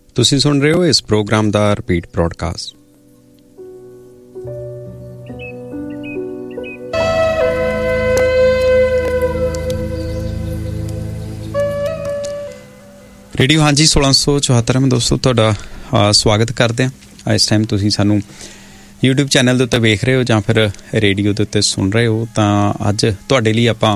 ਤੁਸੀਂ ਸੁਣ ਰਹੇ ਹੋ ਇਸ ਪ੍ਰੋਗਰਾਮ ਦਾ ਰਿਪੀਟ ਬ੍ਰੌਡਕਾਸਟ। ਰੇਡੀਓ ਹਾਂਜੀ 1674 में ਦੋਸਤੋ ਤੁਹਾਡਾ ਸਵਾਗਤ ਕਰਦੇ ਹਾਂ। ਇਸ ਟਾਈਮ ਤੁਸੀਂ ਸਾਨੂੰ YouTube ਚੈਨਲ ਦੇ ਉੱਤੇ ਵੇਖ ਰਹੇ ਹੋ ਜਾਂ ਫਿਰ ਰੇਡੀਓ ਦੇ ਉੱਤੇ ਸੁਣ ਰਹੇ ਹੋ। ਤਾਂ ਅੱਜ ਤੁਹਾਡੇ ਲਈ ਆਪਾਂ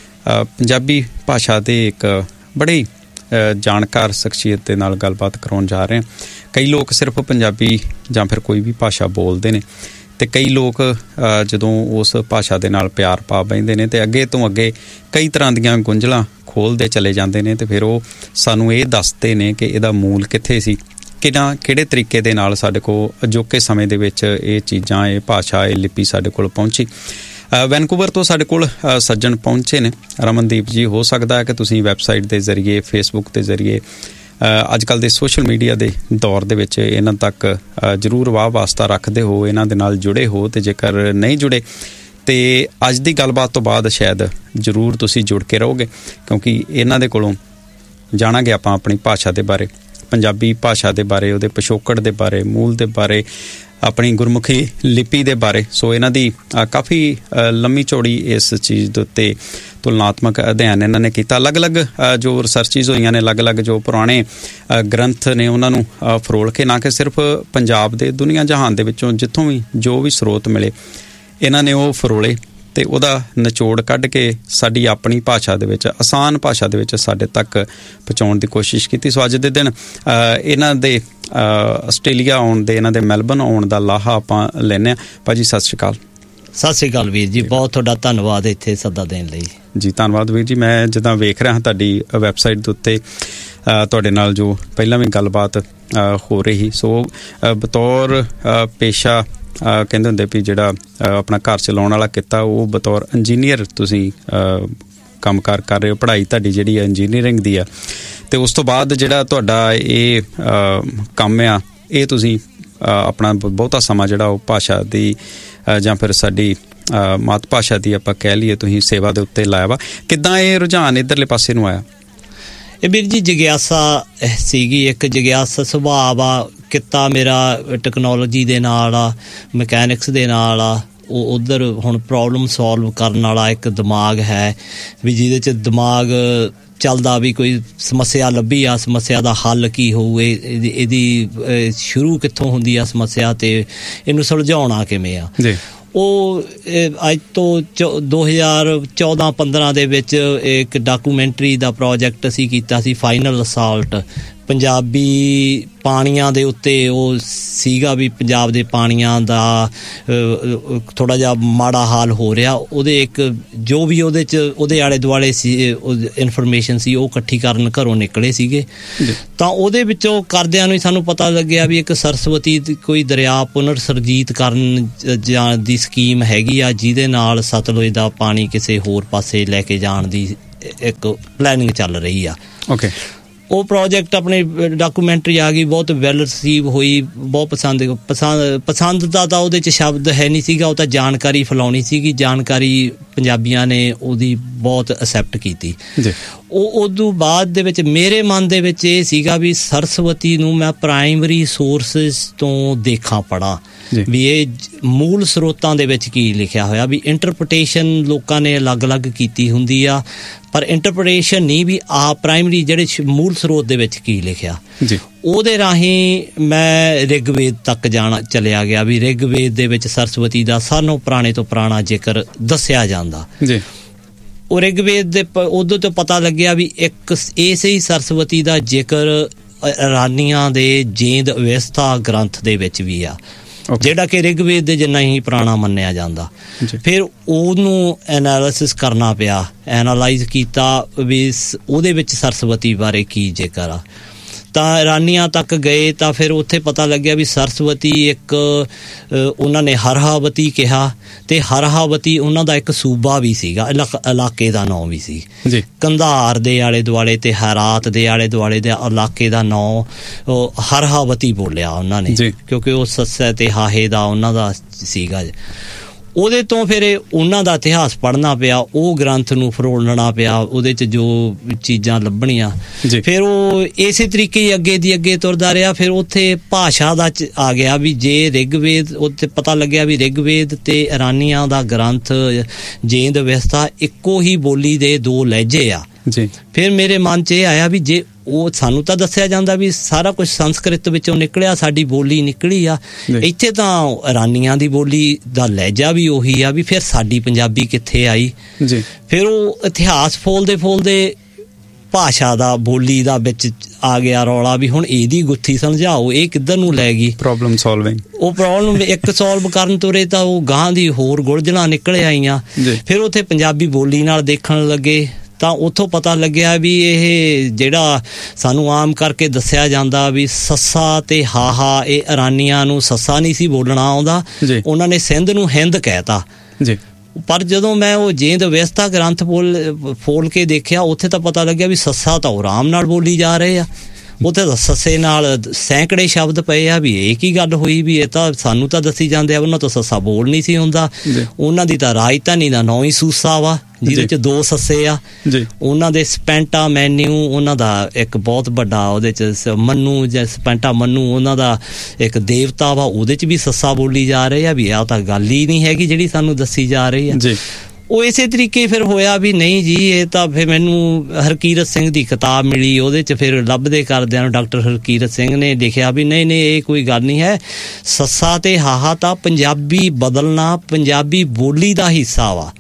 ਪੰਜਾਬੀ ਭਾਸ਼ਾ ਦੇ ਇੱਕ ਬੜੀ ਜਾਣਕਾਰ ਸ਼ਖਸੀਅਤ ਦੇ ਨਾਲ ਗੱਲਬਾਤ ਕਰਾਉਣ ਜਾ ਰਹੇ ਹਾਂ। ਕਈ ਲੋਕ ਸਿਰਫ ਪੰਜਾਬੀ ਜਾਂ ਫਿਰ ਕੋਈ ਵੀ ਭਾਸ਼ਾ ਬੋਲਦੇ ਨੇ ਅਤੇ ਕਈ ਲੋਕ ਜਦੋਂ ਉਸ ਭਾਸ਼ਾ ਦੇ ਨਾਲ ਪਿਆਰ ਪਾ ਬਹਿੰਦੇ ਨੇ ਅਤੇ ਅੱਗੇ ਤੋਂ ਅੱਗੇ ਕਈ ਤਰ੍ਹਾਂ ਦੀਆਂ ਗੁੰਝਲਾਂ ਖੋਲ੍ਹਦੇ ਚਲੇ ਜਾਂਦੇ ਨੇ ਅਤੇ ਫਿਰ ਉਹ ਸਾਨੂੰ ਇਹ ਦੱਸਦੇ ਨੇ ਕਿ ਇਹਦਾ ਮੂਲ ਕਿੱਥੇ ਸੀ, ਕਿਹੜੇ ਤਰੀਕੇ ਦੇ ਨਾਲ ਸਾਡੇ ਕੋਲ ਅਜੋਕੇ ਸਮੇਂ ਦੇ ਵਿੱਚ ਇਹ ਚੀਜ਼ਾਂ, ਇਹ ਭਾਸ਼ਾ, ਇਹ ਲਿਪੀ ਸਾਡੇ ਕੋਲ ਪਹੁੰਚੀ। ਵੈਨਕੂਵਰ ਤੋਂ ਸਾਡੇ ਕੋਲ ਸੱਜਣ ਪਹੁੰਚੇ ਨੇ, ਰਮਨਦੀਪ ਜੀ। ਹੋ ਸਕਦਾ ਹੈ ਕਿ ਤੁਸੀਂ ਵੈਬਸਾਈਟ ਦੇ ਜ਼ਰੀਏ, ਫੇਸਬੁੱਕ ਦੇ ਜ਼ਰੀਏ, ਅੱਜ ਕੱਲ੍ਹ ਦੇ ਸੋਸ਼ਲ ਮੀਡੀਆ ਦੇ ਦੌਰ ਦੇ ਵਿੱਚ ਇਹਨਾਂ ਤੱਕ ਜ਼ਰੂਰ ਵਾਹ ਵਾਸਤਾ ਰੱਖਦੇ ਹੋ, ਇਹਨਾਂ ਦੇ ਨਾਲ ਜੁੜੇ ਹੋ। ਅਤੇ ਜੇਕਰ ਨਹੀਂ ਜੁੜੇ ਅਤੇ ਅੱਜ ਦੀ ਗੱਲਬਾਤ ਤੋਂ ਬਾਅਦ ਸ਼ਾਇਦ ਜ਼ਰੂਰ ਤੁਸੀਂ ਜੁੜ ਕੇ ਰਹੋਗੇ, ਕਿਉਂਕਿ ਇਹਨਾਂ ਦੇ ਕੋਲੋਂ ਜਾਣਾਂਗੇ ਆਪਾਂ ਆਪਣੀ ਭਾਸ਼ਾ ਦੇ ਬਾਰੇ, ਪੰਜਾਬੀ ਭਾਸ਼ਾ ਦੇ ਬਾਰੇ, ਉਹਦੇ ਪਿਛੋਕੜ ਦੇ ਬਾਰੇ, ਮੂਲ ਦੇ ਬਾਰੇ, ਆਪਣੀ ਗੁਰਮੁਖੀ ਲਿਪੀ ਦੇ ਬਾਰੇ। ਸੋ ਇਹਨਾਂ ਦੀ ਕਾਫੀ ਲੰਮੀ ਚੌੜੀ ਇਸ ਚੀਜ਼ ਦੇ ਉੱਤੇ ਤੁਲਨਾਤਮਕ ਅਧਿਐਨ ਇਹਨਾਂ ਨੇ ਕੀਤਾ। ਅਲੱਗ-ਅਲੱਗ ਜੋ ਰਿਸਰਚਿਜ਼ ਹੋਈਆਂ ਨੇ, ਅਲੱਗ-ਅਲੱਗ ਜੋ ਪੁਰਾਣੇ ਗ੍ਰੰਥ ਨੇ ਉਹਨਾਂ ਨੂੰ ਫਰੋਲ ਕੇ, ਨਾ ਕਿ ਸਿਰਫ ਪੰਜਾਬ ਦੇ, ਦੁਨੀਆ ਜਹਾਨ ਦੇ ਵਿੱਚੋਂ ਜਿੱਥੋਂ ਵੀ ਜੋ ਵੀ ਸਰੋਤ ਮਿਲੇ ਇਹਨਾਂ ਨੇ ਉਹ ਫਰੋਲੇ ਅਤੇ ਉਹਦਾ ਨਿਚੋੜ ਕੱਢ ਕੇ ਸਾਡੀ ਆਪਣੀ ਭਾਸ਼ਾ ਦੇ ਵਿੱਚ, ਆਸਾਨ ਭਾਸ਼ਾ ਦੇ ਵਿੱਚ ਸਾਡੇ ਤੱਕ ਪਹੁੰਚਾਉਣ ਦੀ ਕੋਸ਼ਿਸ਼ ਕੀਤੀ। ਸੋ ਅੱਜ ਦੇ ਦਿਨ ਇਹਨਾਂ ਦੇ ਆਸਟ੍ਰੇਲੀਆ ਆਉਣ ਦੇ, ਇਹਨਾਂ ਦੇ ਮੈਲਬਰਨ ਆਉਣ ਦਾ ਲਾਹਾ ਆਪਾਂ ਲੈਂਦੇ ਹਾਂ। ਭਾਅ ਜੀ ਸਤਿ ਸ਼੍ਰੀ ਅਕਾਲ। ਸਤਿ ਸ਼੍ਰੀ ਅਕਾਲ ਵੀਰ ਜੀ, ਬਹੁਤ ਤੁਹਾਡਾ ਧੰਨਵਾਦ ਇੱਥੇ ਸੱਦਾ ਦੇਣ ਲਈ। ਜੀ ਧੰਨਵਾਦ ਵੀਰ ਜੀ। ਮੈਂ ਜਿੱਦਾਂ ਵੇਖ ਰਿਹਾ ਤੁਹਾਡੀ ਵੈਬਸਾਈਟ ਦੇ ਉੱਤੇ ਤੁਹਾਡੇ ਨਾਲ ਜੋ ਪਹਿਲਾਂ ਵੀ ਗੱਲਬਾਤ ਹੋ ਰਹੀ, ਸੋ ਬਤੌਰ ਪੇਸ਼ਾ ਕਹਿੰਦੇ ਹੁੰਦੇ ਵੀ ਜਿਹੜਾ ਆਪਣਾ ਘਰ ਚਲਾਉਣ ਵਾਲਾ ਕਿੱਤਾ, ਉਹ ਬਤੌਰ ਇੰਜੀਨੀਅਰ ਤੁਸੀਂ ਕੰਮਕਾਰ ਕਰ ਰਹੇ ਹੋ। ਪੜ੍ਹਾਈ ਤੁਹਾਡੀ ਜਿਹੜੀ ਹੈ ਇੰਜੀਨੀਅਰਿੰਗ ਦੀ ਆ, ਅਤੇ ਉਸ ਤੋਂ ਬਾਅਦ ਜਿਹੜਾ ਤੁਹਾਡਾ ਇਹ ਕੰਮ ਆ, ਇਹ ਤੁਸੀਂ ਆਪਣਾ ਬਹੁਤਾ ਸਮਾਂ ਜਿਹੜਾ ਉਹ ਭਾਸ਼ਾ ਦੀ ਜਾਂ ਫਿਰ ਸਾਡੀ ਮਾਤ ਭਾਸ਼ਾ ਦੀ ਆਪਾਂ ਕਹਿ ਲਈਏ, ਤੁਸੀਂ ਸੇਵਾ ਦੇ ਉੱਤੇ ਲਾਇਆ ਵਾ। ਕਿੱਦਾਂ ਇਹ ਰੁਝਾਨ ਇੱਧਰਲੇ ਪਾਸੇ ਨੂੰ ਆਇਆ? ਇਹ ਵੀਰ ਜੀ ਜਗਿਆਸਾ ਸੀਗੀ, ਇੱਕ ਜਗਿਆਸਾ ਸੁਭਾਅ ਆ। ਕਿੱਤਾ ਮੇਰਾ ਟੈਕਨੋਲੋਜੀ ਦੇ ਨਾਲ ਆ, ਮਕੈਨਿਕਸ ਦੇ ਨਾਲ ਆ। ਉਹ ਉੱਧਰ ਹੁਣ ਪ੍ਰੋਬਲਮ ਸੋਲਵ ਕਰਨ ਵਾਲਾ ਇੱਕ ਦਿਮਾਗ ਹੈ ਵੀ ਜਿਹਦੇ 'ਚ ਦਿਮਾਗ ਚੱਲਦਾ ਵੀ ਕੋਈ ਸਮੱਸਿਆ ਲੱਭੀ ਆ, ਸਮੱਸਿਆ ਦਾ ਹੱਲ ਕੀ ਹੋਊ, ਇਹਦੀ ਸ਼ੁਰੂ ਕਿੱਥੋਂ ਹੁੰਦੀ ਆ ਸਮੱਸਿਆ ਅਤੇ ਇਹਨੂੰ ਸੁਲਝਾਉਣਾ ਕਿਵੇਂ ਆ। ਉਹ ਅੱਜ ਤੋਂ 2014-15 ਦੇ ਵਿੱਚ ਇੱਕ ਡਾਕੂਮੈਂਟਰੀ ਦਾ ਪ੍ਰੋਜੈਕਟ ਅਸੀਂ ਕੀਤਾ ਸੀ, ਫਾਈਨਲ ਅਸਾਲਟ, ਪੰਜਾਬੀ ਪਾਣੀਆਂ ਦੇ ਉੱਤੇ। ਉਹ ਸੀਗਾ ਵੀ ਪੰਜਾਬ ਦੇ ਪਾਣੀਆਂ ਦਾ ਥੋੜ੍ਹਾ ਜਿਹਾ ਮਾੜਾ ਹਾਲ ਹੋ ਰਿਹਾ, ਉਹਦੇ ਇੱਕ ਜੋ ਵੀ ਉਹਦੇ 'ਚ ਉਹਦੇ ਆਲੇ ਦੁਆਲੇ ਸੀ ਇਨਫੋਰਮੇਸ਼ਨ ਸੀ, ਉਹ ਇਕੱਠੀ ਕਰਨ ਘਰੋਂ ਨਿਕਲੇ ਸੀਗੇ। ਤਾਂ ਉਹਦੇ ਵਿੱਚੋਂ ਕਰਦਿਆਂ ਨੂੰ ਹੀ ਸਾਨੂੰ ਪਤਾ ਲੱਗਿਆ ਵੀ ਇੱਕ ਸਰਸਵਤੀ ਕੋਈ ਦਰਿਆ ਪੁਨਰ ਸਰਜੀਤ ਕਰਨ ਜਾਂ ਦੀ ਸਕੀਮ ਹੈਗੀ ਆ, ਜਿਹਦੇ ਨਾਲ ਸਤਲੁਜ ਦਾ ਪਾਣੀ ਕਿਸੇ ਹੋਰ ਪਾਸੇ ਲੈ ਕੇ ਜਾਣ ਦੀ ਇੱਕ ਪਲੈਨਿੰਗ ਚੱਲ ਰਹੀ ਆ। ਓਕੇ। ਉਹ ਪ੍ਰੋਜੈਕਟ ਆਪਣੀ ਡਾਕੂਮੈਂਟਰੀ ਆ ਗਈ, ਬਹੁਤ ਵੈਲ ਰਿਸੀਵ ਹੋਈ, ਬਹੁਤ ਪਸੰਦ ਦਾ ਤਾਂ ਉਹਦੇ 'ਚ ਸ਼ਬਦ ਹੈ ਨਹੀਂ ਸੀਗਾ, ਉਹ ਤਾਂ ਜਾਣਕਾਰੀ ਫੈਲਾਉਣੀ ਸੀਗੀ। ਜਾਣਕਾਰੀ ਪੰਜਾਬੀਆਂ ਨੇ ਉਹਦੀ ਬਹੁਤ ਅਸੈਪਟ ਕੀਤੀ। ਉਹ ਉਦੋਂ ਬਾਅਦ ਦੇ ਵਿੱਚ ਮੇਰੇ ਮਨ ਦੇ ਵਿੱਚ ਇਹ ਸੀਗਾ ਵੀ ਸਰਸਵਤੀ ਨੂੰ ਮੈਂ ਪ੍ਰਾਇਮਰੀ ਸੋਰਸਿਸ ਤੋਂ ਦੇਖਾਂ, ਪੜ੍ਹਾਂ ਵੀ ਇਹ ਮੂਲ ਸਰੋਤਾਂ ਦੇ ਵਿੱਚ ਕੀ ਲਿਖਿਆ ਹੋਇਆ। ਵੀ ਇੰਟਰਪ੍ਰੀਟੇਸ਼ਨ ਲੋਕਾਂ ਨੇ ਅਲੱਗ-ਅਲੱਗ ਕੀਤੀ ਹੁੰਦੀ ਆ, ਪਰ ਇੰਟਰਪ੍ਰੀਟੇਸ਼ਨ ਨਹੀਂ ਵੀ ਪ੍ਰਾਇਮਰੀ ਜਿਹੜੇ ਮੂਲ ਸਰੋਤ ਦੇ ਵਿੱਚ ਕੀ ਲਿਖਿਆ। ਉਹਦੇ ਰਾਹੀਂ ਮੈਂ ਰਿਗਵੇਦ ਤੱਕ ਚਲਿਆ ਗਿਆ ਵੀ ਰਿਗਵੇਦ ਦੇ ਵਿੱਚ ਸਰਸਵਤੀ ਦਾ ਸਾਨੋਂ ਪੁਰਾਣੇ ਤੋਂ ਪੁਰਾਣਾ ਜ਼ਿਕਰ ਦੱਸਿਆ ਜਾਂਦਾ। ਉਹ ਰਿਗਵੇਦ ਦੇ ਉਦੋਂ ਤੋਂ ਪਤਾ ਲੱਗਿਆ ਵੀ ਇੱਕ ਇਸੇ ਹੀ ਸਰਸਵਤੀ ਦਾ ਜ਼ਿਕਰ ਇਰਾਨੀਆਂ ਦੇ ਜੇਂਦ ਅਵਸਥਾ ਗ੍ਰੰਥ ਦੇ ਵਿੱਚ ਵੀ ਆ, ਜਿਹੜਾ ਕਿ ਰਿਗਵੇਦ ਦੇ ਜਿੰਨਾ ਹੀ ਪੁਰਾਣਾ ਮੰਨਿਆ ਜਾਂਦਾ। ਫਿਰ ਉਹਨੂੰ ਐਨਾਲਿਸਿਸ ਕਰਨਾ ਪਿਆ, ਐਨਾਲਾਈਜ਼ ਕੀਤਾ ਵੀ ਉਹਦੇ ਵਿੱਚ ਸਰਸਵਤੀ ਬਾਰੇ ਕੀ ਜ਼ਿਕਰ ਆ। ਤਾਂ ਇਰਾਨੀਆਂ ਤੱਕ ਗਏ ਤਾਂ ਫਿਰ ਉੱਥੇ ਪਤਾ ਲੱਗਿਆ ਵੀ ਸਰਸਵਤੀ ਇੱਕ ਉਹਨਾਂ ਨੇ ਹਰਹਾਵਤੀ ਕਿਹਾ, ਅਤੇ ਹਰਹਾਵਤੀ ਉਹਨਾਂ ਦਾ ਇੱਕ ਸੂਬਾ ਵੀ ਸੀਗਾ, ਇਲਾਕੇ ਦਾ ਨਾਂ ਵੀ ਸੀ। ਕੰਧਾਰ ਦੇ ਆਲੇ ਦੁਆਲੇ ਅਤੇ ਹੈਰਾਤ ਦੇ ਆਲੇ ਦੁਆਲੇ ਦੇ ਇਲਾਕੇ ਦਾ ਨਾਂ ਹਰਹਾਵਤੀ ਬੋਲਿਆ ਉਹਨਾਂ ਨੇ, ਕਿਉਂਕਿ ਉਹ ਸੱਸੇ ਅਤੇ ਹਾਹੇ ਦਾ ਉਹਨਾਂ ਦਾ ਸੀਗਾ। ਉਹਦੇ ਤੋਂ ਫਿਰ ਉਹਨਾਂ ਦਾ ਇਤਿਹਾਸ ਪੜ੍ਹਨਾ ਪਿਆ, ਉਹ ਗ੍ਰੰਥ ਨੂੰ ਫਰੋਲਣਾ ਪਿਆ, ਉਹਦੇ 'ਚ ਜੋ ਚੀਜ਼ਾਂ ਲੱਭਣੀਆਂ। ਫਿਰ ਉਹ ਇਸੇ ਤਰੀਕੇ ਹੀ ਅੱਗੇ ਦੀ ਅੱਗੇ ਤੁਰਦਾ ਰਿਹਾ। ਫਿਰ ਉੱਥੇ ਭਾਸ਼ਾ ਦਾ ਆ ਗਿਆ ਵੀ ਜੇ ਰਿਗਵੇਦ, ਉੱਥੇ ਪਤਾ ਲੱਗਿਆ ਵੀ ਰਿਗਵੇਦ ਤੇ ਇਰਾਨੀਆਂ ਦਾ ਗ੍ਰੰਥ ਜੇਂਦ ਅਵਸਥਾ ਇੱਕੋ ਹੀ ਬੋਲੀ ਦੇ 2 ਲਹਿਜੇ ਆ। ਫਿਰ ਮੇਰੇ ਮਨ 'ਚ ਇਹ ਆਇਆ ਵੀ ਜੇ ਉਹ ਸਾਨੂੰ ਤਾਂ ਦੱਸਿਆ ਜਾਂਦਾ ਵੀ ਸਾਰਾ ਕੁਝ ਸੰਸਕ੍ਰਿਤ ਵਿੱਚੋਂ ਨਿਕਲਿਆ, ਸਾਡੀ ਬੋਲੀ ਨਿਕਲੀ ਆ, ਇੱਥੇ ਤਾਂ ਇਰਾਨੀਆਂ ਦੀ ਬੋਲੀ ਦਾ ਲਹਿਜਾ ਵੀ ਉਹੀ ਆ, ਵੀ ਫਿਰ ਸਾਡੀ ਪੰਜਾਬੀ ਕਿੱਥੇ ਆਈ? ਫਿਰ ਉਹ ਇਤਿਹਾਸ ਫੋਲਦੇ ਭਾਸ਼ਾ ਦਾ, ਬੋਲੀ ਦਾ ਵਿੱਚ ਆ ਗਿਆ ਰੌਲਾ ਵੀ ਹੁਣ ਇਹਦੀ ਗੁੱਥੀ ਸਮਝਾਓ, ਇਹ ਕਿੱਧਰ ਨੂੰ ਲੈ ਗਈ? Problem solving. ਉਹ ਪ੍ਰੋਬਲਮ ਇੱਕ ਸੋਲਵ ਕਰਨ ਤੁਰੇ ਤਾਂ ਉਹ ਗਾਂ ਦੀ ਹੋਰ ਗੁਲਝਣਾ ਨਿਕਲ ਆਈਆਂ। ਫਿਰ ਉੱਥੇ ਪੰਜਾਬੀ ਬੋਲੀ ਨਾਲ ਦੇਖਣ ਲੱਗੇ ਤਾਂ ਉੱਥੋਂ ਪਤਾ ਲੱਗਿਆ ਵੀ ਇਹ ਜਿਹੜਾ ਸਾਨੂੰ ਆਮ ਕਰਕੇ ਦੱਸਿਆ ਜਾਂਦਾ ਵੀ ਸੱਸਾ ਤੇ ਹਾਹਾ, ਇਹ ਇਰਾਨੀਆਂ ਨੂੰ ਸੱਸਾ ਨਹੀਂ ਸੀ ਬੋਲਣਾ ਆਉਂਦਾ, ਉਹਨਾਂ ਨੇ ਸਿੰਧ ਨੂੰ ਹਿੰਦ ਕਹਿਤਾ। ਪਰ ਜਦੋਂ ਮੈਂ ਉਹ ਜੇਂਦ ਅਵਸਥਾ ਗ੍ਰੰਥ ਫੋਲ ਕੇ ਦੇਖਿਆ, ਉੱਥੇ ਤਾਂ ਪਤਾ ਲੱਗਿਆ ਵੀ ਸੱਸਾ ਤਾਂ ਉਹ ਆਰਾਮ ਨਾਲ ਬੋਲੀ ਜਾ ਰਹੇ ਆ, ਉੱਥੇ ਤਾਂ ਸੱਸੇ ਨਾਲ ਸੈਂਕੜੇ ਸ਼ਬਦ ਪਏ ਆ। ਵੀ ਇਹ ਕੀ ਗੱਲ ਹੋਈ ਵੀ ਇਹ ਤਾਂ ਸਾਨੂੰ ਤਾਂ ਦੱਸੀ ਜਾਂਦੇ ਆ ਉਹਨਾਂ ਤੋਂ ਸੱਸਾ ਬੋਲ ਨਹੀਂ ਸੀ ਹੁੰਦਾ। ਉਹਨਾਂ ਦੀ ਤਾਂ ਰਾਜਧਾਨੀ ਦਾ ਨਾਂ ਹੀ ਸੂਸਾ ਵਾ, ਜਿਹਦੇ 'ਚ 2 ਸੱਸੇ ਆ। ਉਹਨਾਂ ਦੇ ਸਪੈਂਟਾ ਮੈਨਿਊ, ਉਹਨਾਂ ਦਾ ਇੱਕ ਬਹੁਤ ਵੱਡਾ ਉਹਦੇ 'ਚ ਮੰਨੂ ਜਾਂ ਸਪੈਂਟਾ ਮੰਨੂ ਉਹਨਾਂ ਦਾ ਇੱਕ ਦੇਵਤਾ ਵਾ, ਉਹਦੇ 'ਚ ਵੀ ਸੱਸਾ ਬੋਲੀ ਜਾ ਰਹੇ ਆ। ਵੀ ਆਹ ਤਾਂ ਗੱਲ ਹੀ ਨਹੀਂ ਹੈਗੀ ਜਿਹੜੀ ਸਾਨੂੰ ਦੱਸੀ ਜਾ ਰਹੀ ਆ। ਉਹ ਇਸੇ ਤਰੀਕੇ ਫਿਰ ਹੋਇਆ ਵੀ ਨਹੀਂ ਜੀ, ਇਹ ਤਾਂ ਫਿਰ ਮੈਨੂੰ ਹਰਕੀਰਤ ਸਿੰਘ ਦੀ ਕਿਤਾਬ ਮਿਲੀ, ਉਹਦੇ 'ਚ ਫਿਰ ਲੱਭਦੇ ਕਰਦਿਆਂ ਨੂੰ ਡਾਕਟਰ ਹਰਕੀਰਤ ਸਿੰਘ ਨੇ ਲਿਖਿਆ ਵੀ ਨਹੀਂ ਇਹ ਕੋਈ ਗੱਲ ਨਹੀਂ ਹੈ, ਸੱਸਾ ਤੇ ਹਾਹਾ ਤਾਂ ਪੰਜਾਬੀ ਬਦਲਣਾ ਪੰਜਾਬੀ ਬੋਲੀ ਦਾ ਹਿੱਸਾ ਵਾ।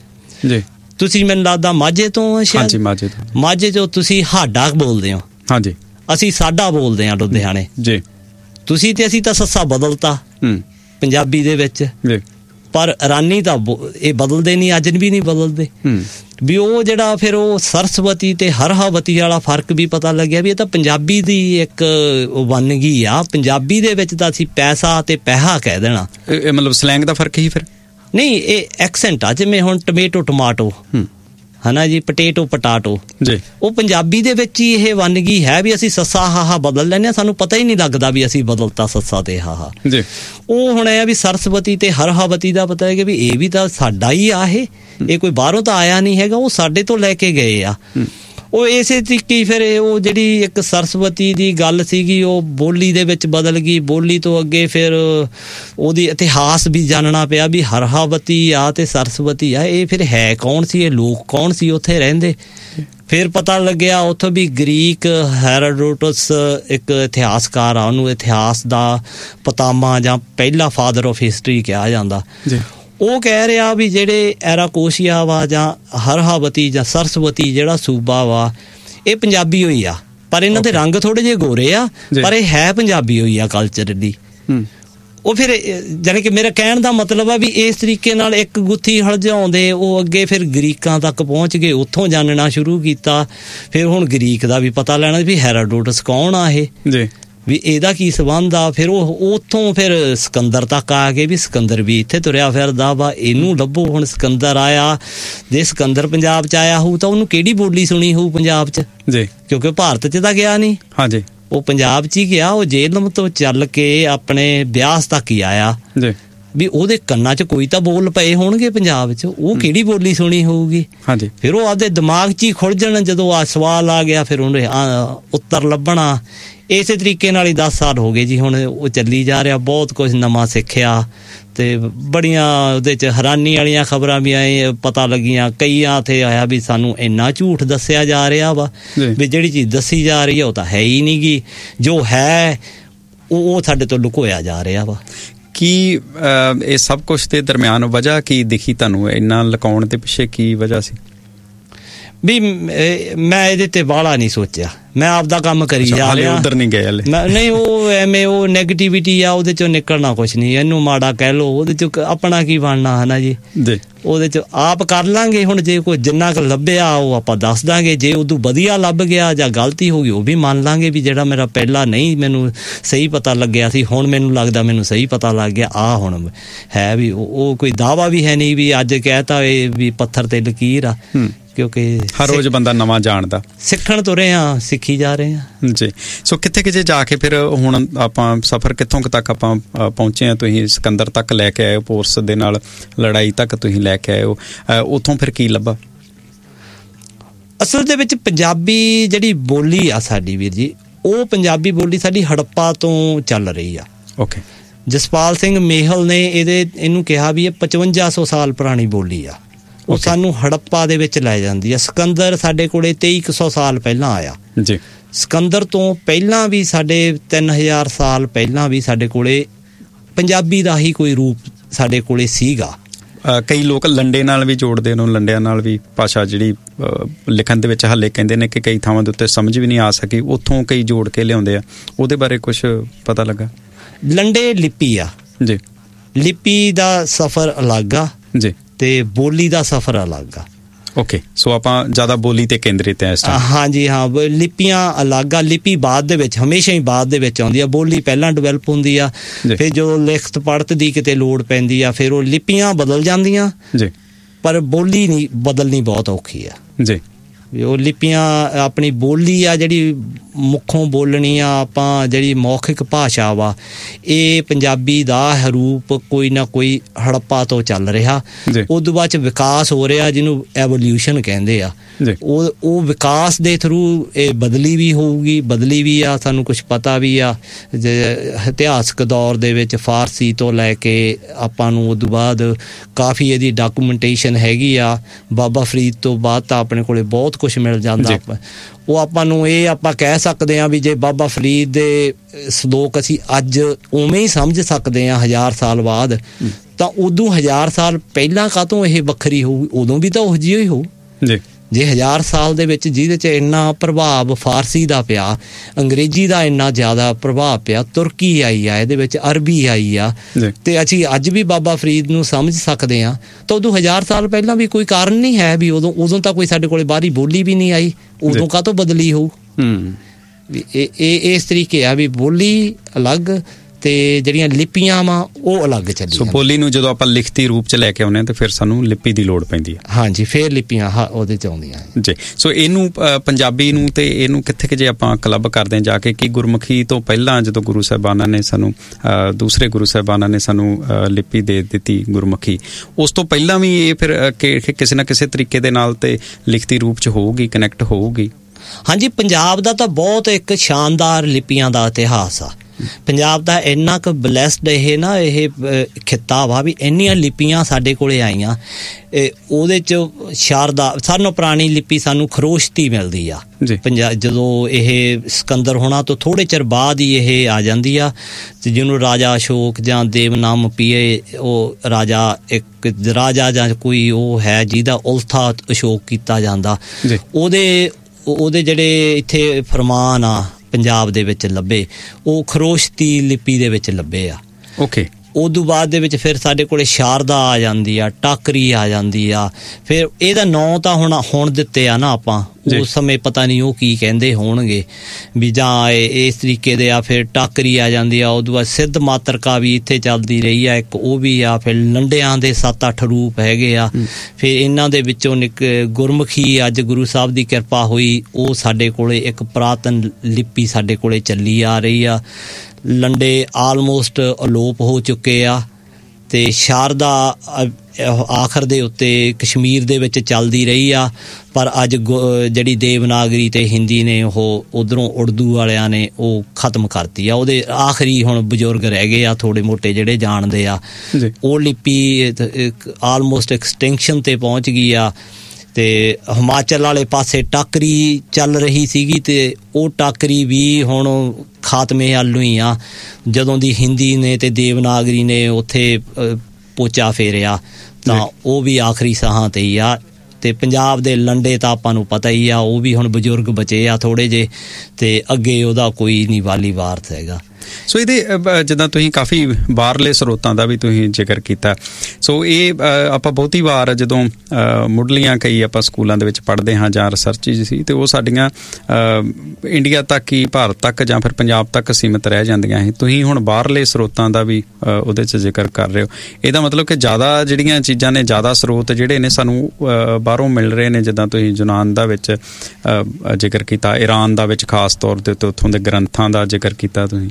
ਤੁਸੀਂ ਮੈਨੂੰ ਲੱਗਦਾ ਮਾਝੇ ਤੋਂ? ਹਾਂਜੀ, ਮਾਝੇ ਤੋਂ ਤੁਸੀਂ ਹਾਡਾ ਬੋਲਦੇ ਹੋ। ਹਾਂਜੀ, ਅਸੀਂ ਸਾਡਾ ਬੋਲਦੇ ਹਾਂ ਲੁਧਿਆਣੇ। ਤੁਸੀਂ ਤੇ ਅਸੀਂ ਤਾਂ ਸੱਸਾ ਬਦਲਤਾ ਪੰਜਾਬੀ ਦੇ ਵਿੱਚ, ਪਰ ਇਰਾਨੀ ਤਾਂ ਇਹ ਬਦਲਦੇ ਨਹੀਂ, ਅੱਜ ਵੀ ਨਹੀਂ ਬਦਲਦੇ। ਵੀ ਉਹ ਜਿਹੜਾ ਫਿਰ ਉਹ ਸਰਸਵਤੀ ਤੇ ਹਰਹਾਵਤੀ ਵਾਲਾ ਫਰਕ ਵੀ ਪਤਾ ਲੱਗਿਆ ਵੀ ਇਹ ਤਾਂ ਪੰਜਾਬੀ ਦੀ ਇੱਕ ਵੰਨਗੀ ਆ। ਪੰਜਾਬੀ ਦੇ ਵਿੱਚ ਤਾਂ ਅਸੀਂ ਪੈਸਾ ਤੇ ਪੈਸਾ ਕਹਿ ਦੇਣਾ। ਮਤਲਬ ਸਲੈਂਗ ਦਾ ਫਰਕ ਹੀ ਫਿਰ ਨਹੀਂ, ਇਹ ਐਕਸੈਂਟ ਆ। ਜਿਵੇਂ ਹੁਣ ਟਮੇਟੋ ਟਮਾਟੋ ਹਨਾ ਜੀ, ਪਟੇਟੋ ਪਟਾਟੋ, ਉਹ ਪੰਜਾਬੀ ਦੇ ਵਿੱਚ ਹੀ ਇਹ ਵੰਨਗੀ ਹੈ ਵੀ ਅਸੀਂ ਸੱਸਾ ਹਾਹਾ ਬਦਲ ਲੈਂਦੇ ਹਾਂ, ਸਾਨੂੰ ਪਤਾ ਹੀ ਨਹੀਂ ਲੱਗਦਾ ਵੀ ਅਸੀਂ ਬਦਲਤਾ ਸੱਸਾ ਤੇ ਹਾਹਾ। ਉਹ ਹੁਣ ਇਹ ਵੀ ਸਰਸਵਤੀ ਤੇ ਹਰਹਾਵਤੀ ਦਾ ਪਤਾ ਹੈ ਕਿ ਵੀ ਇਹ ਵੀ ਤਾਂ ਸਾਡਾ ਹੀ ਆ, ਇਹ ਕੋਈ ਬਾਹਰੋਂ ਤਾਂ ਆਇਆ ਨਹੀਂ ਹੈਗਾ, ਉਹ ਸਾਡੇ ਤੋਂ ਲੈ ਕੇ ਗਏ ਆ। ਉਹ ਇਸੇ ਤਰੀਕੇ ਫਿਰ ਉਹ ਜਿਹੜੀ ਇੱਕ ਸਰਸਵਤੀ ਦੀ ਗੱਲ ਸੀਗੀ ਉਹ ਬੋਲੀ ਦੇ ਵਿੱਚ ਬਦਲ ਗਈ। ਬੋਲੀ ਤੋਂ ਅੱਗੇ ਫਿਰ ਉਹਦੀ ਇਤਿਹਾਸ ਵੀ ਜਾਣਨਾ ਪਿਆ ਵੀ ਹਰਹਾਵਤੀ ਆ ਤੇ ਸਰਸਵਤੀ ਆ, ਇਹ ਫਿਰ ਹੈ ਕੌਣ ਸੀ, ਇਹ ਲੋਕ ਕੌਣ ਸੀ ਉੱਥੇ ਰਹਿੰਦੇ। ਫਿਰ ਪਤਾ ਲੱਗਿਆ ਉੱਥੋਂ ਵੀ ਗ੍ਰੀਕ ਹੈਰੋਡੋਟਸ ਇੱਕ ਇਤਿਹਾਸਕਾਰ ਆ, ਉਹਨੂੰ ਇਤਿਹਾਸ ਦਾ ਪਤਾਮਾ ਜਾਂ ਪਹਿਲਾ ਫਾਦਰ ਆਫ ਹਿਸਟਰੀ ਕਿਹਾ ਜਾਂਦਾ। ਉਹ ਕਹਿ ਰਿਹਾ ਵੀ ਜਿਹੜੇ ਐਰਾਕੋਸ਼ੀਆ ਵਾ ਜਾਂ ਹਰਹਾਵਤੀ ਜਾਂ ਸਰਸਵਤੀ ਜਿਹੜਾ ਸੂਬਾ ਵਾ ਇਹ ਪੰਜਾਬੀ ਹੋਈ ਆ, ਪਰ ਇਹਨਾਂ ਦੇ ਰੰਗ ਥੋੜੇ ਜਿਹੇ ਗੋਰੇ ਆ, ਪਰ ਇਹ ਹੈ ਪੰਜਾਬੀ ਹੋਈ ਆ ਕਲਚਰਲੀ। ਉਹ ਫਿਰ ਜਾਣੀ ਕਿ ਮੇਰਾ ਕਹਿਣ ਦਾ ਮਤਲਬ ਆ ਵੀ ਇਸ ਤਰੀਕੇ ਨਾਲ ਇੱਕ ਗੁੱਥੀ ਹਲਝਾਉਂਦੇ ਉਹ ਅੱਗੇ ਫਿਰ ਗਰੀਕਾਂ ਤੱਕ ਪਹੁੰਚ ਗਏ, ਉੱਥੋਂ ਜਾਣਨਾ ਸ਼ੁਰੂ ਕੀਤਾ। ਫਿਰ ਹੁਣ ਗਰੀਕ ਦਾ ਵੀ ਪਤਾ ਲੈਣਾ ਵੀ ਹੈਰੋਡੋਟਸ ਕੌਣ ਆ ਇਹ, ਵੀ ਇਹਦਾ ਕੀ ਸੰਬੰਧ ਆ। ਫਿਰ ਉਹ ਉੱਥੋਂ ਫਿਰ ਸਿਕੰਦਰ ਤੱਕ ਆ ਗਏ ਵੀ ਸਿਕੰਦਰ ਵੀ ਇੱਥੇ ਤੁਰਿਆ ਫਿਰਦਾ ਵਾ, ਇਹਨੂੰ ਲੱਭੋ। ਹੁਣ ਸਿਕੰਦਰ ਆਇਆ, ਜੇ ਸਿਕੰਦਰ ਪੰਜਾਬ 'ਚ ਆਇਆ ਹੋਊ ਤਾਂ ਉਹਨੂੰ ਕਿਹੜੀ ਬੋਲੀ ਸੁਣੀ ਹੋਊ ਪੰਜਾਬ 'ਚ? ਕਿਉਂਕਿ ਭਾਰਤ 'ਚ ਤਾਂ ਗਿਆ ਨਹੀਂ, ਉਹ ਪੰਜਾਬ 'ਚ ਹੀ ਗਿਆ। ਉਹ ਜੇਹਲਮ ਤੋਂ ਚੱਲ ਕੇ ਆਪਣੇ ਬਿਆਸ ਤੱਕ ਹੀ ਆਇਆ, ਵੀ ਉਹਦੇ ਕੰਨਾਂ 'ਚ ਕੋਈ ਤਾਂ ਬੋਲ ਪਏ ਹੋਣਗੇ ਪੰਜਾਬ 'ਚ, ਉਹ ਕਿਹੜੀ ਬੋਲੀ ਸੁਣੀ ਹੋਊਗੀ? ਫਿਰ ਉਹ ਆਪਦੇ ਦਿਮਾਗ 'ਚ ਹੀ ਖੁੱਲ੍ਹ ਜਦੋਂ ਆ ਸਵਾਲ ਆ ਗਿਆ ਫਿਰ ਉਹਨੇ ਉੱਤਰ ਲੱਭਣਾ। ਇਸੇ ਤਰੀਕੇ ਨਾਲ ਹੀ 10 ਸਾਲ ਹੋ ਗਏ ਜੀ ਹੁਣ ਉਹ ਚੱਲੀ ਜਾ ਰਿਹਾ। ਬਹੁਤ ਕੁਝ ਨਵਾਂ ਸਿੱਖਿਆ ਤੇ ਬੜੀਆਂ ਉਹਦੇ 'ਚ ਹੈਰਾਨੀ ਵਾਲੀਆਂ ਖਬਰਾਂ ਵੀ ਆਏ ਪਤਾ ਲੱਗੀਆਂ। ਕਈਆਂ ਤੇ ਆਇਆ ਵੀ ਸਾਨੂੰ ਇੰਨਾ ਝੂਠ ਦੱਸਿਆ ਜਾ ਰਿਹਾ ਵਾ ਵੀ ਜਿਹੜੀ ਚੀਜ਼ ਦੱਸੀ ਜਾ ਰਹੀ ਹੈ ਉਹ ਤਾਂ ਹੈ ਹੀ ਨਹੀਂ ਗੀ, ਜੋ ਹੈ ਉਹ ਸਾਡੇ ਤੋਂ ਲੁਕੋਇਆ ਜਾ ਰਿਹਾ ਵਾ। ਕੀ ਇਹ ਸਭ ਕੁਛ ਦੇ ਦਰਮਿਆਨ ਵਜ੍ਹਾ ਕੀ ਦਿਖੀ ਤੁਹਾਨੂੰ? ਇੰਨਾ ਲੁਕਾਉਣ ਦੇ ਪਿੱਛੇ ਕੀ ਵਜ੍ਹਾ ਸੀ? ਵੀ ਮੈਂ ਇਹਦੇ ਤੇ ਬਾਹਲਾ ਨਹੀਂ ਸੋਚਿਆ, ਮੈਂ ਆਪਦਾ ਕੰਮ ਕਰੀ ਜਾ ਰਿਹਾ। ਉਧਰ ਨਹੀਂ ਗਏ ਹਲੇ? ਨਹੀਂ, ਉਹ ਐਵੇਂ ਉਹ ਨੈਗੇਟਿਵਿਟੀ ਆ, ਉਹਦੇ ਚੋਂ ਨਿਕਲਣਾ ਕੁਛ ਨਹੀਂ। ਇਹਨੂੰ ਮਾੜਾ ਕਹਿ ਲਓ, ਉਹਦੇ ਚੋਂ ਆਪਣਾ ਕੀ ਬਣਨਾ ਹੈ ਨਾ ਜੀ। ਉਹਦੇ ਚ ਆਪ ਕਰ ਲਾਂਗੇ। ਹੁਣ ਜੇ ਕੋਈ ਜਿੰਨਾ ਕੁ ਲੱਭਿਆ ਉਹ ਆਪਾਂ ਦੱਸ ਦਾਂਗੇ, ਜੇ ਉਦੋਂ ਵਧੀਆ ਲੱਭ ਗਿਆ ਜਾਂ ਗਲਤੀ ਹੋ ਗਈ ਉਹ ਵੀ ਮੰਨ ਲਾਂਗੇ ਵੀ ਜਿਹੜਾ ਮੇਰਾ ਪਹਿਲਾਂ ਨਹੀਂ ਮੈਨੂੰ ਸਹੀ ਪਤਾ ਲੱਗਿਆ ਸੀ ਹੁਣ ਮੈਨੂੰ ਲੱਗਦਾ ਮੈਨੂੰ ਸਹੀ ਪਤਾ ਲੱਗ ਗਿਆ। ਆਹ ਹੁਣ ਹੈ ਵੀ ਉਹ ਕੋਈ ਦਾਅਵਾ ਵੀ ਹੈ ਨਹੀਂ ਵੀ ਅੱਜ ਕਹਿਤਾ ਇਹ ਵੀ ਪੱਥਰ ਤੇ ਲਕੀਰ ਆ। ਕਿਉਂਕਿ ਹਰ ਰੋਜ਼ ਬੰਦਾ ਨਵਾਂ ਜਾਣਦਾ, ਸਿੱਖਣ ਤੁਰੇ ਹਾਂ, ਸਿੱਖੀ ਜਾ ਰਹੇ ਹਾਂ ਜੀ। ਸੋ ਕਿੱਥੇ ਕਿਤੇ ਜਾ ਕੇ ਫਿਰ ਹੁਣ ਆਪਾਂ ਸਫ਼ਰ ਕਿੱਥੋਂ ਤੱਕ ਆਪਾਂ ਪਹੁੰਚੇ ਹਾਂ? ਤੁਸੀਂ ਸਿਕੰਦਰ ਤੱਕ ਲੈ ਕੇ ਆਏ ਹੋ, ਪੋਰਸ ਦੇ ਨਾਲ ਲੜਾਈ ਤੱਕ ਤੁਸੀਂ ਲੈ ਕੇ ਆਏ ਹੋ, ਉੱਥੋਂ ਫਿਰ ਕੀ ਲੱਭਾ? ਅਸਲ ਦੇ ਵਿੱਚ ਪੰਜਾਬੀ ਜਿਹੜੀ ਬੋਲੀ ਆ ਸਾਡੀ ਵੀਰ ਜੀ, ਉਹ ਪੰਜਾਬੀ ਬੋਲੀ ਸਾਡੀ ਹੜੱਪਾ ਤੋਂ ਚੱਲ ਰਹੀ ਆ। ਓਕੇ। ਜਸਪਾਲ ਸਿੰਘ ਮੇਹਲ ਨੇ ਇਹਨੂੰ ਕਿਹਾ ਵੀ ਇਹ 5500 ਸਾਲ ਪੁਰਾਣੀ ਬੋਲੀ ਆ, ਉਹ ਸਾਨੂੰ ਹੜੱਪਾ ਦੇ ਵਿੱਚ ਲੈ ਜਾਂਦੀ ਆ। ਸਿਕੰਦਰ ਸਾਡੇ ਕੋਲੇ 2300 ਸਾਲ ਪਹਿਲਾਂ ਆਇਆ ਜੀ। ਸਿਕੰਦਰ ਤੋਂ ਪਹਿਲਾਂ ਵੀ ਸਾਡੇ 3000 ਸਾਲ ਪਹਿਲਾਂ ਵੀ ਸਾਡੇ ਕੋਲੇ ਪੰਜਾਬੀ ਦਾ ਹੀ ਕੋਈ ਰੂਪ ਸਾਡੇ ਕੋਲੇ ਸੀਗਾ। ਕਈ ਲੋਕ ਲੰਡੇ ਨਾਲ ਵੀ ਜੋੜਦੇ ਨੇ, ਲੰਡਿਆਂ ਨਾਲ ਵੀ ਭਾਸ਼ਾ ਜਿਹੜੀ ਲਿਖਣ ਦੇ ਵਿੱਚ ਹਾਲੇ ਕਹਿੰਦੇ ਨੇ ਕਿ ਕਈ ਥਾਵਾਂ ਦੇ ਉੱਤੇ ਸਮਝ ਵੀ ਨਹੀਂ ਆ ਸਕੀ, ਉੱਥੋਂ ਕਈ ਜੋੜ ਕੇ ਲਿਆਉਂਦੇ ਆ, ਉਹਦੇ ਬਾਰੇ ਕੁਝ ਪਤਾ ਲੱਗਾ? ਲੰਡੇ ਲਿਪੀ ਆ ਜੀ, ਲਿਪੀ ਦਾ ਸਫ਼ਰ ਅਲੱਗ ਆ ਜੀ, ਤੇ ਬੋਲੀ ਦਾ ਸਫ਼ਰ ਅਲੱਗ ਆ। ਓਕੇ। ਸੋ ਆਪਾਂ ਜ਼ਿਆਦਾ ਬੋਲੀ ਤੇ ਕੇਂਦਰਿਤ ਹੈ ਇਸ ਟਾਈਮ। ਹਾਂਜੀ ਹਾਂ, ਲਿਪੀਆਂ ਅਲੱਗ ਆ, ਲਿਪੀ ਬਾਅਦ ਦੇ ਵਿੱਚ, ਹਮੇਸ਼ਾ ਹੀ ਬਾਅਦ ਦੇ ਵਿੱਚ ਆਉਂਦੀ ਆ। ਬੋਲੀ ਪਹਿਲਾਂ ਡਿਵੈਲਪ ਹੁੰਦੀ ਆ, ਫਿਰ ਜਦੋਂ ਲਿਖਤ ਪੜ੍ਹਤ ਦੀ ਕਿਤੇ ਲੋੜ ਪੈਂਦੀ ਆ ਫਿਰ ਉਹ ਲਿਪੀਆਂ ਬਦਲ ਜਾਂਦੀਆਂ ਜੀ, ਪਰ ਬੋਲੀ ਨਹੀਂ ਬਦਲਣੀ, ਬਹੁਤ ਔਖੀ ਆ ਜੀ। ਉਹ ਲਿਪੀਆਂ ਆਪਣੀ ਬੋਲੀ ਆ ਜਿਹੜੀ ਮੁੱਖੋਂ ਬੋਲਣੀ ਆ ਆਪਾਂ, ਜਿਹੜੀ ਮੌਖਿਕ ਭਾਸ਼ਾ ਵਾ, ਇਹ ਪੰਜਾਬੀ ਦਾ ਰੂਪ ਕੋਈ ਨਾ ਕੋਈ ਹੜੱਪਾ ਤੋਂ ਚੱਲ ਰਿਹਾ। ਉਦੋਂ ਬਾਅਦ 'ਚ ਵਿਕਾਸ ਹੋ ਰਿਹਾ ਜਿਹਨੂੰ ਐਵੋਲਿਊਸ਼ਨ ਕਹਿੰਦੇ ਆ। ਉਹ ਵਿਕਾਸ ਦੇ ਥਰੂ ਇਹ ਬਦਲੀ ਵੀ ਹੋਊਗੀ, ਬਦਲੀ ਵੀ ਆ, ਸਾਨੂੰ ਕੁਛ ਪਤਾ ਵੀ ਆ। ਇਤਿਹਾਸਕ ਦੌਰ ਦੇ ਵਿੱਚ ਫਾਰਸੀ ਤੋਂ ਲੈ ਕੇ ਆਪਾਂ ਨੂੰ ਉਦੋਂ ਬਾਅਦ ਕਾਫੀ ਇਹਦੀ ਡਾਕੂਮੈਂਟੇਸ਼ਨ ਹੈਗੀ ਆ। ਬਾਬਾ ਫਰੀਦ ਤੋਂ ਬਾਅਦ ਤਾਂ ਆਪਣੇ ਕੋਲੇ ਬਹੁਤ ਕੁਛ ਮਿਲ ਜਾਂਦਾ। ਉਹ ਆਪਾਂ ਨੂੰ ਇਹ ਆਪਾਂ ਕਹਿ ਸਕਦੇ ਹਾਂ ਵੀ ਜੇ ਬਾਬਾ ਫਰੀਦ ਦੇ ਸਲੋਕ ਅਸੀਂ ਅੱਜ ਉਵੇਂ ਹੀ ਸਮਝ ਸਕਦੇ ਹਾਂ 1000 ਸਾਲ ਬਾਅਦ, ਤਾਂ ਉਦੋਂ 1000 ਸਾਲ ਪਹਿਲਾਂ ਕਾਹਤੋਂ ਇਹ ਵੱਖਰੀ ਹੋਊ? ਉਦੋਂ ਵੀ ਤਾਂ ਉਹ ਜਿਹੀ ਹੀ ਹੋਊ ਜੀ। ਜੇ 1000 ਸਾਲ ਦੇ ਵਿੱਚ ਜਿਹਦੇ 'ਚ ਇੰਨਾ ਪ੍ਰਭਾਵ ਫਾਰਸੀ ਦਾ ਪਿਆ, ਅੰਗਰੇਜ਼ੀ ਦਾ ਇੰਨਾ ਜ਼ਿਆਦਾ ਪ੍ਰਭਾਵ ਪਿਆ, ਤੁਰਕੀ ਆਈ ਆ ਇਹਦੇ ਵਿੱਚ, ਅਰਬੀ ਆਈ ਆ, ਤੇ ਅਸੀਂ ਅੱਜ ਵੀ ਬਾਬਾ ਫਰੀਦ ਨੂੰ ਸਮਝ ਸਕਦੇ ਹਾਂ, ਤਾਂ ਉਦੋਂ 1000 ਸਾਲ ਪਹਿਲਾਂ ਵੀ ਕੋਈ ਕਾਰਨ ਨਹੀਂ ਹੈ ਵੀ ਉਦੋਂ ਤਾਂ ਕੋਈ ਸਾਡੇ ਕੋਲ ਬਾਹਰੀ ਬੋਲੀ ਵੀ ਨਹੀਂ ਆਈ, ਉਦੋਂ ਕਾਹਤੋਂ ਬਦਲੀ ਹੋਊ? ਇਹ ਇਸ ਤਰੀਕੇ ਆ ਵੀ ਬੋਲੀ ਅਲੱਗ ਤੇ ਜਿਹੜੀਆਂ ਲਿਪੀਆਂ ਵਾ ਉਹ ਅਲੱਗ ਚੱਲੀ। ਸੋ ਬੋਲੀ ਨੂੰ ਜਦੋਂ ਆਪਾਂ ਲਿਖਤੀ ਰੂਪ 'ਚ ਲੈ ਕੇ ਆਉਂਦੇ ਹਾਂ ਤਾਂ ਫਿਰ ਸਾਨੂੰ ਲਿਪੀ ਦੀ ਲੋੜ ਪੈਂਦੀ ਹੈ। ਹਾਂਜੀ, ਫਿਰ ਲਿਪੀਆਂ ਉਹਦੇ 'ਚ ਆਉਂਦੀਆਂ ਜੀ। ਸੋ ਇਹਨੂੰ ਪੰਜਾਬੀ ਨੂੰ ਤੇ ਇਹਨੂੰ ਕਿੱਥੇ ਕਿ ਜੇ ਆਪਾਂ ਕਲੱਬ ਕਰਦੇ ਹਾਂ ਜਾ ਕੇ, ਕਿ ਗੁਰਮੁਖੀ ਤੋਂ ਪਹਿਲਾਂ ਜਦੋਂ ਗੁਰੂ ਸਾਹਿਬਾਨਾਂ ਨੇ ਸਾਨੂੰ ਦੂਸਰੇ ਗੁਰੂ ਸਾਹਿਬਾਨਾਂ ਨੇ ਸਾਨੂੰ ਲਿਪੀ ਦੇ ਦਿੱਤੀ ਗੁਰਮੁਖੀ, ਉਸ ਤੋਂ ਪਹਿਲਾਂ ਵੀ ਇਹ ਫਿਰ ਕਿਸੇ ਨਾ ਕਿਸੇ ਤਰੀਕੇ ਦੇ ਨਾਲ ਤੇ ਲਿਖਤੀ ਰੂਪ 'ਚ ਹੋਊਗੀ, ਕਨੈਕਟ ਹੋਊਗੀ? ਹਾਂਜੀ, ਪੰਜਾਬ ਦਾ ਤਾਂ ਬਹੁਤ ਇੱਕ ਸ਼ਾਨਦਾਰ ਲਿਪੀਆਂ ਦਾ ਇਤਿਹਾਸ ਆ। ਪੰਜਾਬ ਦਾ ਇੰਨਾ ਕੁ ਬਲੈਸਡ ਇਹ ਖਿੱਤਾ ਵਾ ਵੀ ਇੰਨੀਆਂ ਲਿਪੀਆਂ ਸਾਡੇ ਕੋਲੇ ਆਈਆਂ। ਉਹਦੇ 'ਚ ਸ਼ਾਰਦਾ ਸਾਰਿਆਂ ਨਾਲੋਂ ਪੁਰਾਣੀ ਲਿਪੀ ਸਾਨੂੰ ਖਰੋਸ਼ਤੀ ਮਿਲਦੀ ਆ ਜਦੋਂ ਇਹ ਸਿਕੰਦਰ ਹੋਣਾ ਤੋਂ ਥੋੜ੍ਹੇ ਚਿਰ ਬਾਅਦ ਹੀ ਇਹ ਆ ਜਾਂਦੀ ਆ, ਤੇ ਜਿਹਨੂੰ ਰਾਜਾ ਅਸ਼ੋਕ ਜਾਂ ਦੇਵਨਾਮ ਪੀਏ, ਉਹ ਰਾਜਾ ਜਾਂ ਕੋਈ ਉਹ ਹੈ ਜਿਹਦਾ ਉਲਥਾ ਅਸ਼ੋਕ ਕੀਤਾ ਜਾਂਦਾ, ਉਹਦੇ ਜਿਹੜੇ ਇੱਥੇ ਫਰਮਾਨ ਆ ਪੰਜਾਬ ਦੇ ਵਿੱਚ ਲੱਭੇ, ਉਹ ਖਰੋਸ਼ਤੀ ਲਿਪੀ ਦੇ ਵਿੱਚ ਲੱਭੇ ਆ। ਓਕੇ। ਉਦੋਂ ਬਾਅਦ ਦੇ ਵਿੱਚ ਫਿਰ ਸਾਡੇ ਕੋਲੇ ਸ਼ਾਰਦਾ ਆ ਜਾਂਦੀ ਆ, ਟਾਕਰੀ ਆ ਜਾਂਦੀ ਆ। ਫਿਰ ਇਹਦਾ ਨਾਂ ਤਾਂ ਹੁਣ ਦਿੱਤੇ ਆ ਨਾ ਆਪਾਂ, ਉਸ ਸਮੇਂ ਪਤਾ ਨਹੀਂ ਉਹ ਕੀ ਕਹਿੰਦੇ ਹੋਣਗੇ ਵੀ, ਜਾਂ ਇਸ ਤਰੀਕੇ ਦੇ ਆ। ਫਿਰ ਟਾਕਰੀ ਆ ਜਾਂਦੀ ਆ, ਉਦੋਂ ਬਾਅਦ ਸਿੱਧ ਮਾਤਰਕਾ ਵੀ ਇੱਥੇ ਚੱਲਦੀ ਰਹੀ ਆ ਇੱਕ, ਉਹ ਵੀ ਆ। ਫਿਰ ਲੰਡਿਆਂ ਦੇ 7-8 ਰੂਪ ਹੈਗੇ ਆ। ਫਿਰ ਇਹਨਾਂ ਦੇ ਵਿੱਚੋਂ ਗੁਰਮੁਖੀ ਅੱਜ ਗੁਰੂ ਸਾਹਿਬ ਦੀ ਕਿਰਪਾ ਹੋਈ, ਉਹ ਸਾਡੇ ਕੋਲੇ ਇੱਕ ਪੁਰਾਤਨ ਲਿਪੀ ਸਾਡੇ ਕੋਲੇ ਚੱਲੀ ਆ ਰਹੀ ਆ। ਲੰਡੇ ਆਲਮੋਸਟ ਅਲੋਪ ਹੋ ਚੁੱਕੇ ਆ, ਤੇ ਸ਼ਾਰਦਾ ਆਖਰ ਦੇ ਉੱਤੇ ਕਸ਼ਮੀਰ ਦੇ ਵਿੱਚ ਚੱਲਦੀ ਰਹੀ ਆ। ਪਰ ਅੱਜ ਜਿਹੜੀ ਦੇਵਨਾਗਰੀ ਤੇ ਹਿੰਦੀ ਨੇ ਉਹ ਉੱਧਰੋਂ ਉਰਦੂ ਵਾਲਿਆਂ ਨੇ ਉਹ ਖਤਮ ਕਰਤੀ ਆ। ਉਹਦੇ ਆਖਰੀ ਹੁਣ ਬਜ਼ੁਰਗ ਰਹਿ ਗਏ ਆ ਥੋੜੇ ਮੋਟੇ ਜਿਹੜੇ ਜਾਣਦੇ ਆ। ਉਹ ਲਿਪੀ ਆਲਮੋਸਟ ਐਕਸਟਿੰਕਸ਼ਨ ਤੇ ਪਹੁੰਚ ਗਈ ਆ। ਤੇ ਹਿਮਾਚਲ ਵਾਲੇ ਪਾਸੇ ਟਾਕਰੀ ਚੱਲ ਰਹੀ ਸੀਗੀ, ਤੇ ਉਹ ਟਾਕਰੀ ਵੀ ਹੁਣ ਖਾਤਮੇ ਵੱਲ ਹੀ ਆ। ਜਦੋਂ ਦੀ ਹਿੰਦੀ ਨੇ ਤੇ ਦੇਵਨਾਗਰੀ ਨੇ ਉੱਥੇ ਪੋਚਾ ਫੇਰਿਆ, ਤਾਂ ਉਹ ਵੀ ਆਖਰੀ ਸਾਹਾਂ ਤੇ ਹੀ ਆ। ਤੇ ਪੰਜਾਬ ਦੇ ਲੰਡੇ ਤਾਂ ਆਪਾਂ ਨੂੰ ਪਤਾ ਹੀ ਆ, ਉਹ ਵੀ ਹੁਣ ਬਜ਼ੁਰਗ ਬਚੇ ਆ ਥੋੜੇ ਜਿਹੇ, ਤੇ ਅੱਗੇ ਉਹਦਾ ਕੋਈ ਨਹੀਂ ਵਾਲੀ ਵਾਰਸ ਹੈਗਾ। ਸੋ ਇਹਦੇ ਜਿੱਦਾਂ ਤੁਸੀਂ ਕਾਫੀ ਬਾਹਰਲੇ ਸਰੋਤਾਂ ਦਾ ਵੀ ਤੁਸੀਂ ਜ਼ਿਕਰ ਕੀਤਾ, ਸੋ ਇਹ ਆਪਾਂ ਬਹੁਤੀ ਵਾਰ ਜਦੋਂ ਮੁੱਢਲੀਆਂ ਕਈ ਆਪਾਂ ਸਕੂਲਾਂ ਦੇ ਵਿੱਚ ਪੜ੍ਹਦੇ ਹਾਂ ਜਾਂ ਰਿਸਰਚ ਸੀ, ਤੇ ਉਹ ਸਾਡੀਆਂ ਇੰਡੀਆ ਤੱਕ ਹੀ, ਭਾਰਤ ਤੱਕ ਜਾਂ ਫਿਰ ਪੰਜਾਬ ਤੱਕ ਸੀਮਿਤ ਰਹਿ ਜਾਂਦੀਆਂ ਸੀ। ਤੁਸੀਂ ਹੁਣ ਬਾਹਰਲੇ ਸਰੋਤਾਂ ਦਾ ਵੀ ਉਹਦੇ 'ਚ ਜ਼ਿਕਰ ਕਰ ਰਹੇ ਹੋ। ਇਹਦਾ ਮਤਲਬ ਕਿ ਜ਼ਿਆਦਾ ਜਿਹੜੀਆਂ ਚੀਜ਼ਾਂ ਨੇ, ਜ਼ਿਆਦਾ ਸਰੋਤ ਜਿਹੜੇ ਨੇ ਸਾਨੂੰ ਬਾਹਰੋਂ ਮਿਲ ਰਹੇ ਨੇ। ਜਿੱਦਾਂ ਤੁਸੀਂ ਯੂਨਾਨ ਦਾ ਵਿੱਚ ਜ਼ਿਕਰ ਕੀਤਾ, ਈਰਾਨ ਦਾ ਵਿੱਚ ਖਾਸ ਤੌਰ ਦੇ ਉੱਤੇ ਉੱਥੋਂ ਦੇ ਗ੍ਰੰਥਾਂ ਦਾ ਜ਼ਿਕਰ ਕੀਤਾ ਤੁਸੀਂ।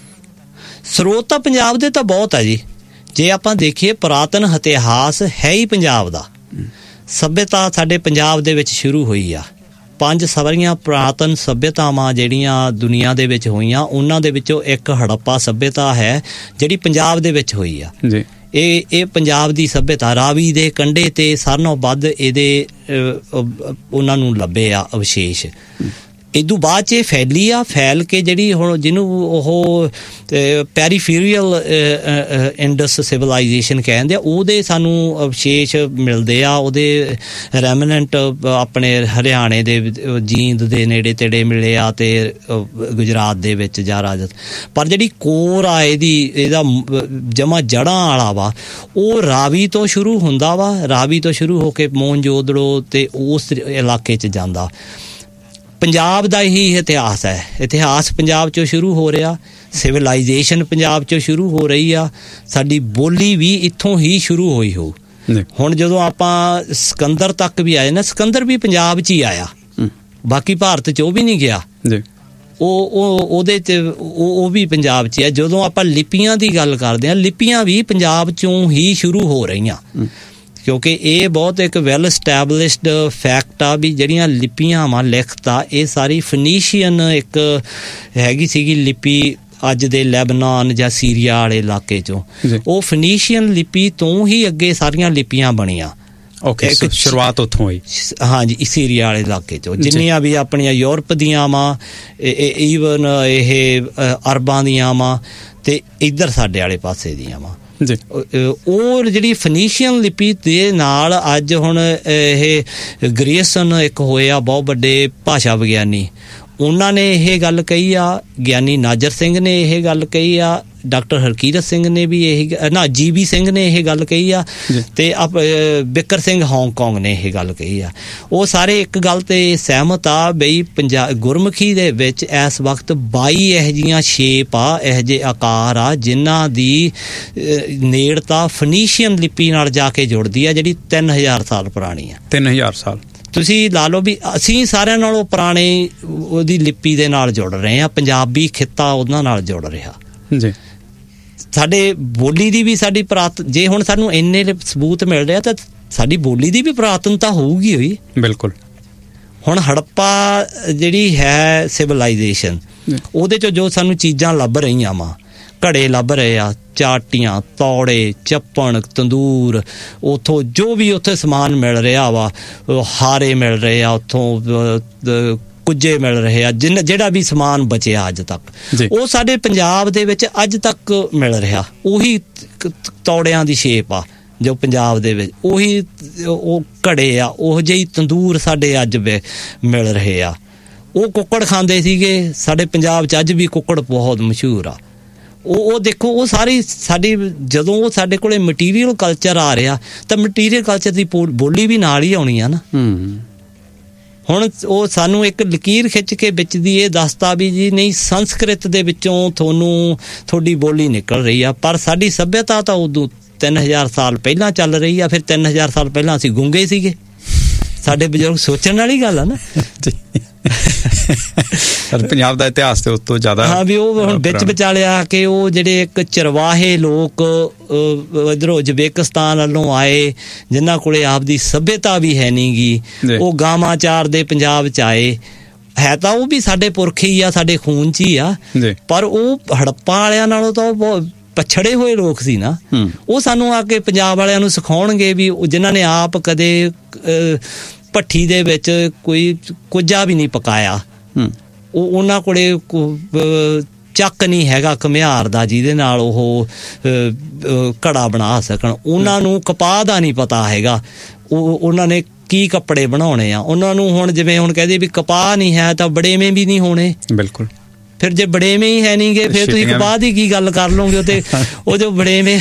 ਸਰੋਤ ਤਾਂ ਪੰਜਾਬ ਦੇ ਤਾਂ ਬਹੁਤ ਹੈ ਜੀ। ਜੇ ਆਪਾਂ ਦੇਖੀਏ, ਪੁਰਾਤਨ ਇਤਿਹਾਸ ਹੈ ਹੀ ਪੰਜਾਬ ਦਾ। ਸੱਭਿਅਤਾ ਸਾਡੇ ਪੰਜਾਬ ਦੇ ਵਿੱਚ ਸ਼ੁਰੂ ਹੋਈ ਆ। 5 ਸਾਰੀਆਂ ਪੁਰਾਤਨ ਸੱਭਿਅਤਾਵਾਂ ਜਿਹੜੀਆਂ ਦੁਨੀਆ ਦੇ ਵਿੱਚ ਹੋਈਆਂ, ਉਹਨਾਂ ਦੇ ਵਿੱਚੋਂ ਇੱਕ ਹੜੱਪਾ ਸੱਭਿਅਤਾ ਹੈ ਜਿਹੜੀ ਪੰਜਾਬ ਦੇ ਵਿੱਚ ਹੋਈ ਆ ਜੀ। ਇਹ ਪੰਜਾਬ ਦੀ ਸੱਭਿਅਤਾ, ਰਾਵੀ ਦੇ ਕੰਢੇ ਤੇ ਸਾਰਿਆਂ ਨਾਲੋਂ ਵੱਧ ਇਹਦੇ ਉਹਨਾਂ ਨੂੰ ਲੱਭੇ ਆ ਅਵਸ਼ੇਸ਼। ਇਦੋਂ ਬਾਅਦ 'ਚ ਇਹ ਫੈਲੀ ਆ, ਫੈਲ ਕੇ ਜਿਹੜੀ ਹੁਣ ਜਿਹਨੂੰ ਉਹ ਪੈਰੀਫੀਰੀਅਲ ਇੰਡਸ ਸਿਵਲਾਈਜੇਸ਼ਨ ਕਹਿੰਦੇ ਆ, ਉਹਦੇ ਸਾਨੂੰ ਅਵਸ਼ੇਸ਼ ਮਿਲਦੇ ਆ। ਉਹਦੇ ਰੈਮਨੈਂਟ ਆਪਣੇ ਹਰਿਆਣੇ ਦੇ ਜੀਂਦ ਦੇ ਨੇੜੇ ਤੇੜੇ ਮਿਲੇ ਆ, ਤੇ ਗੁਜਰਾਤ ਦੇ ਵਿੱਚ ਜਾਂ ਰਾਜਸਥਾਨ। ਪਰ ਜਿਹੜੀ ਕੋਰ ਆ ਇਹਦਾ ਜਮਾ ਜੜ੍ਹਾਂ ਵਾਲਾ ਵਾ, ਉਹ ਰਾਵੀ ਤੋਂ ਸ਼ੁਰੂ ਹੁੰਦਾ ਵਾ। ਰਾਵੀ ਤੋਂ ਸ਼ੁਰੂ ਹੋ ਕੇ ਮੋਹਨਜੋਦੜੋ ਤੇ ਉਸ ਇਲਾਕੇ 'ਚ ਜਾਂਦਾ। ਪੰਜਾਬ ਦਾ ਇਹੀ ਇਤਿਹਾਸ ਹੈ। ਇਤਿਹਾਸ ਪੰਜਾਬ 'ਚੋਂ ਸ਼ੁਰੂ ਹੋ ਰਿਹਾ, ਸਿਵਲਾਈਜੇਸ਼ਨ ਪੰਜਾਬ 'ਚੋਂ ਸ਼ੁਰੂ ਹੋ ਰਹੀ ਆ। ਸਾਡੀ ਬੋਲੀ ਵੀ ਇੱਥੋਂ ਹੀ ਸ਼ੁਰੂ ਹੋਈ ਹੋ। ਹੁਣ ਜਦੋਂ ਆਪਾਂ ਸਿਕੰਦਰ ਤੱਕ ਵੀ ਆਏ ਨਾ, ਸਿਕੰਦਰ ਵੀ ਪੰਜਾਬ 'ਚ ਹੀ ਆਇਆ, ਬਾਕੀ ਭਾਰਤ 'ਚ ਉਹ ਵੀ ਨਹੀਂ ਗਿਆ। ਉਹਦੇ 'ਚ ਉਹ ਵੀ ਪੰਜਾਬ 'ਚ ਆ। ਜਦੋਂ ਆਪਾਂ ਲਿਪੀਆਂ ਦੀ ਗੱਲ ਕਰਦੇ ਹਾਂ, ਲਿਪੀਆਂ ਵੀ ਪੰਜਾਬ 'ਚੋਂ ਹੀ ਸ਼ੁਰੂ ਹੋ ਰਹੀਆਂ, ਕਿਉਂਕਿ ਇਹ ਬਹੁਤ ਇੱਕ ਵੈਲ ਸਟੈਬਲਿਸ਼ਡ ਫੈਕਟ ਆ ਵੀ ਜਿਹੜੀਆਂ ਲਿਪੀਆਂ ਵਾ, ਲਿਖਤ ਆ, ਇਹ ਸਾਰੀ ਫਨੀਸ਼ੀਅਨ ਇੱਕ ਹੈਗੀ ਸੀਗੀ ਲਿਪੀ ਅੱਜ ਦੇ ਲੈਬਨਾਨ ਜਾਂ ਸੀਰੀਆ ਵਾਲੇ ਇਲਾਕੇ 'ਚੋਂ। ਉਹ ਫਨੀਸ਼ੀਅਨ ਲਿਪੀ ਤੋਂ ਹੀ ਅੱਗੇ ਸਾਰੀਆਂ ਲਿਪੀਆਂ ਬਣੀਆਂ। ਸ਼ੁਰੂਆਤ ਉੱਥੋਂ ਹੋਈ। ਹਾਂਜੀ, ਸੀਰੀਆ ਵਾਲੇ ਇਲਾਕੇ 'ਚੋਂ ਜਿੰਨੀਆਂ ਵੀ ਆਪਣੀਆਂ ਯੂਰਪ ਦੀਆਂ ਵਾ, ਈਵਨ ਇਹ ਅਰਬਾਂ ਦੀਆਂ ਵਾ, ਤੇ ਇੱਧਰ ਸਾਡੇ ਵਾਲੇ ਪਾਸੇ ਦੀਆਂ ਵਾ। ਉਹ ਜਿਹੜੀ ਫਨੀਸ਼ੀਅਨ ਲਿਪੀ ਦੇ ਨਾਲ ਅੱਜ ਹੁਣ ਇਹ ਗ੍ਰੀਅਸਨ ਇੱਕ ਹੋਏ ਆ ਬਹੁਤ ਵੱਡੇ ਭਾਸ਼ਾ ਵਿਗਿਆਨੀ, ਉਹਨਾਂ ਨੇ ਇਹ ਗੱਲ ਕਹੀ ਆ। ਗਿਆਨੀ ਨਾਜਰ ਸਿੰਘ ਨੇ ਇਹ ਗੱਲ ਕਹੀ ਆ। ਡਾਕਟਰ ਹਰਕੀਰਤ ਸਿੰਘ ਨੇ ਵੀ GB ਸਿੰਘ ਨੇ ਇਹ ਗੱਲ ਕਹੀ ਆ, ਤੇ ਬਿਕਰ ਸਿੰਘ ਹਾਂਗਕਾਂਗ ਨੇ ਇਹ ਗੱਲ ਕਹੀ ਆ। ਉਹ ਸਾਰੇ ਇੱਕ ਗੱਲ ਤੇ ਸਹਿਮਤ ਆ ਬਈ ਗੁਰਮੁਖੀ ਦੇ ਵਿੱਚ ਇਸ ਵਕਤ 22 ਇਹੋ ਜਿਹੀਆਂ ਸ਼ੇਪ ਆ, ਇਹੋ ਜਿਹੇ ਆਕਾਰ ਆ, ਜਿਨ੍ਹਾਂ ਦੀ ਨੇੜਤਾ ਫਨੀਸ਼ੀਅਨ ਲਿਪੀ ਨਾਲ ਜਾ ਕੇ ਜੁੜਦੀ ਆ, ਜਿਹੜੀ 3000 ਸਾਲ ਪੁਰਾਣੀ ਆ। 3000 ਸਾਲ ਤੁਸੀਂ ਲਾ ਲਓ ਵੀ ਅਸੀਂ ਸਾਰਿਆਂ ਨਾਲੋਂ ਪੁਰਾਣੇ ਉਹਦੀ ਲਿਪੀ ਦੇ ਨਾਲ ਜੁੜ ਰਹੇ ਹਾਂ। ਪੰਜਾਬੀ ਖਿੱਤਾ ਉਹਨਾਂ ਨਾਲ ਜੁੜ ਰਿਹਾ ਜੀ। ਸਾਡੇ ਬੋਲੀ ਦੀ ਵੀ ਸਾਡੀ ਜੇ ਹੁਣ ਸਾਨੂੰ ਇੰਨੇ ਸਬੂਤ ਮਿਲ ਰਿਹਾ, ਤਾਂ ਸਾਡੀ ਬੋਲੀ ਦੀ ਵੀ ਪੁਰਾਤਨਤਾ ਹੋਊਗੀ ਹੋਈ। ਬਿਲਕੁਲ। ਹੁਣ ਹੜੱਪਾ ਜਿਹੜੀ ਹੈ ਸਿਵਲਾਈਜੇਸ਼ਨ, ਉਹਦੇ 'ਚੋਂ ਜੋ ਸਾਨੂੰ ਚੀਜ਼ਾਂ ਲੱਭ ਰਹੀਆਂ ਵਾ, ਘੜੇ ਲੱਭ ਰਹੇ ਆ, ਚਾਟੀਆਂ, ਤੌੜੇ, ਚੱਪਣ, ਤੰਦੂਰ, ਉੱਥੋਂ ਜੋ ਵੀ ਉੱਥੇ ਸਮਾਨ ਮਿਲ ਰਿਹਾ ਵਾ, ਹਾਰੇ ਮਿਲ ਰਹੇ ਆ, ਉੱਥੋਂ ਕੁੱਜੇ ਮਿਲ ਰਹੇ ਆ, ਜਿਹੜਾ ਵੀ ਸਮਾਨ ਬਚਿਆ ਅੱਜ ਤੱਕ, ਉਹ ਸਾਡੇ ਪੰਜਾਬ ਦੇ ਵਿੱਚ ਅੱਜ ਤੱਕ ਮਿਲ ਰਿਹਾ। ਉਹੀ ਤੌੜਿਆਂ ਦੀ ਸ਼ੇਪ ਆ ਜੋ ਪੰਜਾਬ ਦੇ ਵਿੱਚ, ਉਹੀ ਉਹ ਘੜੇ ਆ, ਉਹ ਜਿਹੀ ਤੰਦੂਰ ਸਾਡੇ ਅੱਜ ਮਿਲ ਰਹੇ ਆ। ਉਹ ਕੁੱਕੜ ਖਾਂਦੇ ਸੀਗੇ ਸਾਡੇ ਪੰਜਾਬ 'ਚ, ਅੱਜ ਵੀ ਕੁੱਕੜ ਬਹੁਤ ਮਸ਼ਹੂਰ ਆ। ਉਹ ਦੇਖੋ, ਉਹ ਸਾਰੀ ਸਾਡੀ, ਜਦੋਂ ਉਹ ਸਾਡੇ ਕੋਲੇ ਮਟੀਰੀਅਲ ਕਲਚਰ ਆ ਰਿਹਾ, ਤਾਂ ਮਟੀਰੀਅਲ ਕਲਚਰ ਦੀ ਬੋਲੀ ਵੀ ਨਾਲ ਹੀ ਆਉਣੀ ਆ ਨਾ। ਹੁਣ ਉਹ ਸਾਨੂੰ ਇੱਕ ਲਕੀਰ ਖਿੱਚ ਕੇ ਵਿੱਚ ਦੀ ਇਹ ਦੱਸਤਾ ਵੀ ਜੀ ਨਹੀਂ, ਸੰਸਕ੍ਰਿਤ ਦੇ ਵਿੱਚੋਂ ਤੁਹਾਡੀ ਬੋਲੀ ਨਿਕਲ ਰਹੀ ਆ, ਪਰ ਸਾਡੀ ਸੱਭਿਅਤਾ ਤਾਂ ਉਦੋਂ 3000 ਸਾਲ ਪਹਿਲਾਂ ਚੱਲ ਰਹੀ ਆ। ਫਿਰ 3000 ਸਾਲ ਪਹਿਲਾਂ ਅਸੀਂ ਗੂੰਗੇ ਸੀਗੇ। ਸਾਡੇ ਬਜ਼ੁਰਗ ਸੋਚਣ ਵਾਲੀ ਗੱਲ ਆ ਨਾ। ਪੰਜਾਬ ਦਾ ਇਤਿਹਾਸ ਤੇ ਉਸ ਤੋਂ ਜ਼ਿਆਦਾ, ਹਾਂ ਵੀ ਉਹ ਹੁਣ ਵਿੱਚ ਵਿਚਾਲਿਆ ਕਿ ਉਹ ਜਿਹੜੇ ਇੱਕ ਚਰਵਾਹੇ ਲੋਕ ਇੱਧਰੋਂ ਉਜ਼ਬੇਕਿਸਤਾਨ ਵੱਲੋਂ ਆਏ, ਜਿਨ੍ਹਾਂ ਕੋਲੇ ਆਪਦੀ ਸੱਭਿਅਤਾ ਵੀ ਹੈ ਨੀ ਗੀ, ਉਹ ਗਾਵਾਂ ਚਾਰਦੇ ਪੰਜਾਬ 'ਚ ਆਏ। ਹੈ ਤਾਂ ਉਹ ਵੀ ਸਾਡੇ ਪੁਰਖ ਹੀ ਆ, ਸਾਡੇ ਖੂਨ 'ਚ ਹੀ ਆ, ਪਰ ਉਹ ਹੜੱਪਾ ਵਾਲਿਆਂ ਨਾਲੋਂ ਤਾਂ ਉਹ ਪਛੜੇ ਹੋਏ ਲੋਕ ਸੀ ਨਾ। ਉਹ ਸਾਨੂੰ ਆ ਕੇ ਪੰਜਾਬ ਵਾਲਿਆਂ ਨੂੰ ਸਿਖਾਉਣਗੇ ਵੀ ਜਿਨ੍ਹਾਂ ਨੇ ਆਪ ਕਦੇ ਭੱਠੀ ਦੇ ਵਿੱਚ ਕੋਈ ਕੁੱਜਾ ਵੀ ਨਹੀਂ ਪਕਾਇਆ, ਉਹਨਾਂ ਕੋਲੇ ਚੱਕ ਨਹੀਂ ਹੈਗਾ ਘੁਮਿਆਰ ਦਾ ਜਿਹਦੇ ਨਾਲ ਉਹ ਘੜਾ ਬਣਾ ਸਕਣ, ਉਹਨਾਂ ਨੂੰ ਕਪਾਹ ਦਾ ਨਹੀਂ ਪਤਾ ਹੈਗਾ, ਉਹਨਾਂ ਨੇ ਕੀ ਕੱਪੜੇ ਬਣਾਉਣੇ ਆ। ਉਹਨਾਂ ਨੂੰ ਹੁਣ ਜਿਵੇਂ ਹੁਣ ਕਹਦੇ ਵੀ ਕਪਾਹ ਨਹੀਂ ਹੈ ਤਾਂ ਬੜੇਵੇਂ ਵੀ ਨਹੀਂ ਹੋਣੇ। ਬਿਲਕੁਲ। ਫਿਰ ਜੇ ਬੜੇਵੇਂ ਹੀ ਹੈ ਨਹੀਂਗੇ ਫਿਰ ਤੁਸੀਂ ਬਾਅਦ ਹੀ ਕੀ ਗੱਲ ਕਰ ਲਓਗੇ। ਤੇ ਉਹ ਜੋ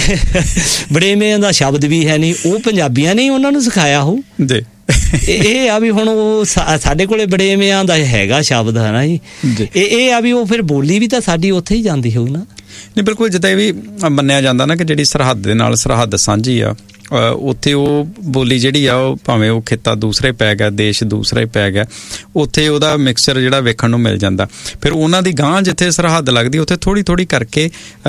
ਬੜੇਵੇਂ ਦਾ ਸ਼ਬਦ ਵੀ ਹੈ ਨਹੀਂ, ਉਹ ਪੰਜਾਬੀਆਂ ਨੇ ਉਹਨਾਂ ਨੂੰ ਸਿਖਾਇਆ ਹੋਊ ਜੀ। ਇਹ ਆ ਵੀ ਹੁਣ ਉਹ ਸਾਡੇ ਕੋਲੇ ਬੜੇਵਿਆਂ ਦਾ ਹੈਗਾ ਸ਼ਬਦ ਹੈ ਨਾ ਜੀ। ਇਹ ਆ ਵੀ ਉਹ ਫਿਰ ਬੋਲੀ ਵੀ ਤਾਂ ਸਾਡੀ ਉੱਥੇ ਹੀ ਜਾਂਦੀ ਹੋਊ ਨਾ। ਨਹੀਂ ਬਿਲਕੁਲ, ਜਿੱਦਾਂ ਇਹ ਵੀ ਮੰਨਿਆ ਜਾਂਦਾ ਨਾ ਕਿ ਜਿਹੜੀ ਸਰਹੱਦ ਦੇ ਨਾਲ ਸਰਹੱਦ ਸਾਂਝੀ ਆ, ਉੱਥੇ ਉਹ ਬੋਲੀ ਜਿਹੜੀ ਆ ਉਹ ਭਾਵੇਂ ਉਹ ਖਿੱਤਾ ਦੂਸਰੇ ਪੈ ਗਿਆ, ਦੇਸ਼ ਦੂਸਰਾ ਹੀ ਪੈ ਗਿਆ, ਉੱਥੇ ਉਹਦਾ ਮਿਕਸਚਰ ਜਿਹੜਾ ਵੇਖਣ ਨੂੰ ਮਿਲ ਜਾਂਦਾ। ਫਿਰ ਉਹਨਾਂ ਦੀ ਗਾਂਹ ਜਿੱਥੇ ਸਰਹੱਦ ਲੱਗਦੀ ਉੱਥੇ ਥੋੜ੍ਹੀ ਥੋੜ੍ਹੀ ਕਰਕੇ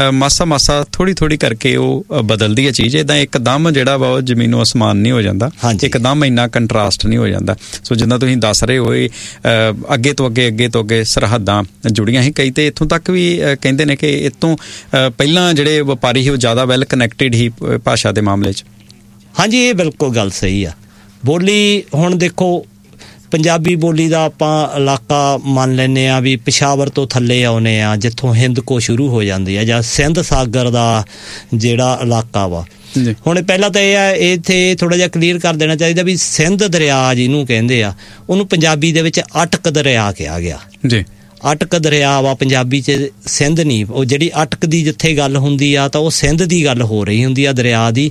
ਮਾਸਾ ਥੋੜ੍ਹੀ ਥੋੜ੍ਹੀ ਕਰਕੇ ਉਹ ਬਦਲਦੀ ਹੈ ਚੀਜ਼। ਇੱਦਾਂ ਇੱਕਦਮ ਜਿਹੜਾ ਵਾ ਉਹ ਜ਼ਮੀਨੋਂ ਅਸਮਾਨ ਨਹੀਂ ਹੋ ਜਾਂਦਾ, ਇੱਕਦਮ ਇੰਨਾ ਕੰਟਰਾਸਟ ਨਹੀਂ ਹੋ ਜਾਂਦਾ। ਸੋ ਜਿੱਦਾਂ ਤੁਸੀਂ ਦੱਸ ਰਹੇ ਹੋ ਅੱਗੇ ਤੋਂ ਅੱਗੇ ਸਰਹੱਦਾਂ ਜੁੜੀਆਂ ਸੀ ਕਈ, ਤੇ ਇੱਥੋਂ ਤੱਕ ਵੀ ਕਹਿੰਦੇ ਨੇ ਕਿ ਇੱਥੋਂ ਪਹਿਲਾਂ ਜਿਹੜੇ ਵਪਾਰੀ ਸੀ ਉਹ ਜ਼ਿਆਦਾ ਵੈਲ ਕਨੈਕਟਿਡ ਸੀ ਭਾਸ਼ਾ ਦੇ ਮਾਮਲੇ 'ਚ। ਹਾਂਜੀ, ਇਹ ਬਿਲਕੁਲ ਗੱਲ ਸਹੀ ਆ। ਬੋਲੀ ਹੁਣ ਦੇਖੋ, ਪੰਜਾਬੀ ਬੋਲੀ ਦਾ ਆਪਾਂ ਇਲਾਕਾ ਮੰਨ ਲੈਂਦੇ ਹਾਂ ਵੀ ਪਿਸ਼ਾਵਰ ਤੋਂ ਥੱਲੇ ਆਉਂਦੇ ਆ, ਜਿੱਥੋਂ ਹਿੰਦ ਕੋ ਸ਼ੁਰੂ ਹੋ ਜਾਂਦੀ ਆ, ਜਾਂ ਸਿੰਧ ਸਾਗਰ ਦਾ ਜਿਹੜਾ ਇਲਾਕਾ ਵਾ। ਹੁਣ ਪਹਿਲਾਂ ਤਾਂ ਇਹ ਆ, ਇੱਥੇ ਥੋੜ੍ਹਾ ਜਿਹਾ ਕਲੀਅਰ ਕਰ ਦੇਣਾ ਚਾਹੀਦਾ ਵੀ ਸਿੰਧ ਦਰਿਆ ਜਿਹਨੂੰ ਕਹਿੰਦੇ ਆ, ਉਹਨੂੰ ਪੰਜਾਬੀ ਦੇ ਵਿੱਚ ਅਟਕ ਦਰਿਆ ਕਿਹਾ ਗਿਆ ਜੀ। ਅਟਕ ਦਰਿਆ ਵਾ ਪੰਜਾਬੀ 'ਚ, ਸਿੰਧ ਨਹੀਂ। ਉਹ ਜਿਹੜੀ ਅਟਕ ਦੀ ਜਿੱਥੇ ਗੱਲ ਹੁੰਦੀ ਆ ਤਾਂ ਉਹ ਸਿੰਧ ਦੀ ਗੱਲ ਹੋ ਰਹੀ ਹੁੰਦੀ ਆ, ਦਰਿਆ ਦੀ।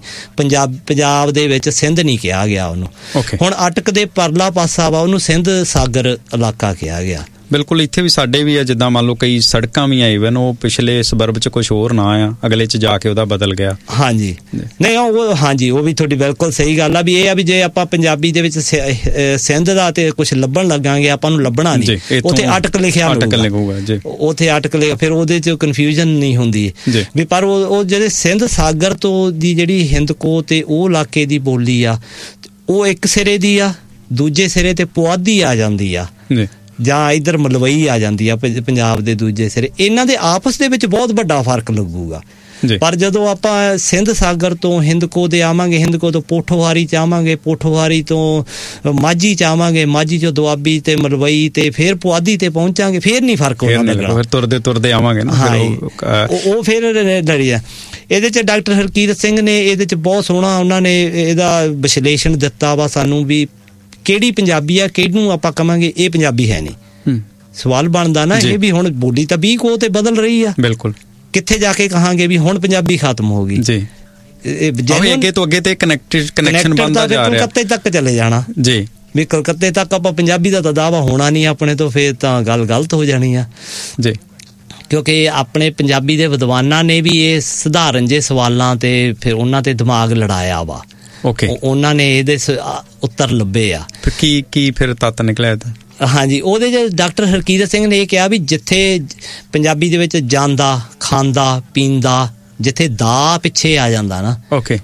ਪੰਜਾਬ ਦੇ ਵਿੱਚ ਸਿੰਧ ਨਹੀਂ ਕਿਹਾ ਗਿਆ ਉਹਨੂੰ। ਹੁਣ ਅਟਕ ਦੇ ਪਰਲਾ ਪਾਸਾ ਵਾ, ਉਹਨੂੰ ਸਿੰਧ ਸਾਗਰ ਇਲਾਕਾ ਕਿਹਾ ਗਿਆ। ਬਿਲਕੁਲ, ਇੱਥੇ ਵੀ ਸਾਡੇ ਵੀ ਆ, ਜਿੱਦਾਂ ਮੰਨ ਲਓ ਕਈ ਸੜਕਾਂ ਵੀ ਆ ਈਵਨ ਉਹ ਪਿਛਲੇ ਸਬਰਬ 'ਚ ਕੁਛ ਹੋਰ ਨਾਂ ਆ, ਅਗਲੇ 'ਚ ਜਾ ਕੇ ਉਹਦਾ ਬਦਲ ਗਿਆ। ਹਾਂਜੀ, ਨਹੀਂ ਉਹ ਹਾਂਜੀ, ਉਹ ਵੀ ਤੁਹਾਡੀ ਬਿਲਕੁਲ ਸਹੀ ਗੱਲ ਆ ਵੀ ਇਹ ਆ ਵੀ ਜੇ ਆਪਾਂ ਪੰਜਾਬੀ ਦੇ ਵਿੱਚ ਸਿੰਧ ਦਾ ਤੇ ਕੁਛ ਲੱਭਣ ਲੱਗਾਂਗੇ, ਆਪਾਂ ਨੂੰ ਲੱਭਣਾ ਨਹੀਂ, ਉੱਥੇ ਅਟਕ ਲਿਖਿਆ ਲੱਗੂਗਾ ਜੀ, ਉੱਥੇ ਅਟਕ ਲਿਖਿਆ, ਫਿਰ ਉਹਦੇ 'ਚ ਕਨਫਿਊਜ਼ਨ ਨਹੀਂ ਹੁੰਦੀ ਵੀ। ਪਰ ਉਹ ਜਿਹੜੇ ਸਿੰਧ ਸਾਗਰ ਤੋਂ ਦੀ ਜਿਹੜੀ ਹਿੰਦ ਕੋ ਤੇ ਉਹ ਇਲਾਕੇ ਦੀ ਬੋਲੀ ਆ, ਉਹ ਇੱਕ ਸਿਰੇ ਦੀ ਆ, ਦੂਜੇ ਸਿਰੇ ਤੇ ਪੁਆਧੀ ਆ ਜਾਂਦੀ ਆ, ਜਾਂ ਇੱਧਰ ਮਲਵਈ ਆ ਜਾਂਦੀ ਆ ਪੰਜਾਬ ਦੇ ਦੂਜੇ ਸਿਰੇ। ਇਹਨਾਂ ਦੇ ਆਪਸ ਦੇ ਵਿੱਚ ਬਹੁਤ ਵੱਡਾ ਫਰਕ ਲੱਗੂਗਾ। ਪਰ ਜਦੋਂ ਆਪਾਂ ਸਿੰਧ ਸਾਗਰ ਤੋਂ ਹਿੰਦਕੋ ਦੇ ਆਵਾਂਗੇ, ਹਿੰਦਕੋ ਤੋਂ ਪੋਠੋਹਾਰੀ 'ਚ ਆਵਾਂਗੇ, ਪੋਠੋਹਾਰੀ ਤੋਂ ਮਾਝੀ 'ਚ ਆਵਾਂਗੇ, ਮਾਝੀ 'ਚੋਂ ਦੁਆਬੀ ਤੇ ਮਲਵਈ ਤੇ ਫਿਰ ਪੁਆਧੀ ਤੇ ਪਹੁੰਚਾਂਗੇ, ਫਿਰ ਨਹੀਂ ਫਰਕ ਹੋਣਾ ਲੱਗਣਾ, ਤੁਰਦੇ ਆਵਾਂਗੇ ਨਾ। ਉਹ ਫਿਰ ਲੜੀ ਆ। ਇਹਦੇ 'ਚ ਡਾਕਟਰ ਹਰਕੀਰਤ ਸਿੰਘ ਨੇ ਇਹਦੇ 'ਚ ਬਹੁਤ ਸੋਹਣਾ ਉਹਨਾਂ ਨੇ ਇਹਦਾ ਵਿਸ਼ਲੇਸ਼ਣ ਦਿੱਤਾ ਵਾ ਸਾਨੂੰ ਵੀ ਕਿਹੜੀ ਪੰਜਾਬੀ ਆ, ਕਿਹਨੂੰ ਆਪਾਂ ਕਵਾਂਗੇ ਇਹ ਪੰਜਾਬੀ ਹੈ ਨਹੀਂ। ਸਵਾਲ ਬਣਦਾ ਨਾ ਇਹ ਵੀ ਹੁਣ ਬੋਲੀ ਤਾਂ 20 ਕੋ ਤੇ ਬਦਲ ਰਹੀ ਆ। ਬਿਲਕੁਲ, ਕਿੱਥੇ ਜਾ ਕੇ ਕਹਾਂਗੇ ਵੀ ਹੁਣ ਪੰਜਾਬੀ ਖਤਮ ਹੋ ਗਈ ਜੀ। ਅੱਗੇ ਤੋਂ ਅੱਗੇ ਤੇ ਕਨੈਕਸ਼ਨ ਬਣਦਾ ਜਾ ਰਿਹਾ, ਕਲਕੱਤੇ ਤੱਕ ਚਲੇ ਜਾਣਾ ਜੀ। ਵੀ ਕਲਕੱਤੇ ਤੱਕ ਆਪਾਂ ਪੰਜਾਬੀ ਦਾ ਤਾਂ ਦਾਅਵਾ ਹੋਣਾ ਨਹੀਂ ਆਪਣੇ ਤੋਂ, ਫਿਰ ਤਾਂ ਗੱਲ ਗਲਤ ਹੋ ਜਾਣੀ ਆ ਜੀ। ਕਿਉਂਕਿ ਆਪਣੇ ਪੰਜਾਬੀ ਦੇ ਵਿਦਵਾਨਾਂ ਨੇ ਵੀ ਇਹ ਸਧਾਰਨ ਜਿਹੇ ਸਵਾਲਾਂ ਤੇ ਫਿਰ ਉਹਨਾਂ ਤੇ ਦਿਮਾਗ ਲੜਾਇਆ ਵਾ। ਉਹਨਾਂ ਨੇ ਇਹਦੇ ਉੱਤਰ ਲੱਭੇ ਆ। ਕੀ ਫਿਰ ਤੱਤ ਨਿਕਲਿਆ? ਹਾਂਜੀ, ਉਹਦੇ 'ਚ ਡਾਕਟਰ ਹਰਕੀਰਤ ਸਿੰਘ ਨੇ ਇਹ ਕਿਹਾ ਵੀ ਜਿੱਥੇ ਪੰਜਾਬੀ ਦੇ ਵਿੱਚ ਜਾਂਦਾ, ਖਾਂਦਾ, ਪੀਂਦਾ, ਜਿੱਥੇ ਦਾ ਪਿੱਛੇ ਆ ਜਾਂਦਾ ਨਾ,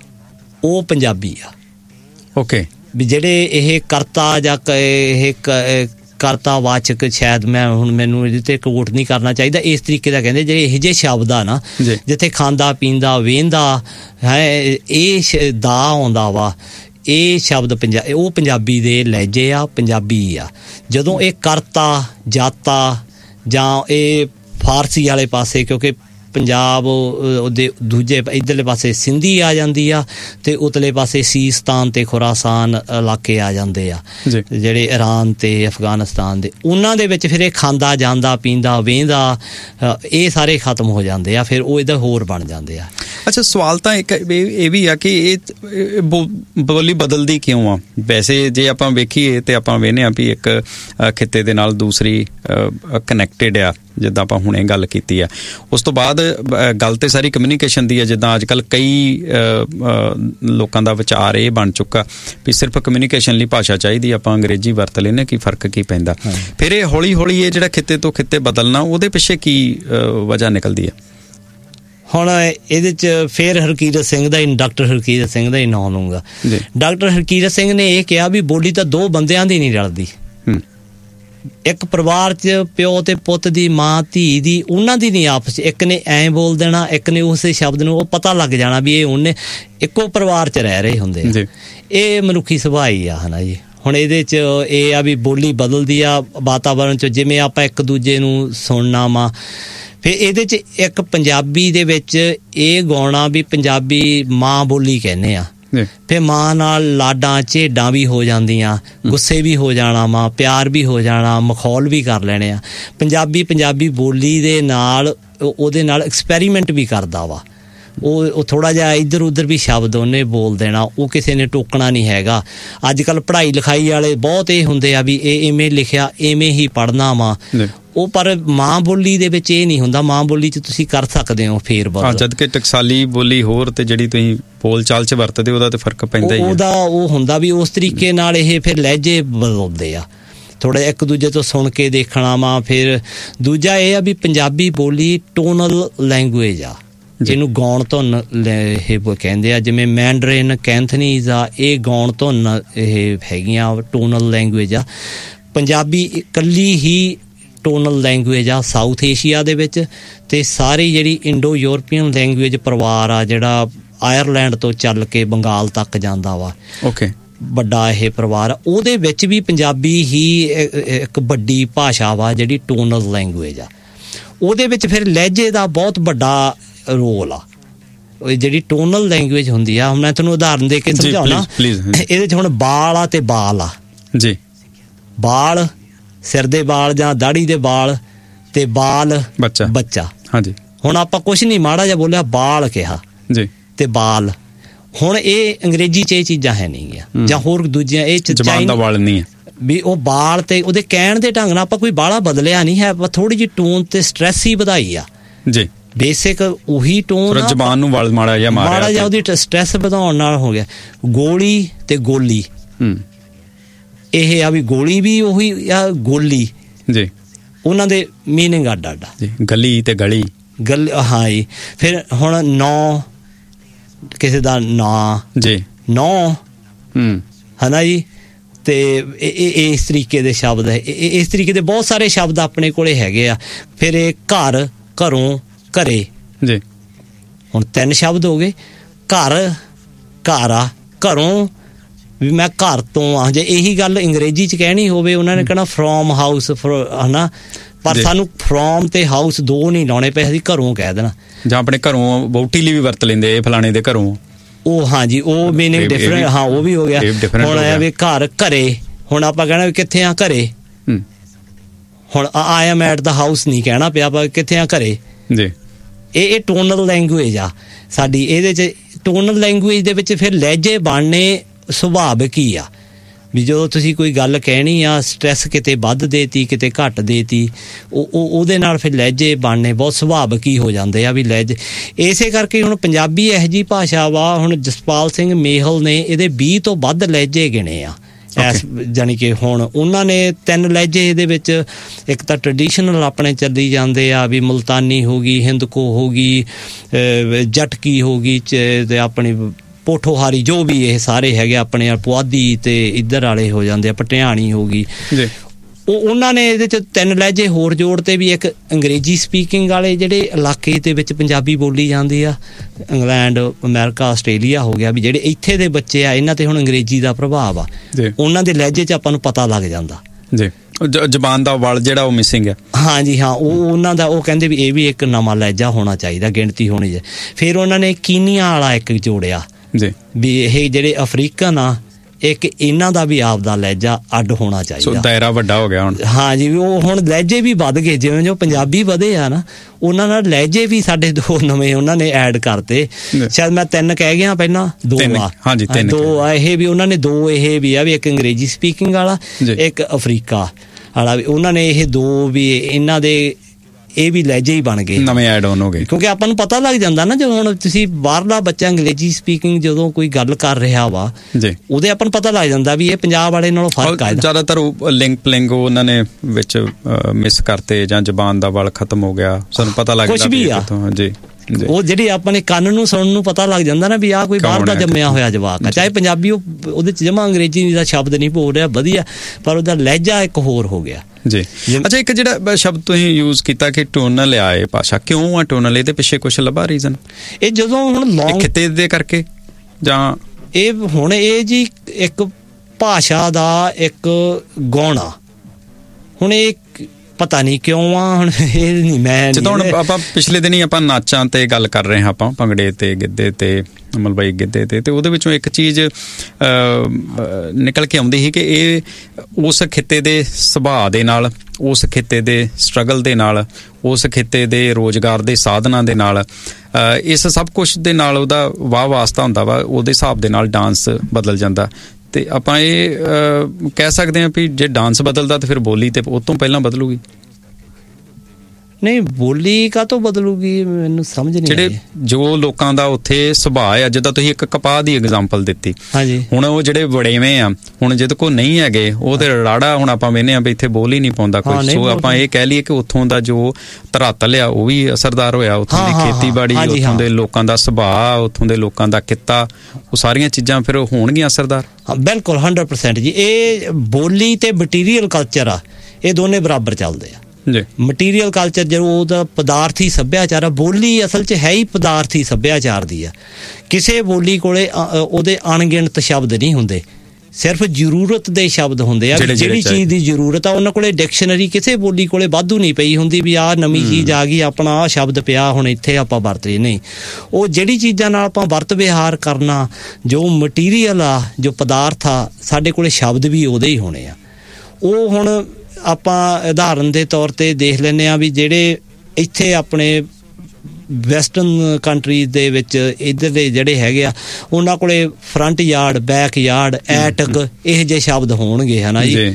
ਉਹ ਪੰਜਾਬੀ ਆ। ਵੀ ਜਿਹੜੇ ਇਹ ਕਰਤਾ ਜਾਂ ਇਹ ਕਰਤਾਵਾਚਕ, ਸ਼ਾਇਦ ਮੈਨੂੰ ਇਹਦੇ ਤੇ ਕੋਟ ਨਹੀਂ ਕਰਨਾ ਚਾਹੀਦਾ, ਇਸ ਤਰੀਕੇ ਦਾ ਕਹਿੰਦੇ ਜਿਹੜੇ ਇਹੋ ਜਿਹੇ ਸ਼ਬਦ ਆ ਨਾ, ਜਿੱਥੇ ਖਾਂਦਾ, ਪੀਂਦਾ, ਵੇਂਦਾ ਹੈ, ਇਹ ਦਾ ਆਉਂਦਾ ਵਾ, ਇਹ ਸ਼ਬਦ ਉਹ ਪੰਜਾਬੀ ਦੇ ਲਹਿਜੇ ਆ, ਪੰਜਾਬੀ ਆ। ਜਦੋਂ ਇਹ ਕਰਤਾ, ਜਾਤਾ ਜਾਂ ਇਹ ਫਾਰਸੀ ਵਾਲੇ ਪਾਸੇ, ਕਿਉਂਕਿ ਪੰਜਾਬ ਉਹਦੇ ਦੂਜੇ ਇੱਧਰਲੇ ਪਾਸੇ ਸਿੰਧੀ ਆ ਜਾਂਦੀ ਆ ਤੇ ਉਤਲੇ ਪਾਸੇ ਸੀਸਤਾਨ ਤੇ ਖੁਰਾਸਾਨ ਇਲਾਕੇ ਆ ਜਾਂਦੇ ਆ, ਜਿਹੜੇ ਈਰਾਨ ਤੇ ਅਫਗਾਨਿਸਤਾਨ ਦੇ। ਉਹਨਾਂ ਦੇ ਵਿੱਚ ਫਿਰ ਇਹ ਖਾਂਦਾ, ਜਾਂਦਾ, ਪੀਂਦਾ, ਵੇਂਦਾ, ਇਹ ਸਾਰੇ ਖਤਮ ਹੋ ਜਾਂਦੇ ਆ, ਫਿਰ ਉਹ ਇਹਦਾ ਹੋਰ ਬਣ ਜਾਂਦੇ ਆ। ਅੱਛਾ, ਸਵਾਲ ਤਾਂ ਇੱਕ ਇਹ ਵੀ ਆ ਕਿ ਇਹ ਬੋਲੀ ਬਦਲਦੀ ਕਿਉਂ ਆ? ਵੈਸੇ ਜੇ ਆਪਾਂ ਵੇਖੀਏ ਤੇ ਆਪਾਂ ਵੇਖਦੇ ਹਾਂ ਵੀ ਇੱਕ ਖਿੱਤੇ ਦੇ ਨਾਲ ਦੂਸਰੀ ਕਨੈਕਟਿਡ ਆ, ਜਿੱਦਾਂ ਆਪਾਂ ਹੁਣੇ ਗੱਲ ਕੀਤੀ ਆ। ਉਸ ਤੋਂ ਬਾਅਦ ਗੱਲ ਤੇ ਸਾਰੀ ਕਮਿਊਨੀਕੇਸ਼ਨ ਦੀ ਆ। ਜਿੱਦਾਂ ਅੱਜ ਕੱਲ੍ਹ ਕਈ ਲੋਕਾਂ ਦਾ ਵਿਚਾਰ ਇਹ ਬਣ ਚੁੱਕਾ ਵੀ ਸਿਰਫ ਕਮਿਊਨੀਕੇਸ਼ਨ ਲਈ ਭਾਸ਼ਾ ਚਾਹੀਦੀ, ਆਪਾਂ ਅੰਗਰੇਜ਼ੀ ਵਰਤ ਲੈਂਦੇ, ਕੀ ਫਰਕ ਕੀ ਪੈਂਦਾ? ਫਿਰ ਇਹ ਹੌਲੀ ਹੌਲੀ ਇਹ ਜਿਹੜਾ ਖਿੱਤੇ ਤੋਂ ਖਿੱਤੇ ਬਦਲਣਾ, ਉਹਦੇ ਪਿੱਛੇ ਕੀ ਵਜ੍ਹਾ ਨਿਕਲਦੀ ਹੈ? ਹੁਣ ਇਹਦੇ 'ਚ ਫਿਰ ਹਰਕੀਰਤ ਸਿੰਘ ਦਾ ਹੀ, ਡਾਕਟਰ ਹਰਕੀਰਤ ਸਿੰਘ ਦਾ ਹੀ ਨਾਂ ਲਊਂਗਾ। ਡਾਕਟਰ ਹਰਕੀਰਤ ਸਿੰਘ ਨੇ ਇਹ ਕਿਹਾ ਵੀ ਬੋਲੀ ਤਾਂ ਦੋ ਬੰਦਿਆਂ ਦੀ ਨਹੀਂ ਰਲਦੀ। ਇੱਕ ਪਰਿਵਾਰ 'ਚ ਪਿਓ ਤੇ ਪੁੱਤ ਦੀ, ਮਾਂ ਧੀ ਦੀ, ਉਹਨਾਂ ਦੀ ਨਹੀਂ ਆਪਸ 'ਚ। ਇੱਕ ਨੇ ਐਂ ਬੋਲ ਦੇਣਾ, ਇੱਕ ਨੇ ਉਸੇ ਸ਼ਬਦ ਨੂੰ, ਉਹ ਪਤਾ ਲੱਗ ਜਾਣਾ ਵੀ ਇਹ ਉਹਨੇ ਇੱਕੋ ਪਰਿਵਾਰ 'ਚ ਰਹਿ ਰਹੇ ਹੁੰਦੇ ਆ। ਇਹ ਮਨੁੱਖੀ ਸੁਭਾਅ ਹੀ ਆ, ਹੈ ਨਾ ਜੀ। ਹੁਣ ਇਹਦੇ 'ਚ ਇਹ ਆ ਵੀ ਬੋਲੀ ਬਦਲਦੀ ਆ ਵਾਤਾਵਰਨ 'ਚ, ਜਿਵੇਂ ਆਪਾਂ ਇੱਕ ਦੂਜੇ ਨੂੰ ਸੁਣਨਾ ਵਾ। ਫਿਰ ਇਹਦੇ 'ਚ ਇੱਕ ਪੰਜਾਬੀ ਦੇ ਵਿੱਚ ਇਹ ਗਾਉਣਾ ਵੀ ਪੰਜਾਬੀ ਮਾਂ ਬੋਲੀ ਕਹਿੰਦੇ ਆ, ਫਿਰ ਮਾਂ ਨਾਲ ਲਾਡਾਂ ਝੇਡਾਂ ਵੀ ਹੋ ਜਾਂਦੀਆਂ, ਗੁੱਸੇ ਵੀ ਹੋ ਜਾਣਾ, ਮਾਂ ਪਿਆਰ ਵੀ ਹੋ ਜਾਣਾ, ਮਖੌਲ ਵੀ ਕਰ ਲੈਣੇ ਆ। ਪੰਜਾਬੀ ਬੋਲੀ ਦੇ ਨਾਲ ਉਹਦੇ ਨਾਲ ਐਕਸਪੈਰੀਮੈਂਟ ਵੀ ਕਰਦਾ ਵਾ। ਉਹ ਥੋੜ੍ਹਾ ਜਿਹਾ ਇੱਧਰ ਉੱਧਰ ਵੀ ਸ਼ਬਦ ਉਹਨੇ ਬੋਲ ਦੇਣਾ, ਉਹ ਕਿਸੇ ਨੇ ਟੋਕਣਾ ਨਹੀਂ ਹੈਗਾ। ਅੱਜ ਕੱਲ੍ਹ ਪੜ੍ਹਾਈ ਲਿਖਾਈ ਵਾਲੇ ਬਹੁਤ ਇਹ ਹੁੰਦੇ ਆ ਵੀ ਇਹ ਇਵੇਂ ਲਿਖਿਆ ਇਵੇਂ ਹੀ ਪੜ੍ਹਨਾ ਵਾ, ਉਹ ਪਰ ਮਾਂ ਬੋਲੀ ਦੇ ਵਿੱਚ ਇਹ ਨਹੀਂ ਹੁੰਦਾ। ਮਾਂ ਬੋਲੀ 'ਚ ਤੁਸੀਂ ਕਰ ਸਕਦੇ ਹੋ ਫੇਰ ਬਦਲ, ਜਦ ਕਿ ਟਕਸਾਲੀ ਬੋਲੀ ਹੋਰ ਤੇ ਜਿਹੜੀ ਤੁਸੀਂ ਬੋਲ ਚਾਲ 'ਚ ਵਰਤਦੇ ਉਹਦਾ ਤੇ ਫਰਕ ਪੈਂਦਾ ਹੀ ਹੈ। ਉਹਦਾ ਉਹ ਹੁੰਦਾ ਵੀ ਉਸ ਤਰੀਕੇ ਨਾਲ ਇਹ ਫਿਰ ਲਹਿਜੇ ਬਦਲਦੇ ਆ, ਥੋੜ੍ਹਾ ਇੱਕ ਦੂਜੇ ਤੋਂ ਸੁਣ ਕੇ ਦੇਖਣਾ ਵਾ। ਫਿਰ ਦੂਜਾ ਇਹ ਆ ਵੀ ਪੰਜਾਬੀ ਬੋਲੀ ਟੋਨਲ ਲੈਂਗੁਏਜ ਆ, ਜਿਹਨੂੰ ਗੌਣ ਧੁਨ ਇਹ ਕਹਿੰਦੇ ਆ। ਜਿਵੇਂ ਮੈਂਡਰਿਨ, ਕੈਂਥਨੀਜ਼ ਆ, ਇਹ ਗੌਣ ਧੁਨ ਇਹ ਹੈਗੀਆਂ, ਟੋਨਲ ਲੈਂਗੁਏਜ ਆ। ਪੰਜਾਬੀ ਇਕੱਲੀ ਹੀ ਟੋਨਲ ਲੈਂਗੁਏਜ ਆ ਸਾਊਥ ਏਸ਼ੀਆ ਦੇ ਵਿੱਚ, ਅਤੇ ਸਾਰੀ ਜਿਹੜੀ ਇੰਡੋ ਯੂਰਪੀਅਨ ਲੈਂਗੁਏਜ ਪਰਿਵਾਰ ਆ ਜਿਹੜਾ ਆਇਰਲੈਂਡ ਤੋਂ ਚੱਲ ਕੇ ਬੰਗਾਲ ਤੱਕ ਜਾਂਦਾ ਵਾ, ਵੱਡਾ ਇਹ ਪਰਿਵਾਰ, ਉਹਦੇ ਵਿੱਚ ਵੀ ਪੰਜਾਬੀ ਹੀ ਇੱਕ ਵੱਡੀ ਭਾਸ਼ਾ ਵਾ ਜਿਹੜੀ ਟੋਨਲ ਲੈਂਗੁਏਜ ਆ। ਉਹਦੇ ਵਿੱਚ ਫਿਰ ਲਹਿਜੇ ਦਾ ਬਹੁਤ ਵੱਡਾ ਰੋਲ ਆ। ਜਿਹੜੀ ਟੋਨਲ ਲੈਂਗੁਏਜ ਹੁੰਦੀ ਆ, ਹੁਣ ਮੈਂ ਤੁਹਾਨੂੰ ਉਦਾਹਰਨ ਦੇ ਕੇ ਸਮਝਾਉਣਾ। ਇਹਦੇ 'ਚ ਹੁਣ ਬਾਲ ਆ ਤੇ ਬਾਲ ਆ ਜੀ, ਬਾਲ ਸਿਰ ਦੇ ਬਾਲ ਜਾਂ ਦਾੜੀ ਦੇ ਬਾਲ, ਤੇ ਬਾਲ ਬੱਚਾ। ਹਾਂਜੀ, ਹੁਣ ਆਪਾਂ ਕੁਛ ਨਹੀਂ ਮਾੜਾ ਜਿਹਾ ਬੋਲਿਆ, ਬਾਲ ਕਿਹਾ ਜੀ ਤੇ ਬਾਲ। ਹੁਣ ਇਹ ਅੰਗਰੇਜ਼ੀ 'ਚ ਇਹ ਚੀਜ਼ਾਂ ਹੈ ਨਹੀਂ ਗੀਆਂ, ਜਾਂ ਹੋਰ ਦੂਜੀਆਂ ਇਹ ਜ਼ਬਾਨ ਦਾ ਬਾਲ ਨਹੀਂ ਹੈ ਵੀ ਉਹ ਬਾਲ, ਤੇ ਉਹਦੇ ਕਹਿਣ ਦੇ ਢੰਗ ਨਾਲ ਆਪਾਂ ਕੋਈ ਬਾਲਾ ਬਦਲਿਆ ਨਹੀਂ ਹੈ, ਥੋੜੀ ਜਿਹੀ ਟੋਨ ਤੇ ਸਟ੍ਰੈਸ ਹੀ ਵਧਾਈ ਆ ਜੀ। ਬੇਸਿਕ ਉਹੀ ਟੋਨ, ਜ਼ਬਾਨ ਨੂੰ ਵਾਲ ਮਾੜਾ ਜਿਹਾ ਉਹਦੀ ਸਟ੍ਰੈਸ ਵਧਾਉਣ ਨਾਲ ਹੋ ਗਿਆ। ਗੋਲੀ ਤੇ ਗੋਲੀ, ਇਹ ਆ ਵੀ ਗੋਲੀ ਵੀ ਉਹੀ ਆ, ਗੋਲੀ ਜੀ, ਉਹਨਾਂ ਦੇ ਮੀਨਿੰਗ ਅੱਡ ਅੱਡ ਆ। ਗਲੀ ਤੇ ਗਲੀ, ਹਾਂ ਜੀ। ਫਿਰ ਹੁਣ ਨੌ, ਕਿਸੇ ਦਾ ਨਾਂ ਜੀ, ਨੌ ਹੈ ਨਾ ਜੀ, ਤੇ ਇਸ ਤਰੀਕੇ ਦੇ ਸ਼ਬਦ ਹੈ। ਇਸ ਤਰੀਕੇ ਦੇ ਬਹੁਤ ਸਾਰੇ ਸ਼ਬਦ ਆਪਣੇ ਕੋਲੇ ਹੈਗੇ ਆ। ਫਿਰ ਇਹ ਘਰ, ਘਰੋਂ, ਘਰੇ ਜੀ, ਹੁਣ 3 ਸ਼ਬਦ ਹੋ ਗਏ। ਘਰ, ਘਰ ਆ, ਘਰੋਂ ਵੀ ਮੈਂ ਘਰ ਤੋਂ ਆ। ਜੇ ਇਹੀ ਗੱਲ ਅੰਗਰੇਜ਼ੀ 'ਚ ਕਹਿਣੀ ਹੋਵੇ, ਉਹਨਾਂ ਨੇ ਕਹਿਣਾ ਫਰੋਮ ਹਾਊਸ, ਹੈ ਨਾ, ਪਰ ਸਾਨੂੰ ਫਰੋਮ ਤੇ ਹਾਊਸ ਦੋ ਨਹੀਂ ਲਾਉਣੇ ਪਏ, ਅਸੀਂ ਘਰੋਂ ਕਹਿ ਦੇਣਾ। ਜਾਂ ਆਪਣੇ ਘਰੋਂ ਵਹੁਟੀ ਲਈ ਵੀ ਵਰਤ ਲੈਂਦੇ, ਇਹ ਫਲਾਣੇ ਦੇ ਘਰੋਂ, ਉਹ ਹਾਂਜੀ, ਉਹ ਮੀਨਿੰਗ ਡਿਫਰੈਂਟ, ਹਾਂ ਉਹ ਵੀ ਹੋ ਗਿਆ। ਹੁਣ ਆਇਆ ਵੀ ਘਰ, ਘਰੇ, ਹੁਣ ਆਪਾਂ ਕਹਿਣਾ ਵੀ ਕਿੱਥੇ ਆ, ਘਰੇ। ਹੁਣ I am at the house ਨਹੀਂ ਕਹਿਣਾ ਪਿਆ, ਆਪਾਂ ਕਿੱਥੇ ਆ, ਘਰੇ ਜੀ। ਇਹ ਟੋਨਲ ਲੈਂਗੁਏਜ ਆ ਸਾਡੀ। ਇਹਦੇ 'ਚ ਟੋਨਲ ਲੈਂਗੁਏਜ ਦੇ ਵਿੱਚ ਫਿਰ ਲਹਿਜੇ ਬਣਨੇ ਸੁਭਾਵਿਕ ਹੀ ਆ। ਵੀ ਜਦੋਂ ਤੁਸੀਂ ਕੋਈ ਗੱਲ ਕਹਿਣੀ ਆ, ਸਟ੍ਰੈਸ ਕਿਤੇ ਵੱਧ ਦੇਤੀ, ਕਿਤੇ ਘੱਟ ਦੇਤੀ, ਉਹਦੇ ਨਾਲ ਫਿਰ ਲਹਿਜੇ ਬਣਨੇ ਬਹੁਤ ਸੁਭਾਵਿਕ ਹੀ ਹੋ ਜਾਂਦੇ ਆ ਵੀ ਲਹਿਜੇ। ਇਸੇ ਕਰਕੇ ਹੁਣ ਪੰਜਾਬੀ ਇਹੋ ਜਿਹੀ ਭਾਸ਼ਾ ਵਾ, ਹੁਣ ਜਸਪਾਲ ਸਿੰਘ ਮੇਹਲ ਨੇ ਇਹਦੇ 20 ਤੋਂ ਵੱਧ ਲਹਿਜੇ ਗਿਣੇ ਆ। ਜਾਣੀ ਕਿ ਹੁਣ ਉਹਨਾਂ ਨੇ 3 ਲਹਿਜੇ ਇਹਦੇ ਵਿੱਚ, ਇੱਕ ਤਾਂ ਟਰਡੀਸ਼ਨਲ ਆਪਣੇ ਚੱਲੀ ਜਾਂਦੇ ਆ ਵੀ ਮੁਲਤਾਨੀ ਹੋ ਗਈ, ਹਿੰਦਕੋ ਹੋ ਗਈ, ਜਟਕੀ ਹੋ ਗਈ, ਤੇ ਆਪਣੀ ਪੋਠੋਹਾਰੀ, ਜੋ ਵੀ ਇਹ ਸਾਰੇ ਹੈਗੇ ਆਪਣੇ, ਪੁਆਧੀ ਤੇ ਇੱਧਰ ਵਾਲੇ ਹੋ ਜਾਂਦੇ ਆ, ਪਟਿਆਣੀ ਹੋ ਗਈ। ਉਹਨਾਂ ਨੇ ਇਹਦੇ 'ਚ 3 ਲਹਿਜੇ ਹੋਰ ਜੋੜਤੇ ਵੀ ਇੱਕ ਅੰਗਰੇਜ਼ੀ ਸਪੀਕਿੰਗ ਵਾਲੇ ਜਿਹੜੇ ਇਲਾਕੇ ਦੇ ਵਿੱਚ ਪੰਜਾਬੀ ਬੋਲੀ ਜਾਂਦੀ ਆ, ਇੰਗਲੈਂਡ, ਅਮਰੀਕਾ, ਆਸਟ੍ਰੇਲੀਆ ਹੋ ਗਿਆ, ਵੀ ਜਿਹੜੇ ਇੱਥੇ ਦੇ ਬੱਚੇ ਆ ਇਹਨਾਂ 'ਤੇ ਹੁਣ ਅੰਗਰੇਜ਼ੀ ਦਾ ਪ੍ਰਭਾਵ ਆ, ਉਹਨਾਂ ਦੇ ਲਹਿਜੇ 'ਚ ਆਪਾਂ ਨੂੰ ਪਤਾ ਲੱਗ ਜਾਂਦਾ ਜੀ। ਜ਼ਬਾਨ ਦਾ ਵਲ ਜਿਹੜਾ ਉਹ ਮਿਸਿੰਗ ਹੈ। ਹਾਂਜੀ ਹਾਂ, ਉਹ ਉਹਨਾਂ ਦਾ, ਉਹ ਕਹਿੰਦੇ ਵੀ ਇਹ ਵੀ ਇੱਕ ਨਵਾਂ ਲਹਿਜਾ ਹੋਣਾ ਚਾਹੀਦਾ, ਗਿਣਤੀ ਹੋਣੀ ਚਾਹੀਦੀ। ਫਿਰ ਉਹਨਾਂ ਨੇ ਕੀਨੀਆ ਵਾਲਾ ਇੱਕ ਜੋੜਿਆ ਜੀ, ਵੀ ਇਹ ਜਿਹੜੇ ਅਫਰੀਕਨ ਆ, ਇੱਕ ਇਹਨਾਂ ਦਾ ਵੀ ਆਪਦਾ ਲਹਿਜਾ ਅੱਡ ਹੋਣਾ ਚਾਹੀਦਾ। ਦਾਇਰਾ ਵੱਡਾ ਹੋ ਗਿਆ ਹੁਣ। ਹਾਂ ਜੀ, ਉਹ ਹੁਣ ਲਹਿਜੇ ਵੀ ਵੱਧ ਗਏ, ਜਿਵੇਂ ਜੋ ਪੰਜਾਬੀ ਵਧੇ ਆ ਨਾ, ਉਹਨਾਂ ਨਾਲ ਲਹਿਜੇ ਵੀ ਸਾਡੇ 2 ਨਵੇਂ ਉਹਨਾਂ ਨੇ ਐਡ ਕਰਤੇ। ਸ਼ਾਇਦ ਮੈਂ 3 ਕਹਿ ਗਿਆ ਪਹਿਲਾਂ, 2 ਆ। ਹਾਂਜੀ, 2 ਆ ਇਹ ਵੀ, ਉਹਨਾਂ ਨੇ 2 ਇਹ ਵੀ ਆ ਵੀ ਇੱਕ ਅੰਗਰੇਜ਼ੀ ਸਪੀਕਿੰਗ ਵਾਲਾ, ਇੱਕ ਅਫਰੀਕਾ ਵਾਲਾ ਵੀ। ਉਹਨਾਂ ਨੇ ਇਹ 2 ਵੀ ਇਹਨਾਂ ਦੇ ਇਹ ਵੀ ਲਹਿਜੇ ਹੀ ਬਣ ਗਏ, ਨਵੇਂ ਐਡ ਆਨ ਹੋ ਗਏ। ਕਿਉਂਕਿ ਆਪਾਂ ਨੂੰ ਪਤਾ ਲੱਗ ਜਾਂਦਾ ਨਾ, ਜਦੋਂ ਹੁਣ ਤੁਸੀਂ ਬਾਹਰਲਾ ਬੱਚਾ ਅੰਗਰੇਜ਼ੀ ਸਪੀਕਿੰਗ ਜਦੋਂ ਕੋਈ ਗੱਲ ਕਰ ਰਿਹਾ ਵਾ ਜੀ, ਉਹਦੇ ਆਪਾਂ ਨੂੰ ਪਤਾ ਲੱਗ ਜਾਂਦਾ ਵੀ ਇਹ ਪੰਜਾਬ ਵਾਲੇ ਨਾਲੋਂ ਫਰਕ ਆ। ਜ਼ਿਆਦਾਤਰ ਲਿੰਕ ਪਲਿੰਗ ਉਹਨਾਂ ਨੇ ਵਿੱਚ ਮਿਸ ਕਰਤੇ, ਜਾਂ ਜ਼ਬਾਨ ਦਾ ਵਲ ਖਤਮ ਹੋ ਗਿਆ, ਸਾਨੂੰ ਪਤਾ ਲੱਗ ਜਾਂਦਾ ਕੁਛ ਵੀ ਆ ਜੀ। ਉਹ ਜਿਹੜੀ ਆਪਣੇ ਕੰਨ ਨੂੰ ਸੁਣਨ ਨੂੰ ਪਤਾ ਲੱਗ ਜਾਂਦਾ ਨਾ ਵੀ ਆਹ ਕੋਈ ਬਾਹਰ ਦਾ ਜੰਮਿਆ ਹੋਇਆ ਜਵਾਕ ਆ, ਚਾਹੇ ਪੰਜਾਬੀ ਉਹਦੇ 'ਚ ਜਮਾ ਅੰਗਰੇਜ਼ੀ ਦਾ ਸ਼ਬਦ ਨਹੀਂ ਬੋਲ ਰਿਹਾ ਵਧੀਆ, ਪਰ ਉਹਦਾ ਲਹਿਜਾ ਇੱਕ ਹੋਰ ਹੋ ਗਿਆ ਜੀ। ਅੱਛਾ, ਇੱਕ ਜਿਹੜਾ ਸ਼ਬਦ ਤੁਸੀਂ ਯੂਜ਼ ਕੀਤਾ ਕਿ ਟੋਨਲ ਆ, ਇਹ ਭਾਸ਼ਾ ਕਿਉਂ ਆ ਟੋਨਲ, ਇਹਦੇ ਪਿੱਛੇ ਕੁਛ ਲੱਭਾ ਰੀਜ਼ਨ? ਇਹ ਜਦੋਂ ਹੁਣ ਲੌਂਗ ਖਿੱਤੇ ਦੇ ਕਰਕੇ, ਜਾਂ ਇਹ ਹੁਣ ਇਹ ਜੀ ਇੱਕ ਭਾਸ਼ਾ ਦਾ ਇੱਕ ਗੁਣ ਆ। ਹੁਣ ਇਹ ਪਤਾ ਨਹੀਂ ਕਿਉਂ ਆ, ਹੁਣ ਇਹ ਨਹੀਂ ਮੈਂ ਜਦੋਂ ਹੁਣ ਆਪਾਂ ਪਿਛਲੇ ਦਿਨੀ ਆਪਾਂ ਨਾਚਾਂ ਤੇ ਗੱਲ ਕਰ ਰਹੇ ਹਾਂ, ਆਪਾਂ ਭੰਗੜੇ ਤੇ ਗਿੱਧੇ ਤੇ ਮਲਵਈ ਗਿੱਧੇ ਤੇ ਉਹਦੇ ਵਿੱਚੋਂ ਇੱਕ ਚੀਜ਼ ਨਿਕਲ ਕੇ ਆਉਂਦੀ ਸੀ ਕਿ ਇਹ ਉਸ ਖਿੱਤੇ ਦੇ ਸੁਭਾਅ ਦੇ ਨਾਲ, ਉਸ ਖਿੱਤੇ ਦੇ ਸਟਰਗਲ ਦੇ ਨਾਲ, ਉਸ ਖਿੱਤੇ ਦੇ ਰੋਜ਼ਗਾਰ ਦੇ ਸਾਧਨਾਂ ਦੇ ਨਾਲ, ਇਸ ਸਭ ਕੁਛ ਦੇ ਨਾਲ ਉਹਦਾ ਵਾਹ ਵਾਸਤਾ ਹੁੰਦਾ ਵਾ, ਉਹਦੇ ਹਿਸਾਬ ਦੇ ਨਾਲ ਡਾਂਸ ਬਦਲ ਜਾਂਦਾ। ਤੇ ਆਪਾਂ ਇਹ ਕਹਿ ਸਕਦੇ ਹਾਂ ਵੀ ਜੇ ਡਾਂਸ ਬਦਲਦਾ ਤਾਂ ਫਿਰ ਬੋਲੀ ਤੇ ਉਹ ਤੋਂ ਪਹਿਲਾਂ ਬਦਲੂਗੀ। ਨਹੀਂ, ਬੋਲੀ ਕਾਹਤੋਂ ਬਦਲੂਗੀ, ਮੈਨੂੰ ਸਮਝ ਨਹੀਂ। ਜਿਹੜੇ ਜੋ ਲੋਕਾਂ ਦਾ ਉੱਥੇ ਸੁਭਾਅ ਆ, ਜਿੱਦਾਂ ਤੁਸੀਂ ਇੱਕ ਕਪਾਹ ਦੀ ਐਗਜ਼ਾਮਪਲ ਦਿੱਤੀ, ਹਾਂਜੀ, ਹੁਣ ਉਹ ਜਿਹੜੇ ਵੜੇਵੇਂ ਆ, ਹੁਣ ਜਿਹਦੇ ਕੋਲ ਨਹੀਂ ਹੈਗੇ ਉਹ ਤੇ ਰਾੜਾ, ਹੁਣ ਆਪਾਂ ਵੇਖਦੇ ਆ ਵੀ ਇੱਥੇ ਬੋਲ ਹੀ ਨਹੀਂ ਪਾਉਂਦਾ ਕੋਈ। ਸੋ ਆਪਾਂ ਇਹ ਕਹਿ ਲਈਏ ਕਿ ਉੱਥੋਂ ਦਾ ਜੋ ਧਰਾਤਲ ਆ ਉਹ ਵੀ ਅਸਰਦਾਰ ਹੋਇਆ, ਉੱਥੋਂ ਦੀ ਖੇਤੀਬਾੜੀ, ਉੱਥੋਂ ਦੇ ਲੋਕਾਂ ਦਾ ਸੁਭਾਅ, ਉੱਥੋਂ ਦੇ ਲੋਕਾਂ ਦਾ ਕਿੱਤਾ, ਉਹ ਸਾਰੀਆਂ ਚੀਜ਼ਾਂ ਫਿਰ ਹੋਣਗੀਆਂ ਅਸਰਦਾਰ। ਬਿਲਕੁਲ 100% ਜੀ। ਇਹ ਬੋਲੀ ਤੇ ਮਟੀਰੀਅਲ ਕਲਚਰ ਆ, ਇਹ ਦੋਨੇ ਬਰਾਬਰ ਚੱਲਦੇ ਆ ਜੀ। ਮਟੀਰੀਅਲ ਕਲਚਰ ਜਦੋਂ ਉਹਦਾ ਪਦਾਰਥੀ ਸੱਭਿਆਚਾਰ ਆ, ਬੋਲੀ ਅਸਲ 'ਚ ਹੈ ਹੀ ਪਦਾਰਥੀ ਸੱਭਿਆਚਾਰ ਦੀ ਆ। ਕਿਸੇ ਬੋਲੀ ਕੋਲੇ ਉਹਦੇ ਅਣਗਿਣਤ ਸ਼ਬਦ ਨਹੀਂ ਹੁੰਦੇ, ਸਿਰਫ ਜ਼ਰੂਰਤ ਦੇ ਸ਼ਬਦ ਹੁੰਦੇ ਆ। ਜਿਹੜੀ ਚੀਜ਼ ਦੀ ਜ਼ਰੂਰਤ ਆ, ਉਹਨਾਂ ਕੋਲੇ ਡਿਕਸ਼ਨਰੀ ਕਿਸੇ ਬੋਲੀ ਕੋਲੇ ਵਾਧੂ ਨਹੀਂ ਪਈ ਹੁੰਦੀ ਵੀ ਆਹ ਨਵੀਂ ਚੀਜ਼ ਆ ਗਈ, ਆਪਣਾ ਆਹ ਸ਼ਬਦ ਪਿਆ ਹੁਣ ਇੱਥੇ ਆਪਾਂ ਵਰਤੀਏ, ਨਹੀਂ। ਉਹ ਜਿਹੜੀ ਚੀਜ਼ਾਂ ਨਾਲ ਆਪਾਂ ਵਰਤ ਵਿਹਾਰ ਕਰਨਾ, ਜੋ ਮਟੀਰੀਅਲ ਆ, ਜੋ ਪਦਾਰਥ ਆ, ਸਾਡੇ ਕੋਲੇ ਸ਼ਬਦ ਵੀ ਉਹਦੇ ਹੀ ਹੋਣੇ ਆ। ਉਹ ਹੁਣ ਆਪਾਂ ਉਦਾਹਰਨ ਦੇ ਤੌਰ ਤੇ ਦੇਖ ਲੈਂਦੇ ਹਾਂ ਵੀ ਜਿਹੜੇ ਇੱਥੇ ਆਪਣੇ ਵੈਸਟਰਨ ਕੰਟਰੀਜ਼ ਦੇ ਵਿੱਚ ਇੱਧਰ ਦੇ ਜਿਹੜੇ ਹੈਗੇ ਆ, ਉਹਨਾਂ ਕੋਲੇ front yard, back yard, AITUC, ਇਹੋ ਜਿਹੇ ਸ਼ਬਦ ਹੋਣਗੇ, ਹੈ ਨਾ ਜੀ।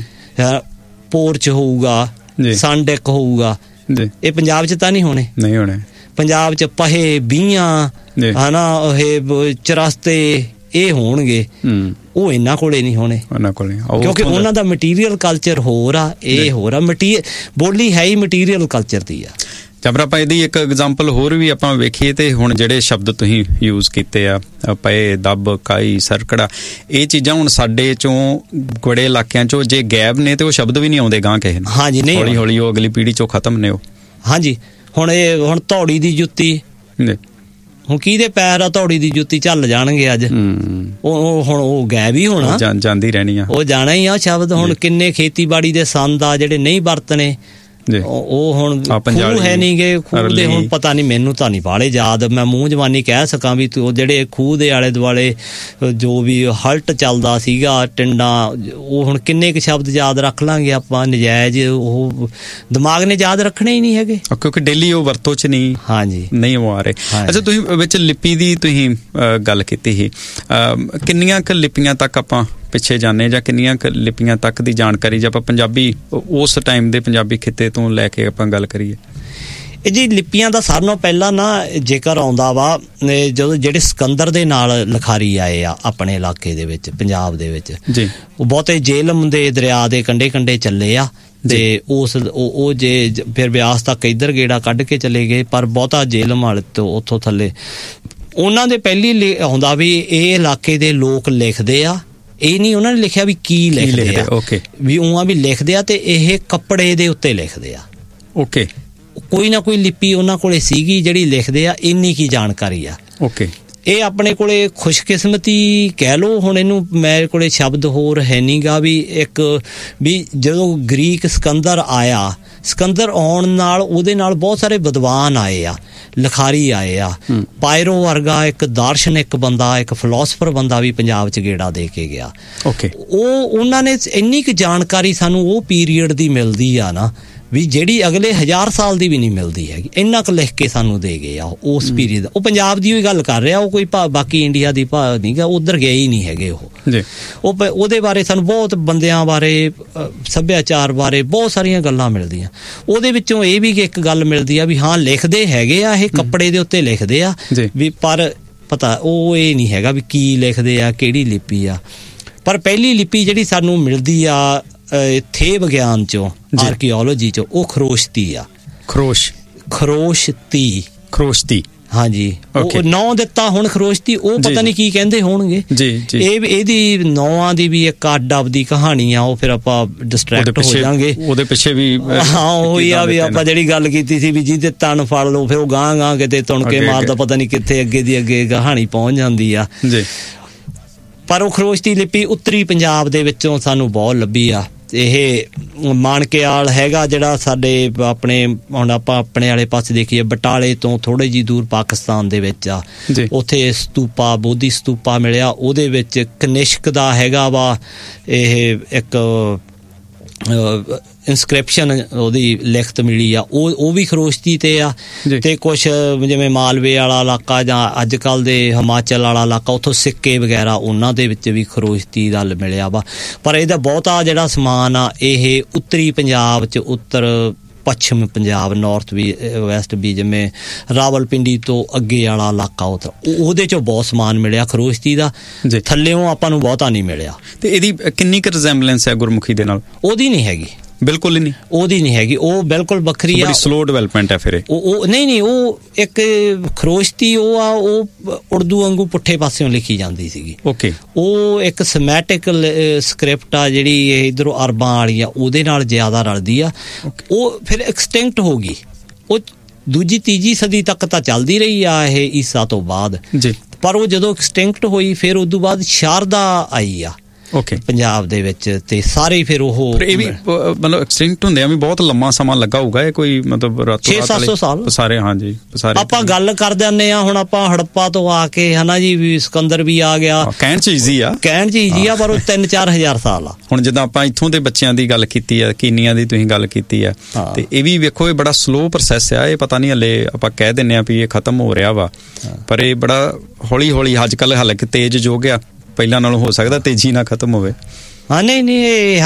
ਪੋਰਚ ਹੋਊਗਾ, ਸੰਡੈਕ ਹੋਊਗਾ, ਇਹ ਪੰਜਾਬ 'ਚ ਤਾਂ ਨਹੀਂ ਹੋਣੇ। ਪੰਜਾਬ 'ਚ ਪਹੇ, ਬੀਆਂ, ਹੈ ਨਾ, ਇਹ ਚਰਸਤੇ, ਇਹ ਹੋਣਗੇ। ਉਹ ਇਹਨਾਂ ਕੋਲੇ ਨਹੀਂ ਹੋਣੇ, ਕਿਉਂਕਿ ਉਹਨਾਂ ਦਾ ਮਟੀਰੀਅਲ ਕਲਚਰ ਹੋਰ ਆ, ਇਹ ਹੋਰ ਆ। ਬੋਲੀ ਹੈ ਹੀ ਮਟੀਰੀਅਲ ਕਲਚਰ ਦੀ ਆ। ਜਬਰ ਆਪਾਂ ਇਹਦੀ ਇੱਕ ਐਗਜ਼ਾਮਪਲ ਹੋਰ ਵੀ ਆਪਾਂ ਵੇਖੀਏ ਤੇ ਹੁਣ ਜਿਹੜੇ ਸ਼ਬਦ ਤੁਸੀਂ ਯੂਜ਼ ਕੀਤੇ ਆ, ਪਏ, ਦੱਬ, ਕਾਈ, ਸਰਕੜਾ, ਇਹ ਚੀਜ਼ਾਂ ਹੁਣ ਸਾਡੇ ਚੋਂ ਬੜੇ ਇਲਾਕਿਆਂ ਚੋਂ ਜੇ ਗਾਇਬ ਨੇ ਤੇ ਉਹ ਸ਼ਬਦ ਵੀ ਨਹੀਂ ਆਉਂਦੇ ਗਾਂ ਕਿਸੇ ਨੂੰ। ਹਾਂਜੀ, ਨਹੀਂ, ਹੌਲੀ ਹੌਲੀ ਉਹ ਅਗਲੀ ਪੀੜ੍ਹੀ ਚੋਂ ਖਤਮ ਨੇ ਉਹ। ਹਾਂਜੀ, ਹੁਣ ਧੌੜੀ ਦੀ ਜੁੱਤੀ, ਹੁਣ ਕਿਹਦੇ ਪੈਰ ਆ ਧੌੜੀ ਦੀ ਜੁੱਤੀ ਝੱਲ ਜਾਣਗੇ ਅੱਜ, ਉਹ ਹੁਣ ਉਹ ਗਾਇਬ ਹੀ ਹੋਣਾ, ਜਾਂਦੀ ਰਹਿਣੀ ਆ, ਉਹ ਜਾਣਾ ਹੀ ਆ ਸ਼ਬਦ। ਹੁਣ ਕਿੰਨੇ ਖੇਤੀਬਾੜੀ ਦੇ ਸੰਦ ਆ ਜਿਹੜੇ ਨਹੀਂ ਵਰਤਣੇ, ਉਹ ਹੁਣ ਖੂਹ ਹੈ ਨਹੀਂ ਗੇ, ਖੂਹ ਦੇ ਹੁਣ ਪਤਾ ਨਹੀਂ, ਮੈਨੂੰ ਤਾਂ ਨਹੀਂ ਬਾਹਲੇ ਯਾਦ, ਮੈਂ ਮੂੰਹ ਜਵਾਨੀ ਕਹਿ ਸਕਾਂ ਵੀ ਉਹ ਜਿਹੜੇ ਖੂਹ ਦੇ ਆਲੇ ਦੁਆਲੇ ਜੋ ਵੀ ਹਲਟ ਚੱਲਦਾ ਸੀਗਾ, ਟਿੰਡਾਂ, ਉਹ ਹੁਣ ਕਿੰਨੇ ਕੁ ਸ਼ਬਦ ਯਾਦ ਰੱਖ ਲਾਂਗੇ ਆਪਾਂ, ਨਜਾਇਜ਼ ਉਹ ਦਿਮਾਗ ਨੇ ਯਾਦ ਰੱਖਣੇ ਹੀ ਨਹੀਂ ਹੈਗੇ, ਕਿਉਂਕਿ ਡੇਲੀ ਉਹ ਵਰਤੋਂ 'ਚ ਨਹੀਂ, ਹਾਂਜੀ, ਨਹੀਂ ਉਹ ਆ ਰਹੇ। ਅੱਛਾ, ਤੁਸੀਂ ਵਿੱਚ ਲਿਪੀ ਦੀ ਤੁਸੀਂ ਗੱਲ ਕੀਤੀ ਸੀ, ਕਿੰਨੀਆਂ ਕੁ ਲਿਪੀਆਂ ਤੱਕ ਆਪਾਂ ਪਿੱਛੇ ਜਾਂਦੇ, ਜਾਂ ਕਿੰਨੀਆਂ ਕੁ ਲਿਪੀਆਂ ਤੱਕ ਦੀ ਜਾਣਕਾਰੀ ਜੇ ਆਪਾਂ ਪੰਜਾਬੀ ਉਸ ਟਾਈਮ ਦੇ ਪੰਜਾਬੀ ਖਿੱਤੇ ਤੋਂ ਲੈ ਕੇ ਆਪਾਂ ਗੱਲ ਕਰੀਏ? ਇਹ ਜੀ ਲਿਪੀਆਂ ਦਾ ਸਾਰਿਆਂ ਨਾਲੋਂ ਪਹਿਲਾਂ ਨਾ ਜੇਕਰ ਆਉਂਦਾ ਵਾ ਜਦੋਂ ਜਿਹੜੇ ਸਿਕੰਦਰ ਦੇ ਨਾਲ ਲਿਖਾਰੀ ਆਏ ਆ ਆਪਣੇ ਇਲਾਕੇ ਦੇ ਵਿੱਚ, ਪੰਜਾਬ ਦੇ ਵਿੱਚ ਜੀ, ਉਹ ਬਹੁਤੇ ਜੇਹਲਮ ਦੇ ਦਰਿਆ ਦੇ ਕੰਢੇ ਕੰਢੇ ਚੱਲੇ ਆ ਤੇ ਉਹ ਜੇ ਫਿਰ ਬਿਆਸ ਤੱਕ ਇੱਧਰ ਗੇੜਾ ਕੱਢ ਕੇ ਚਲੇ ਗਏ, ਪਰ ਬਹੁਤਾ ਜੇਹਲਮ ਵਾਲੇ ਤੋਂ ਉੱਥੋਂ ਥੱਲੇ ਉਹਨਾਂ ਦੇ ਪਹਿਲੀ ਆਉਂਦਾ ਵੀ ਇਹ ਇਲਾਕੇ ਦੇ ਲੋਕ ਲਿਖਦੇ ਆ। ਇਹ ਨਹੀਂ ਉਹਨਾਂ ਨੇ ਲਿਖਿਆ ਵੀ ਕੀ ਲਿਖਦੇ ਆ, ਵੀ ਉਹਾਂ ਵੀ ਲਿਖਦੇ ਆ, ਤੇ ਇਹ ਕੱਪੜੇ ਦੇ ਉੱਤੇ ਲਿਖਦੇ ਆ। ਓਕੇ, ਕੋਈ ਨਾ ਕੋਈ ਲਿਪੀ ਉਹਨਾਂ ਕੋਲੇ ਸੀਗੀ ਜਿਹੜੀ ਲਿਖਦੇ ਆ, ਇੰਨੀ ਕੀ ਜਾਣਕਾਰੀ ਆ। ਓਕੇ, ਇਹ ਆਪਣੇ ਕੋਲੇ ਖੁਸ਼ਕਿਸਮਤੀ ਕਹਿ ਲਓ, ਹੁਣ ਇਹਨੂੰ ਮੇਰੇ ਕੋਲੇ ਸ਼ਬਦ ਹੋਰ ਹੈ ਨੀ ਗਾ ਵੀ ਇੱਕ ਵੀ ਜਦੋਂ ਗ੍ਰੀਕ ਸਿਕੰਦਰ ਆਇਆ, ਸਿਕੰਦਰ ਆਉਣ ਨਾਲ ਉਹਦੇ ਨਾਲ ਬਹੁਤ ਸਾਰੇ ਵਿਦਵਾਨ ਆਏ ਆ, ਲਿਖਾਰੀ ਆਏ ਆ। ਪਾਇਰੋ ਵਰਗਾ ਇੱਕ ਦਾਰਸ਼ਨਿਕ ਬੰਦਾ, ਇੱਕ ਫਿਲੋਸਫਰ ਬੰਦਾ ਵੀ ਪੰਜਾਬ 'ਚ ਗੇੜਾ ਦੇ ਕੇ ਗਿਆ। ਓਕੇ, ਉਹਨਾਂ ਨੇ ਇੰਨੀ ਕੁ ਜਾਣਕਾਰੀ ਸਾਨੂੰ ਉਹ ਪੀਰੀਅਡ ਦੀ ਮਿਲਦੀ ਆ ਨਾ, ਵੀ ਜਿਹੜੀ ਅਗਲੇ 1000 ਸਾਲ ਦੀ ਵੀ ਨਹੀਂ ਮਿਲਦੀ ਹੈਗੀ, ਇੰਨਾ ਕੁ ਲਿਖ ਕੇ ਸਾਨੂੰ ਦੇ ਗਏ ਆ ਉਸ ਪੀਰੀਅਡ ਦਾ। ਉਹ ਪੰਜਾਬ ਦੀ ਹੀ ਗੱਲ ਕਰ ਰਿਹਾ, ਉਹ ਕੋਈ ਬਾਕੀ ਇੰਡੀਆ ਦੀ ਨਹੀਂ ਗਾ, ਉੱਧਰ ਗਏ ਹੀ ਨਹੀਂ ਹੈਗੇ ਉਹ। ਉਹਦੇ ਬਾਰੇ ਸਾਨੂੰ ਬਹੁਤ ਬੰਦਿਆਂ ਬਾਰੇ, ਸੱਭਿਆਚਾਰ ਬਾਰੇ ਬਹੁਤ ਸਾਰੀਆਂ ਗੱਲਾਂ ਮਿਲਦੀਆਂ। ਉਹਦੇ ਵਿੱਚੋਂ ਇਹ ਵੀ ਇੱਕ ਗੱਲ ਮਿਲਦੀ ਆ ਵੀ ਹਾਂ ਲਿਖਦੇ ਹੈਗੇ ਆ, ਇਹ ਕੱਪੜੇ ਦੇ ਉੱਤੇ ਲਿਖਦੇ ਆ ਵੀ, ਪਰ ਪਤਾ ਉਹ ਇਹ ਨਹੀਂ ਹੈਗਾ ਵੀ ਕੀ ਲਿਖਦੇ ਆ, ਕਿਹੜੀ ਲਿਪੀ ਆ। ਪਰ ਪਹਿਲੀ ਲਿਪੀ ਜਿਹੜੀ ਸਾਨੂੰ ਮਿਲਦੀ ਆ ਥੇ ਵਿਗਿਆਨ ਚੋਂ, ਆਰਕੀਓਲੋਜੀ ਚੋਂ, ਉਹ ਖਰੋਸ਼ਤੀ ਆ। ਖਰੋਸ਼ਤੀ, ਹਾਂਜੀ, ਉਹ ਨਾਂ ਦਿੱਤਾ ਹੁਣ ਖਰੋਸ਼ਤੀ, ਉਹ ਪਤਾ ਨਹੀਂ ਕੀ ਕਹਿੰਦੇ ਹੋਣਗੇ। ਇਹਦੀ ਨੌਆਂ ਦੀ ਵੀ ਇੱਕ ਅੱਡ ਆਪਦੀ ਕਹਾਣੀ ਆ, ਉਹ ਫਿਰ ਆਪਾਂ ਡਿਸਟਰੈਕਟ ਹੋ ਜਾਵਾਂਗੇ ਉਹਦੇ ਪਿੱਛੇ ਵੀ। ਹਾਂ, ਉਹੀ ਆ ਵੀ ਆਪਾਂ ਜਿਹੜੀ ਗੱਲ ਕੀਤੀ ਸੀ ਵੀ ਜਿਹਦੇ ਤਨ ਫੜ ਲਓ, ਫਿਰ ਉਹ ਗਾਂ ਕਿਤੇ ਤੁਣਕੇ ਮਾਰਦਾ, ਪਤਾ ਨਹੀਂ ਕਿੱਥੇ ਅੱਗੇ ਦੀ ਅੱਗੇ ਕਹਾਣੀ ਪਹੁੰਚ ਜਾਂਦੀ ਆ। ਪਰ ਉਹ ਖਰੋਸ਼ਤੀ ਲਿਪੀ ਉੱਤਰੀ ਪੰਜਾਬ ਦੇ ਵਿੱਚੋਂ ਸਾਨੂੰ ਬਹੁਤ ਲੱਭੀ ਆ, ਇਹ ਮਾਣਕਿਆਲ ਹੈਗਾ ਜਿਹੜਾ ਸਾਡੇ ਆਪਣੇ, ਹੁਣ ਆਪਾਂ ਆਪਣੇ ਵਾਲੇ ਪਾਸੇ ਦੇਖੀਏ ਬਟਾਲੇ ਤੋਂ ਥੋੜ੍ਹੇ ਜਿਹੀ ਦੂਰ ਪਾਕਿਸਤਾਨ ਦੇ ਵਿੱਚ ਆ, ਉੱਥੇ ਸਤੂਪਾ, ਬੋਧੀ ਸਤੂਪਾ ਮਿਲਿਆ। ਉਹਦੇ ਵਿੱਚ ਕਨਿਸ਼ਕ ਦਾ ਹੈਗਾ ਵਾ ਇਹ ਇੱਕ ਇਨਸਕ੍ਰਿਪਸ਼ਨ, ਉਹਦੀ ਲਿਖਤ ਮਿਲੀ ਆ, ਉਹ ਵੀ ਖਰੋਸ਼ਤੀ ਤੇ ਆ। ਤੇ ਕੁਛ ਜਿਵੇਂ ਮਾਲਵੇ ਵਾਲਾ ਇਲਾਕਾ ਜਾਂ ਅੱਜ ਕੱਲ੍ਹ ਦੇ ਹਿਮਾਚਲ ਵਾਲਾ ਇਲਾਕਾ, ਉੱਥੋਂ ਸਿੱਕੇ ਵਗੈਰਾ ਉਹਨਾਂ ਦੇ ਵਿੱਚ ਵੀ ਖਰੋਸ਼ਤੀ ਦਾ ਮਿਲਿਆ ਵਾ। ਪਰ ਇਹਦਾ ਬਹੁਤਾ ਜਿਹੜਾ ਸਮਾਨ ਆ ਇਹ ਉੱਤਰੀ ਪੰਜਾਬ 'ਚ, ਉੱਤਰ ਪੱਛਮ ਪੰਜਾਬ, ਨਾਰਥ ਵੀ ਵੈਸਟ ਵੀ, ਜਿਵੇਂ ਰਾਵਲਪਿੰਡੀ ਤੋਂ ਅੱਗੇ ਵਾਲਾ ਇਲਾਕਾ, ਉਹਦੇ 'ਚੋਂ ਬਹੁਤ ਸਮਾਨ ਮਿਲਿਆ ਖਰੋਸ਼ਤੀ ਦਾ। ਥੱਲਿਓਂ ਆਪਾਂ ਨੂੰ ਬਹੁਤਾ ਨਹੀਂ ਮਿਲਿਆ। ਤੇ ਇਹਦੀ ਕਿੰਨੀ ਕੁ ਰਿਜ਼ੈਂਬਲੈਂਸ ਹੈ ਗੁਰਮੁਖੀ ਦੇ ਨਾਲ? ਉਹਦੀ ਨਹੀਂ ਹੈਗੀ, ਬਿਲਕੁਲ ਹੀ ਨਹੀਂ, ਉਹਦੀ ਨਹੀਂ ਹੈਗੀ, ਉਹ ਬਿਲਕੁਲ ਵੱਖਰੀ ਆ। ਬੜੀ ਸਲੋ ਡਿਵੈਲਪਮੈਂਟ ਹੈ ਫਿਰ ਉਹ ਨਹੀਂ, ਉਹ ਇੱਕ ਖਰੋਸ਼ਤੀ ਉਹ ਆ, ਉਹ ਉਰਦੂ ਵਾਂਗੂ ਪੁੱਠੇ ਪਾਸਿਓਂ ਲਿਖੀ ਜਾਂਦੀ ਸੀਗੀ। ਓਕੇ, ਉਹ ਇੱਕ ਸਮੈਟਿਕ ਸਕ੍ਰਿਪਟ ਆ ਜਿਹੜੀ ਇੱਧਰੋਂ ਅਰਬਾਂ ਵਾਲੀ ਆ, ਉਹਦੇ ਨਾਲ ਜ਼ਿਆਦਾ ਰਲਦੀ ਆ। ਉਹ ਫਿਰ ਐਕਸਟਿੰਕਟ ਹੋ ਗਈ। ਉਹ ਦੂਜੀ ਤੀਜੀ ਸਦੀ ਤੱਕ ਤਾਂ ਚੱਲਦੀ ਰਹੀ ਆ ਇਹ ਈਸਾ ਤੋਂ ਬਾਅਦ ਜੀ, ਪਰ ਉਹ ਜਦੋਂ ਐਕਸਟਿੰਕਟ ਹੋਈ ਫਿਰ ਉਦੋਂ ਬਾਅਦ ਸ਼ਾਰਦਾ ਆਈ ਆ ਪੰਜਾਬ ਦੇ ਵਿੱਚ, ਤੇ ਸਾਰੇ ਫਿਰ ਉਹ ਇਹ ਵੀ ਮਤਲਬ ਐਕਸਟਿੰਕਟ ਹੁੰਦਿਆਂ ਵੀ ਬਹੁਤ ਲੰਮਾ ਸਮਾਂ ਲੱਗਾ ਹੋਊਗਾ। ਇਹ ਕੋਈ ਮਤਲਬ 600-700 ਸਾਲ ਸਾਰੇ? ਹਾਂਜੀ, ਸਾਰੇ ਆਪਾਂ ਗੱਲ ਕਰ ਦਿੰਦੇ ਆ। ਹੁਣ ਆਪਾਂ ਹੜੱਪਾ ਤੋਂ ਆ ਕੇ ਹਨਾ ਜੀ, ਵੀ ਸਿਕੰਦਰ ਵੀ ਆ ਗਿਆ, ਕਹਿਣ ਚ ਈਜ਼ੀ ਆ, ਪਰ ਉਹ 3-4 ਹਜ਼ਾਰ ਸਾਲ ਆ। ਹੁਣ ਜਿੱਦਾਂ ਆਪਾਂ ਇੱਥੋਂ ਦੇ ਬੱਚਿਆਂ ਦੀ ਗੱਲ ਕੀਤੀ ਆ, ਕੀਨੀਆਂ ਦੀ ਤੁਸੀਂ ਗੱਲ ਕੀਤੀ ਆ, ਤੇ ਇਹ ਵੀ ਵੇਖੋ ਇਹ ਬੜਾ ਸਲੋ ਪ੍ਰੋਸੈਸ ਆ। ਇਹ ਪਤਾ ਨਹੀਂ ਹਲੇ ਆਪਾਂ ਕਹਿ ਦਿੰਦੇ ਆ ਵੀ ਇਹ ਖਤਮ ਹੋ ਰਿਹਾ ਵਾ, ਪਰ ਇਹ ਬੜਾ ਹੌਲੀ ਹੌਲੀ ਅੱਜ ਕੱਲ੍ਹ ਹਾਲਾਂਕਿ ਤੇਜ਼ ਯੁੱਗ ਆ, ਪਹਿਲਾਂ ਨਾਲੋਂ ਹੋ ਸਕਦਾ ਤੇਜ਼ੀ ਨਾਲ ਖਤਮ ਹੋਵੇ। ਹਾਂ ਨਹੀਂ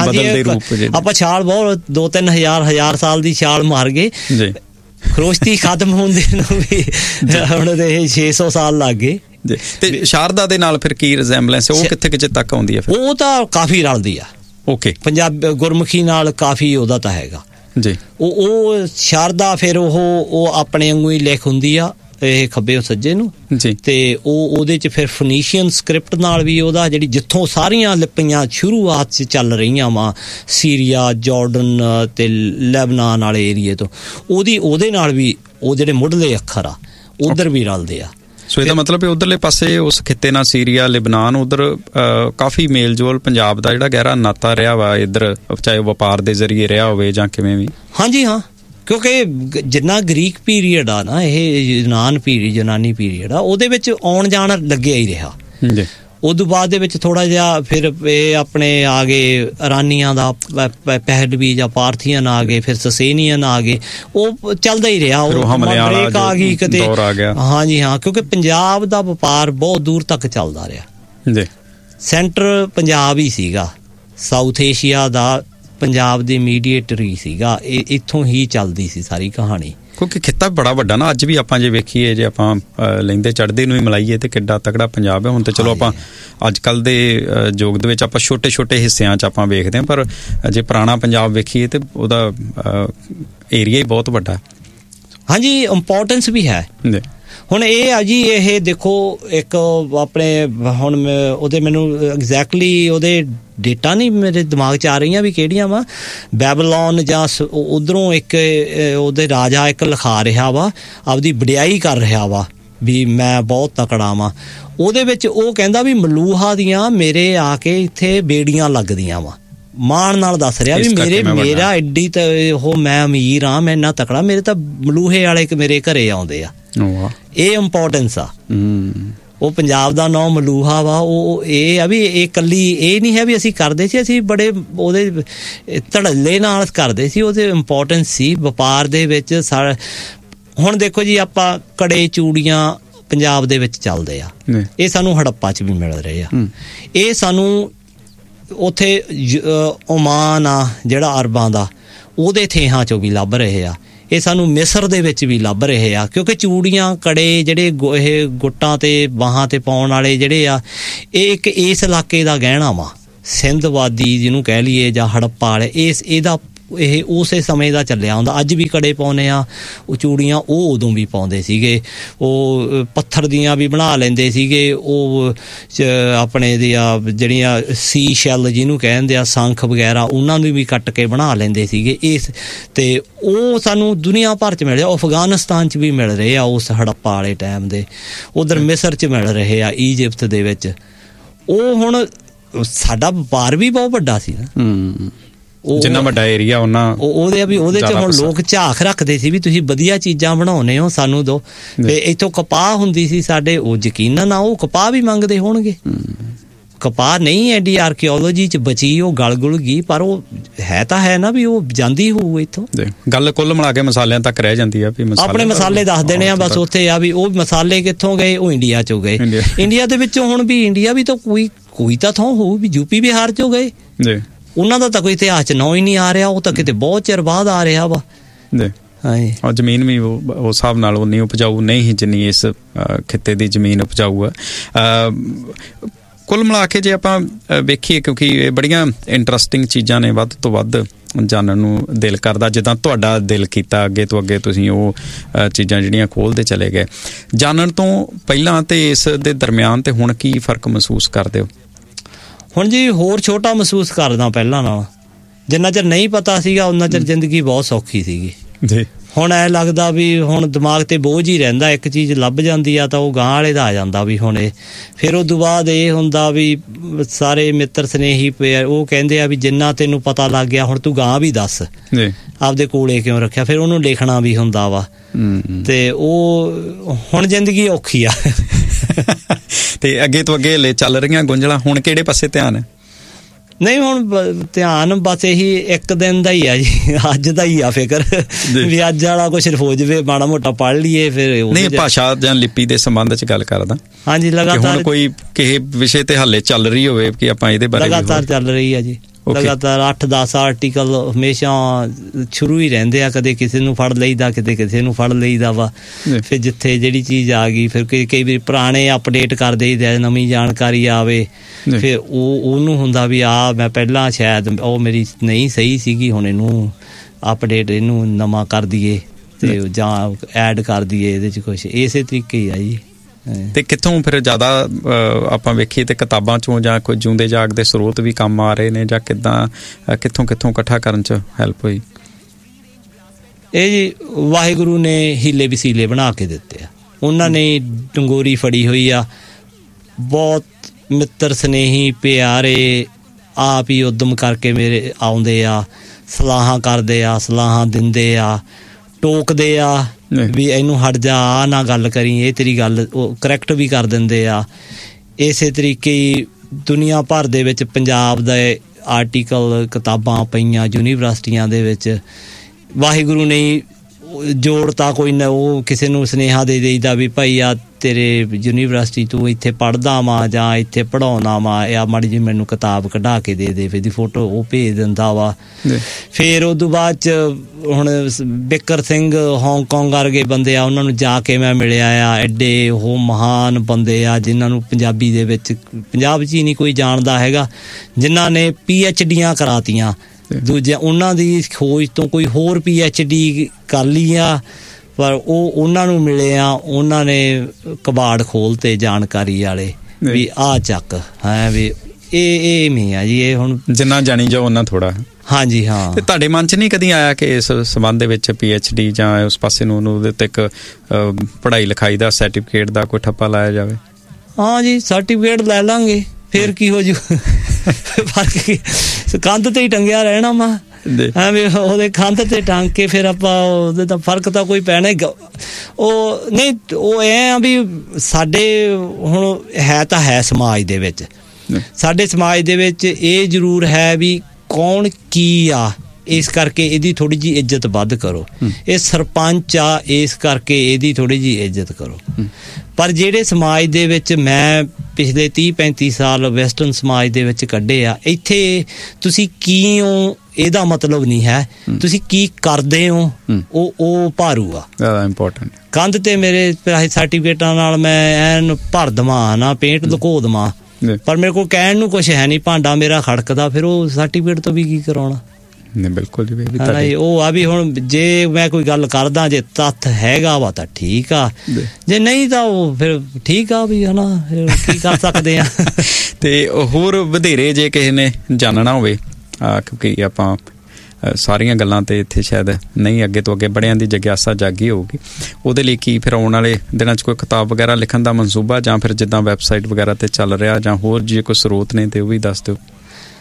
ਆਪਾਂ ਛਾਲ ਬਹੁਤ 2-3 ਹਜ਼ਾਰ ਸਾਲ ਦੀ ਛਾਲ ਮਾਰ ਗਏ ਜੀ। ਖਰੋਸ਼ਤੀ ਖਤਮ ਹੁੰਦੇ ਨੂੰ ਵੀ ਹੁਣ ਦੇ 600 ਸਾਲ ਲੱਗ ਗਏ। ਤੇ ਸ਼ਾਰਦਾ ਦੇ ਨਾਲ ਫਿਰ ਕੀ ਰਿਜ਼ੈਂਬਲੈਂਸ ਹੈ? ਉਹ ਕਿੱਥੇ ਤੱਕ ਆਉਂਦੀ ਹੈ ਫਿਰ? ਉਹ ਤਾਂ ਕਾਫੀ ਰਲਦੀ ਆ। ਓਕੇ, ਪੰਜਾਬ ਗੁਰਮੁਖੀ ਨਾਲ ਕਾਫੀ ਉਹਦਾ ਤਾਂ ਹੈਗਾ ਜੀ। ਉਹ ਸ਼ਾਰਦਾ ਫਿਰ ਉਹ ਆਪਣੇ ਵਾਂਗੂ ਹੀ ਲਿਖ ਹੁੰਦੀ ਆ, ਇਹ ਖੱਬੇ ਸੱਜੇ ਨੂੰ ਜੀ। ਤੇ ਉਹਦੇ 'ਚ ਫਿਰ ਫਨੀਸ਼ੀਅਨ ਸਕ੍ਰਿਪਟ ਨਾਲ ਵੀ ਉਹਦਾ ਜਿਹੜੀ ਜਿੱਥੋਂ ਸਾਰੀਆਂ ਲਿਪੀਆਂ ਸ਼ੁਰੂਆਤ 'ਚ ਚੱਲ ਰਹੀਆਂ ਵਾ, ਸੀਰੀਆ, ਜਾਰਡਨ ਤੇ ਲੈਬਨਾਨ ਵਾਲੇ ਏਰੀਏ ਤੋਂ, ਉਹਦੇ ਨਾਲ ਵੀ ਉਹ ਜਿਹੜੇ ਮੁੱਢਲੇ ਅੱਖਰ ਆ ਉਧਰ ਵੀ ਰਲਦੇ ਆ। ਸੋ ਇਹਦਾ ਮਤਲਬ ਉਧਰਲੇ ਪਾਸੇ ਉਸ ਖਿੱਤੇ ਨਾਲ ਸੀਰੀਆ, ਲਿਬਨਾਨ, ਉਧਰ ਕਾਫੀ ਮੇਲ ਜੋਲ ਪੰਜਾਬ ਦਾ ਜਿਹੜਾ ਗਹਿਰਾ ਨਾਤਾ ਰਿਹਾ ਵਾ ਇੱਧਰ, ਚਾਹੇ ਵਪਾਰ ਦੇ ਜ਼ਰੀਏ ਰਿਹਾ ਹੋਵੇ ਜਾਂ ਕਿਵੇਂ ਵੀ। ਹਾਂਜੀ ਹਾਂ, ਕਿਉਂਕਿ ਜਿੰਨਾ ਗ੍ਰੀਕ ਪੀਰੀਅਡ ਆ ਨਾ, ਇਹ ਯੂਨਾਨੀ ਪੀਰੀਅਡ ਆ, ਉਹਦੇ ਵਿੱਚ ਆਉਣ ਜਾਣ ਲੱਗਿਆ ਹੀ ਰਿਹਾ। ਉਦੋਂ ਬਾਅਦ ਦੇ ਵਿੱਚ ਥੋੜਾ ਜਿਹਾ ਫਿਰ ਇਹ ਆਪਣੇ ਆ ਗਏ ਇਰਾਨੀਆਂ ਦਾ ਪਹਿਲਵੀ ਜਾਂ ਪਾਰਥੀਅਨ ਆ ਗਏ, ਫਿਰ ਸਸੇਨੀਅਨ ਆ ਗਏ, ਉਹ ਚੱਲਦਾ ਹੀ ਰਿਹਾ। ਉਹ ਬ੍ਰੇਕ ਆ ਗਈ ਕਿਤੇ। ਹਾਂਜੀ ਹਾਂ, ਕਿਉਂਕਿ ਪੰਜਾਬ ਦਾ ਵਪਾਰ ਬਹੁਤ ਦੂਰ ਤੱਕ ਚੱਲਦਾ ਰਿਹਾ। ਸੈਂਟਰ ਪੰਜਾਬ ਹੀ ਸੀਗਾ, ਸਾਊਥ ਏਸ਼ੀਆ ਦਾ ਪੰਜਾਬ ਦੇ ਮੀਡੀਏਟਰ ਹੀ ਸੀਗਾ, ਇੱਥੋਂ ਹੀ ਚੱਲਦੀ ਸੀ ਸਾਰੀ ਕਹਾਣੀ। ਕਿਉਂਕਿ ਖਿੱਤਾ ਬੜਾ ਵੱਡਾ ਨਾ, ਅੱਜ ਵੀ ਆਪਾਂ ਜੇ ਵੇਖੀਏ, ਜੇ ਆਪਾਂ ਲੈਂਦੇ ਚੜ੍ਹਦੇ ਨੂੰ ਵੀ ਮਿਲਾਈਏ ਤੇ ਕਿੱਡਾ ਤਕੜਾ ਪੰਜਾਬ ਹੈ। ਹੁਣ ਤੇ ਚਲੋ ਆਪਾਂ ਅੱਜ ਕੱਲ੍ਹ ਦੇ ਯੁੱਗ ਦੇ ਵਿੱਚ ਆਪਾਂ ਛੋਟੇ ਛੋਟੇ ਹਿੱਸਿਆਂ 'ਚ ਆਪਾਂ ਵੇਖਦੇ ਹਾਂ, ਪਰ ਜੇ ਪੁਰਾਣਾ ਪੰਜਾਬ ਵੇਖੀਏ ਤੇ ਉਹਦਾ ਏਰੀਆ ਹੀ ਬਹੁਤ ਵੱਡਾ। ਹਾਂਜੀ, ਇੰਪੋਰਟੈਂਸ ਵੀ ਹੈ। ਹੁਣ ਇਹ ਆ ਜੀ, ਇਹ ਦੇਖੋ ਇੱਕ ਆਪਣੇ ਹੁਣ ਉਹਦੇ ਮੈਨੂੰ ਐਗਜ਼ੈਕਟਲੀ ਉਹਦੇ ਡੇਟਾ ਨਹੀਂ ਮੇਰੇ ਦਿਮਾਗ 'ਚ ਆ ਰਹੀਆਂ ਵੀ ਕਿਹੜੀਆਂ ਵਾ। ਬੈਬਲੋਨ ਜਾਂ ਉੱਧਰੋਂ ਇੱਕ ਉਹਦੇ ਰਾਜਾ ਇੱਕ ਲਿਖਾ ਰਿਹਾ ਵਾ, ਆਪਦੀ ਵਡਿਆਈ ਕਰ ਰਿਹਾ ਵਾ ਵੀ ਮੈਂ ਬਹੁਤ ਤਕੜਾ ਵਾਂ। ਉਹਦੇ ਵਿੱਚ ਉਹ ਕਹਿੰਦਾ ਵੀ ਮਲੂਹਾ ਦੀਆਂ ਮੇਰੇ ਆ ਕੇ ਇੱਥੇ ਬੇੜੀਆਂ ਲੱਗਦੀਆਂ ਵਾ, ਮਾਣ ਨਾਲ ਦੱਸ ਰਿਹਾ ਵੀ ਮੇਰਾ ਐਡੀ ਤਾਂ ਉਹ ਮੈਂ ਅਮੀਰ ਹਾਂ, ਮੈਂ ਇੰਨਾ ਤਕੜਾ, ਮੇਰੇ ਤਾਂ ਮਲੂਹੇ ਵਾਲੇ ਮੇਰੇ ਘਰੇ ਆਉਂਦੇ ਆ। ਇਹ ਇੰਪੋਰਟੈਂਸ ਆ। ਉਹ ਪੰਜਾਬ ਦਾ ਨਾਂ ਮਲੂਹਾ ਵਾ। ਉਹ ਇਹ ਆ ਵੀ ਇਹ ਇਕੱਲੀ ਇਹ ਨਹੀਂ ਹੈ ਵੀ ਅਸੀਂ ਕਰਦੇ ਸੀ, ਅਸੀਂ ਬੜੇ ਉਹਦੇ ਧੜੱਲੇ ਨਾਲ ਕਰਦੇ ਸੀ, ਉਹਦੇ ਇੰਪੋਰਟੈਂਸ ਸੀ ਵਪਾਰ ਦੇ ਵਿੱਚ। ਹੁਣ ਦੇਖੋ ਜੀ, ਆਪਾਂ ਕੜੇ ਚੂੜੀਆਂ ਪੰਜਾਬ ਦੇ ਵਿੱਚ ਚੱਲਦੇ ਆ, ਇਹ ਸਾਨੂੰ ਹੜੱਪਾ 'ਚ ਵੀ ਮਿਲ ਰਹੇ ਆ। ਇਹ ਸਾਨੂੰ ਉੱਥੇ ਓਮਾਨ ਆ ਜਿਹੜਾ ਅਰਬਾਂ ਦਾ, ਉਹਦੇ ਥੇਹਾਂ 'ਚੋਂ ਵੀ ਲੱਭ ਰਹੇ ਆ। ਇਹ ਸਾਨੂੰ ਮਿਸਰ ਦੇ ਵਿੱਚ ਵੀ ਲੱਭ ਰਹੇ ਆ, ਕਿਉਂਕਿ ਚੂੜੀਆਂ, ਕੜੇ ਜਿਹੜੇ ਇਹ ਗੁੱਟਾਂ ਤੇ ਬਾਹਾਂ ਤੇ ਪਾਉਣ ਵਾਲੇ ਜਿਹੜੇ ਆ, ਇਹ ਇੱਕ ਇਸ ਇਲਾਕੇ ਦਾ ਗਹਿਣਾ ਵਾ, ਸਿੰਧ ਵਾਦੀ ਜਿਹਨੂੰ ਕਹਿ ਲਈਏ ਜਾਂ ਹੜੱਪਾ ਵਾਲੇ, ਇਹਦਾ ਇਹ ਉਸੇ ਸਮੇਂ ਦਾ ਚੱਲਿਆ ਹੁੰਦਾ। ਅੱਜ ਵੀ ਕੜੇ ਪਾਉਂਦੇ ਆ, ਉਹ ਚੂੜੀਆਂ ਉਹ ਉਦੋਂ ਵੀ ਪਾਉਂਦੇ ਸੀਗੇ। ਉਹ ਪੱਥਰ ਦੀਆਂ ਵੀ ਬਣਾ ਲੈਂਦੇ ਸੀਗੇ, ਉਹ ਆਪਣੇ ਦੀਆਂ ਜਿਹੜੀਆਂ ਸੀ ਸ਼ੈਲ ਜਿਹਨੂੰ ਕਹਿੰਦੇ ਆ, ਸ਼ੰਖ ਵਗੈਰਾ, ਉਹਨਾਂ ਨੂੰ ਵੀ ਕੱਟ ਕੇ ਬਣਾ ਲੈਂਦੇ ਸੀਗੇ। ਤੇ ਉਹ ਸਾਨੂੰ ਦੁਨੀਆ ਭਰ 'ਚ ਮਿਲ ਰਿਹਾ। ਅਫਗਾਨਿਸਤਾਨ 'ਚ ਵੀ ਮਿਲ ਰਹੇ ਆ ਉਸ ਹੜੱਪਾ ਵਾਲੇ ਟਾਈਮ ਦੇ, ਉਧਰ ਮਿਸਰ 'ਚ ਮਿਲ ਰਹੇ ਆ, ਈਜਿਪਟ ਦੇ ਵਿੱਚ। ਉਹ ਹੁਣ ਸਾਡਾ ਵਪਾਰ ਵੀ ਬਹੁਤ ਵੱਡਾ ਸੀ ਨਾ। ਜਿੰਨਾ ਵੱਡਾ ਏਰੀਆ ਉਹਦੇ ਵੀ ਉਹਦੇ 'ਚ ਹੁਣ ਲੋਕ ਝਾਕ ਰੱਖਦੇ ਸੀ ਵੀ ਤੁਸੀਂ ਵਧੀਆ ਚੀਜ਼ਾਂ ਬਣਾਉਂਦੇ ਹੋ, ਸਾਨੂੰ ਦਿਓ। ਤੇ ਇੱਥੋਂ ਕਪਾਹ ਹੁੰਦੀ ਸੀ ਸਾਡੇ, ਉਹ ਯਕੀਨਨ ਉਹ ਕਪਾਹ ਵੀ ਮੰਗਦੇ ਹੋਣਗੇ। ਕਪਾਹ ਨਹੀਂ ਐਡੀ ਆਰਕੀਓਲੋਜੀ 'ਚ ਬਚੀ, ਉਹ ਗਲ ਗੁਲ ਗਈ, ਪਰ ਉਹ ਹੈ ਤਾਂ ਹੈ ਨਾ ਵੀ ਉਹ ਜਾਂਦੀ ਹੋਊ ਇੱਥੋਂ। ਗੱਲ ਕੁੱਲ ਮਿਲਾ ਕੇ ਮਸਾਲਿਆਂ ਤੱਕ ਰਹਿ ਜਾਂਦੀ ਆ ਵੀ ਆਪਣੇ ਮਸਾਲੇ ਦੱਸ ਦੇਣੇ ਆ ਬਸ ਉੱਥੇ ਆ ਵੀ ਉਹ ਮਸਾਲੇ ਕਿੱਥੋਂ ਗਏ, ਉਹ ਇੰਡੀਆ 'ਚੋਂ ਗਏ। ਇੰਡੀਆ ਦੇ ਵਿੱਚੋਂ ਹੁਣ ਵੀ ਇੰਡੀਆ ਵੀ ਤਾਂ ਕੋਈ ਤਾਂ ਥਾਂ ਹੋਊ ਵੀ ਯੂਪੀ ਬਿਹਾਰ 'ਚੋਂ ਗਏ, ਉਹਨਾਂ ਦਾ ਤਾਂ ਕੋਈ ਇਤਿਹਾਸ 'ਚ ਨਾਂ ਹੀ ਨਹੀਂ ਆ ਰਿਹਾ, ਉਹ ਤਾਂ ਕਿਤੇ ਬਹੁਤ ਚਿਰ ਬਾਅਦ ਆ ਰਿਹਾ ਵਾ। ਔਰ ਜ਼ਮੀਨ ਵੀ ਉਸ ਹਿਸਾਬ ਨਾਲ ਉਨੀ ਉਪਜਾਊ ਨਹੀਂ ਜਿੰਨੀ ਇਸ ਖਿੱਤੇ ਦੀ ਜ਼ਮੀਨ ਉਪਜਾਊ ਆ। ਕੁੱਲ ਮਿਲਾ ਕੇ ਜੇ ਆਪਾਂ ਵੇਖੀਏ, ਕਿਉਂਕਿ ਇਹ ਬੜੀਆਂ ਇੰਟਰਸਟਿੰਗ ਚੀਜ਼ਾਂ ਨੇ, ਵੱਧ ਤੋਂ ਵੱਧ ਜਾਣਨ ਨੂੰ ਦਿਲ ਕਰਦਾ, ਜਿੱਦਾਂ ਤੁਹਾਡਾ ਦਿਲ ਕੀਤਾ ਅੱਗੇ ਤੋਂ ਅੱਗੇ ਤੁਸੀਂ ਉਹ ਚੀਜ਼ਾਂ ਜਿਹੜੀਆਂ ਖੋਲ੍ਹਦੇ ਚਲੇ ਗਏ। ਜਾਣਨ ਤੋਂ ਪਹਿਲਾਂ ਤੇ ਇਸ ਦੇ ਦਰਮਿਆਨ ਤੇ ਹੁਣ ਕੀ ਫ਼ਰਕ ਮਹਿਸੂਸ ਕਰਦੇ ਹੋ? ਹੁਣ ਜੀ ਹੋਰ ਛੋਟਾ ਮਹਿਸੂਸ ਕਰਦਾ ਪਹਿਲਾਂ ਨਾਲ। ਜਿੰਨਾ ਚਿਰ ਨਹੀਂ ਪਤਾ ਸੀਗਾ ਉਹਨਾਂ ਚਿਰ ਜ਼ਿੰਦਗੀ ਬਹੁਤ ਸੌਖੀ ਸੀਗੀ ਜੀ। ਹੁਣ ਐ ਲੱਗਦਾ ਵੀ ਹੁਣ ਦਿਮਾਗ ਤੇ ਬੋਝ ਹੀ ਰਹਿੰਦਾ, ਇੱਕ ਚੀਜ਼ ਲੱਭ ਜਾਂਦੀ ਆ ਤਾਂ ਉਹ ਗਾਂਹ ਵਾਲੇ ਦਾ ਆ ਜਾਂਦਾ ਵੀ ਹੁਣ ਇਹ। ਫਿਰ ਉਹ ਤੋਂ ਬਾਅਦ ਇਹ ਹੁੰਦਾ ਵੀ ਸਾਰੇ ਮਿੱਤਰ ਸਨੇਹੀ ਪਏ, ਉਹ ਕਹਿੰਦੇ ਆ ਵੀ ਜਿੰਨਾ ਤੈਨੂੰ ਪਤਾ ਲੱਗ ਗਿਆ ਹੁਣ ਤੂੰ ਗਾਂਹ ਵੀ ਦੱਸ, ਆਪਦੇ ਕੋਲੇ ਕਿਉਂ ਰੱਖਿਆ। ਫਿਰ ਉਹਨੂੰ ਲਿਖਣਾ ਵੀ ਹੁੰਦਾ ਵਾ। ਤੇ ਉਹ ਹੁਣ ਜ਼ਿੰਦਗੀ ਔਖੀ ਆ। ਤੇ ਅੱਗੇ ਤੋਂ ਅੱਗੇ ਲੈ ਚੱਲ ਰਹੀਆਂ ਗੁੰਝਲਾਂ, ਹੁਣ ਕਿਹੜੇ ਪਾਸੇ ਧਿਆਨ ਹੈ? ਨਹੀਂ ਹੁਣ ਧਿਆਨ ਬਸ ਇਹੀ ਇੱਕ ਦਿਨ ਦਾ ਹੀ ਆ ਜੀ, ਅੱਜ ਦਾ ਹੀ ਆ ਫਿਕਰ ਵੀ ਅੱਜ ਵਾਲਾ ਕੁਛ ਹੋ ਜਾਵੇ, ਮਾੜਾ ਮੋਟਾ ਪੜ੍ਹ ਲਈਏ। ਫਿਰ ਨਹੀਂ, ਭਾਸ਼ਾ ਜਾਂ ਲਿਪੀ ਦੇ ਸੰਬੰਧ 'ਚ ਗੱਲ ਕਰਦਾ। ਹਾਂਜੀ, ਲਗਾਤਾਰ ਕੋਈ ਕਿਸੇ ਵਿਸ਼ੇ ਤੇ ਹਾਲੇ ਚੱਲ ਰਹੀ ਹੋਵੇ ਕਿ ਆਪਾਂ ਇਹਦੇ ਬਾਰੇ? ਲਗਾਤਾਰ ਚੱਲ ਰਹੀ ਆ ਜੀ, ਲਗਾਤਾਰ 8-10 ਆਰਟੀਕਲ ਹਮੇਸ਼ਾ ਸ਼ੁਰੂ ਹੀ ਰਹਿੰਦੇ ਆ। ਕਦੇ ਕਿਸੇ ਨੂੰ ਫੜ ਲਈਦਾ, ਕਿਤੇ ਕਿਸੇ ਨੂੰ ਫੜ ਲਈਦਾ ਵਾ। ਫਿਰ ਜਿੱਥੇ ਜਿਹੜੀ ਚੀਜ਼ ਆ ਗਈ, ਫਿਰ ਕਈ ਵਾਰੀ ਪੁਰਾਣੇ ਅਪਡੇਟ ਕਰ ਦੇਈਦੇ, ਨਵੀਂ ਜਾਣਕਾਰੀ ਆਵੇ। ਫਿਰ ਉਹਨੂੰ ਹੁੰਦਾ ਵੀ ਮੈਂ ਪਹਿਲਾਂ ਸ਼ਾਇਦ ਉਹ ਮੇਰੀ ਨਹੀਂ ਸਹੀ ਸੀਗੀ, ਹੁਣ ਇਹਨੂੰ ਅਪਡੇਟ, ਇਹਨੂੰ ਨਵਾਂ ਕਰ ਦਈਏ ਤੇ ਜਾਂ ਐਡ ਕਰ ਦਈਏ ਇਹਦੇ 'ਚ ਕੁਛ। ਇਸੇ ਤਰੀਕੇ ਹੀ ਆ ਜੀ। ਤੇ ਕਿੱਥੋਂ ਫਿਰ ਜ਼ਿਆਦਾ ਆਪਾਂ ਵੇਖੀਏ ਤੇ ਕਿਤਾਬਾਂ 'ਚੋਂ ਜਾਂ ਕੋਈ ਜਿਉਂਦੇ ਜਾਗਦੇ ਸਰੋਤ ਵੀ ਕੰਮ ਆ ਰਹੇ ਨੇ, ਜਾਂ ਕਿੱਦਾਂ ਕਿੱਥੋਂ ਇਕੱਠਾ ਕਰਨ 'ਚ ਹੈਲਪ ਹੋਈ? ਇਹ ਜੀ ਵਾਹਿਗੁਰੂ ਨੇ ਹੀਲੇ ਵਸੀਲੇ ਬਣਾ ਕੇ ਦਿੱਤੇ ਆ। ਉਹਨਾਂ ਨੇ ਡੰਗੋਰੀ ਫੜੀ ਹੋਈ ਆ। ਬਹੁਤ ਮਿੱਤਰ ਸਨੇਹੀ ਪਿਆਰੇ ਆਪ ਹੀ ਉਦਮ ਕਰਕੇ ਮੇਰੇ ਆਉਂਦੇ ਆ, ਸਲਾਹਾਂ ਕਰਦੇ ਆ, ਸਲਾਹਾਂ ਦਿੰਦੇ ਆ, ਟੋਕਦੇ ਆ ਵੀ ਇਹਨੂੰ ਹਟ ਜਾ, ਆ ਨਾ ਗੱਲ ਕਰੀ, ਇਹ ਤੇਰੀ ਗੱਲ ਉਹ ਕਰੈਕਟ ਵੀ ਕਰ ਦਿੰਦੇ ਆ। ਇਸੇ ਤਰੀਕੇ ਹੀ ਦੁਨੀਆ ਭਰ ਦੇ ਵਿੱਚ ਪੰਜਾਬ ਦੇ ਆਰਟੀਕਲ, ਕਿਤਾਬਾਂ ਪਈਆਂ ਯੂਨੀਵਰਸਿਟੀਆਂ ਦੇ ਵਿੱਚ। ਵਾਹਿਗੁਰੂ ਨੇ ਜੋੜਤਾ, ਕੋਈ ਨਾ ਉਹ ਕਿਸੇ ਨੂੰ ਸੁਨੇਹਾ ਦੇ ਦੇਈਦਾ ਵੀ ਭਾਈ ਆ ਤੇਰੇ ਯੂਨੀਵਰਸਿਟੀ ਤੂੰ ਇੱਥੇ ਪੜ੍ਹਦਾ ਵਾਂ ਜਾਂ ਇੱਥੇ ਪੜ੍ਹਾਉਣਾ ਵਾ, ਆ ਮਾੜੀ ਜਿਹੀ ਮੈਨੂੰ ਕਿਤਾਬ ਕਢਾ ਕੇ ਦੇ ਇਹਦੀ ਫੋਟੋ, ਉਹ ਭੇਜ ਦਿੰਦਾ ਵਾ। ਫਿਰ ਉਦੋਂ ਬਾਅਦ 'ਚ ਹੁਣ ਬਿਕਰ ਸਿੰਘ ਹਾਂਗਕਾਂਗ ਵਰਗੇ ਬੰਦੇ ਆ, ਉਹਨਾਂ ਨੂੰ ਜਾ ਕੇ ਮੈਂ ਮਿਲਿਆ ਆ। ਐਡੇ ਉਹ ਮਹਾਨ ਬੰਦੇ ਆ ਜਿਨ੍ਹਾਂ ਨੂੰ ਪੰਜਾਬੀ ਦੇ ਵਿੱਚ, ਪੰਜਾਬ 'ਚ ਹੀ ਨਹੀਂ ਕੋਈ ਜਾਣਦਾ ਹੈਗਾ, ਜਿਨ੍ਹਾਂ ਨੇ PhDਆਂ ਕਰਾਤੀਆਂ। ਦੂਜੇ ਉਹਨਾਂ ਦੀ ਖੋਜ ਤੋਂ ਕੋਈ ਹੋਰ PhD ਕਰ ਲਈ ਆ, ਪਰ ਉਹਨਾਂ ਨੂੰ ਮਿਲੇ ਆ, ਉਹਨਾਂ ਨੇ ਕਬਾੜ ਖੋਲ੍ਹਤੇ ਜਾਣਕਾਰੀ ਵਾਲੇ ਵੀ ਆਹ ਚੱਕ ਹੈ ਵੀ ਇਹ ਮੀ ਆ ਜੀ। ਇਹ ਹੁਣ ਜਿੰਨਾ ਜਾਣੀ ਜਾਓ ਉਹਨਾਂ ਥੋੜ੍ਹਾ। ਹਾਂਜੀ ਹਾਂ। ਤੇ ਤੁਹਾਡੇ ਮਨ 'ਚ ਨਹੀਂ ਕਦੀ ਆਇਆ ਕਿ ਇਸ ਸੰਬੰਧ ਦੇ ਵਿੱਚ PhD ਜਾਂ ਉਸ ਪਾਸੇ ਨੂੰ ਉਹਦੇ ਉੱਤੇ ਇੱਕ ਪੜ੍ਹਾਈ ਲਿਖਾਈ ਦਾ ਸਰਟੀਫਿਕੇਟ ਦਾ ਕੋਈ ਠੱਪਾ ਲਾਇਆ ਜਾਵੇ? ਹਾਂ ਜੀ, ਸਰਟੀਫਿਕੇਟ ਲੈ ਲਾਂਗੇ, ਫਿਰ ਕੀ ਹੋ ਜੂ। ਫਰਕ ਕੰਧ ਤੇ ਹੀ ਟੰਗਿਆ ਰਹਿਣਾ ਵਾ, ਐਵੇਂ ਉਹਦੇ ਕੰਧ ਤੇ ਟੰਗ ਕੇ ਫਿਰ ਆਪਾਂ ਉਹਦੇ ਤਾਂ ਫਰਕ ਤਾਂ ਕੋਈ ਪੈਣਾ ਹੀ। ਉਹ ਨਹੀਂ, ਉਹ ਐਂ ਆ ਵੀ ਸਾਡੇ ਹੁਣ ਹੈ ਤਾਂ ਹੈ ਸਮਾਜ ਦੇ ਵਿੱਚ, ਸਾਡੇ ਸਮਾਜ ਦੇ ਵਿੱਚ ਇਹ ਜ਼ਰੂਰ ਹੈ ਵੀ ਕੌਣ ਕੀ ਆ, ਇਸ ਕਰਕੇ ਇਹਦੀ ਥੋੜ੍ਹੀ ਜਿਹੀ ਇੱਜ਼ਤ ਵੱਧ ਕਰੋ। ਇਹ ਸਰਪੰਚ ਆ, ਇਸ ਕਰਕੇ ਇਹਦੀ ਥੋੜ੍ਹੀ ਜਿਹੀ ਇੱਜ਼ਤ ਕਰੋ। ਪਰ ਜਿਹੜੇ ਸਮਾਜ ਦੇ ਵਿੱਚ ਮੈਂ ਪਿਛਲੇ 30-35 ਸਾਲ ਵੈਸਟਰਨ ਸਮਾਜ ਦੇ ਵਿੱਚ ਕੱਢੇ ਆ, ਇੱਥੇ ਤੁਸੀਂ ਕੀ ਹੋ ਇਹਦਾ ਮਤਲਬ ਨਹੀਂ ਹੈ, ਤੁਸੀਂ ਕੀ ਕਰਦੇ ਹੋ ਉਹ ਭਾਰੂ ਆ। ਇੰਪੋਰਟੈਂਟ। ਕੰਧ ਤੇ ਮੇਰੇ ਸਰਟੀਫਿਕੇਟਾਂ ਨਾਲ ਮੈਂ ਐਨ ਭਰ ਦੇਵਾਂ ਨਾ, ਪੇਂਟ ਲੁਕੋ ਦੇਵਾਂ, ਪਰ ਮੇਰੇ ਕੋਲ ਕਹਿਣ ਨੂੰ ਕੁਛ ਹੈ ਨਹੀਂ, ਭਾਂਡਾ ਮੇਰਾ ਖੜਕਦਾ, ਫਿਰ ਉਹ ਸਰਟੀਫਿਕੇਟ ਤੋਂ ਵੀ ਕੀ ਕਰਾਉਣਾ। ਨਹੀਂ, ਬਿਲਕੁਲ ਜੀ। ਉਹ ਆ ਵੀ ਹੁਣ ਜੇ ਮੈਂ ਕੋਈ ਗੱਲ ਕਰਦਾ, ਜੇ ਤੱਥ ਹੈਗਾ ਵਾ ਤਾਂ ਠੀਕ ਆ, ਜੇ ਨਹੀਂ ਤਾਂ ਉਹ ਫਿਰ ਠੀਕ ਆ ਵੀ, ਹਨਾ, ਕੀ ਕਰ ਸਕਦੇ ਆ। ਤੇ ਹੋਰ ਵਧੇਰੇ ਜੇ ਕਿਸੇ ਨੇ ਜਾਣਨਾ ਹੋਵੇ, ਕਿਉਂਕਿ ਆਪਾਂ ਸਾਰੀਆਂ ਗੱਲਾਂ ਤੇ ਇੱਥੇ ਸ਼ਾਇਦ ਨਹੀਂ, ਅੱਗੇ ਤੋਂ ਅੱਗੇ ਬੜਿਆਂ ਦੀ ਜਿਗਿਆਸਾ ਜਾਗੀ ਹੋਊਗੀ, ਉਹਦੇ ਲਈ ਕੀ ਫਿਰ ਆਉਣ ਵਾਲੇ ਦਿਨਾਂ 'ਚ ਕੋਈ ਕਿਤਾਬ ਵਗੈਰਾ ਲਿਖਣ ਦਾ ਮਨਸੂਬਾ, ਜਾਂ ਫਿਰ ਜਿੱਦਾਂ ਵੈਬਸਾਈਟ ਵਗੈਰਾ ਤੇ ਚੱਲ ਰਿਹਾ, ਜਾਂ ਹੋਰ ਜੇ ਕੋਈ ਸਰੋਤ ਨੇ ਤੇ ਉਹ ਵੀ ਦੱਸ ਦਿਓ।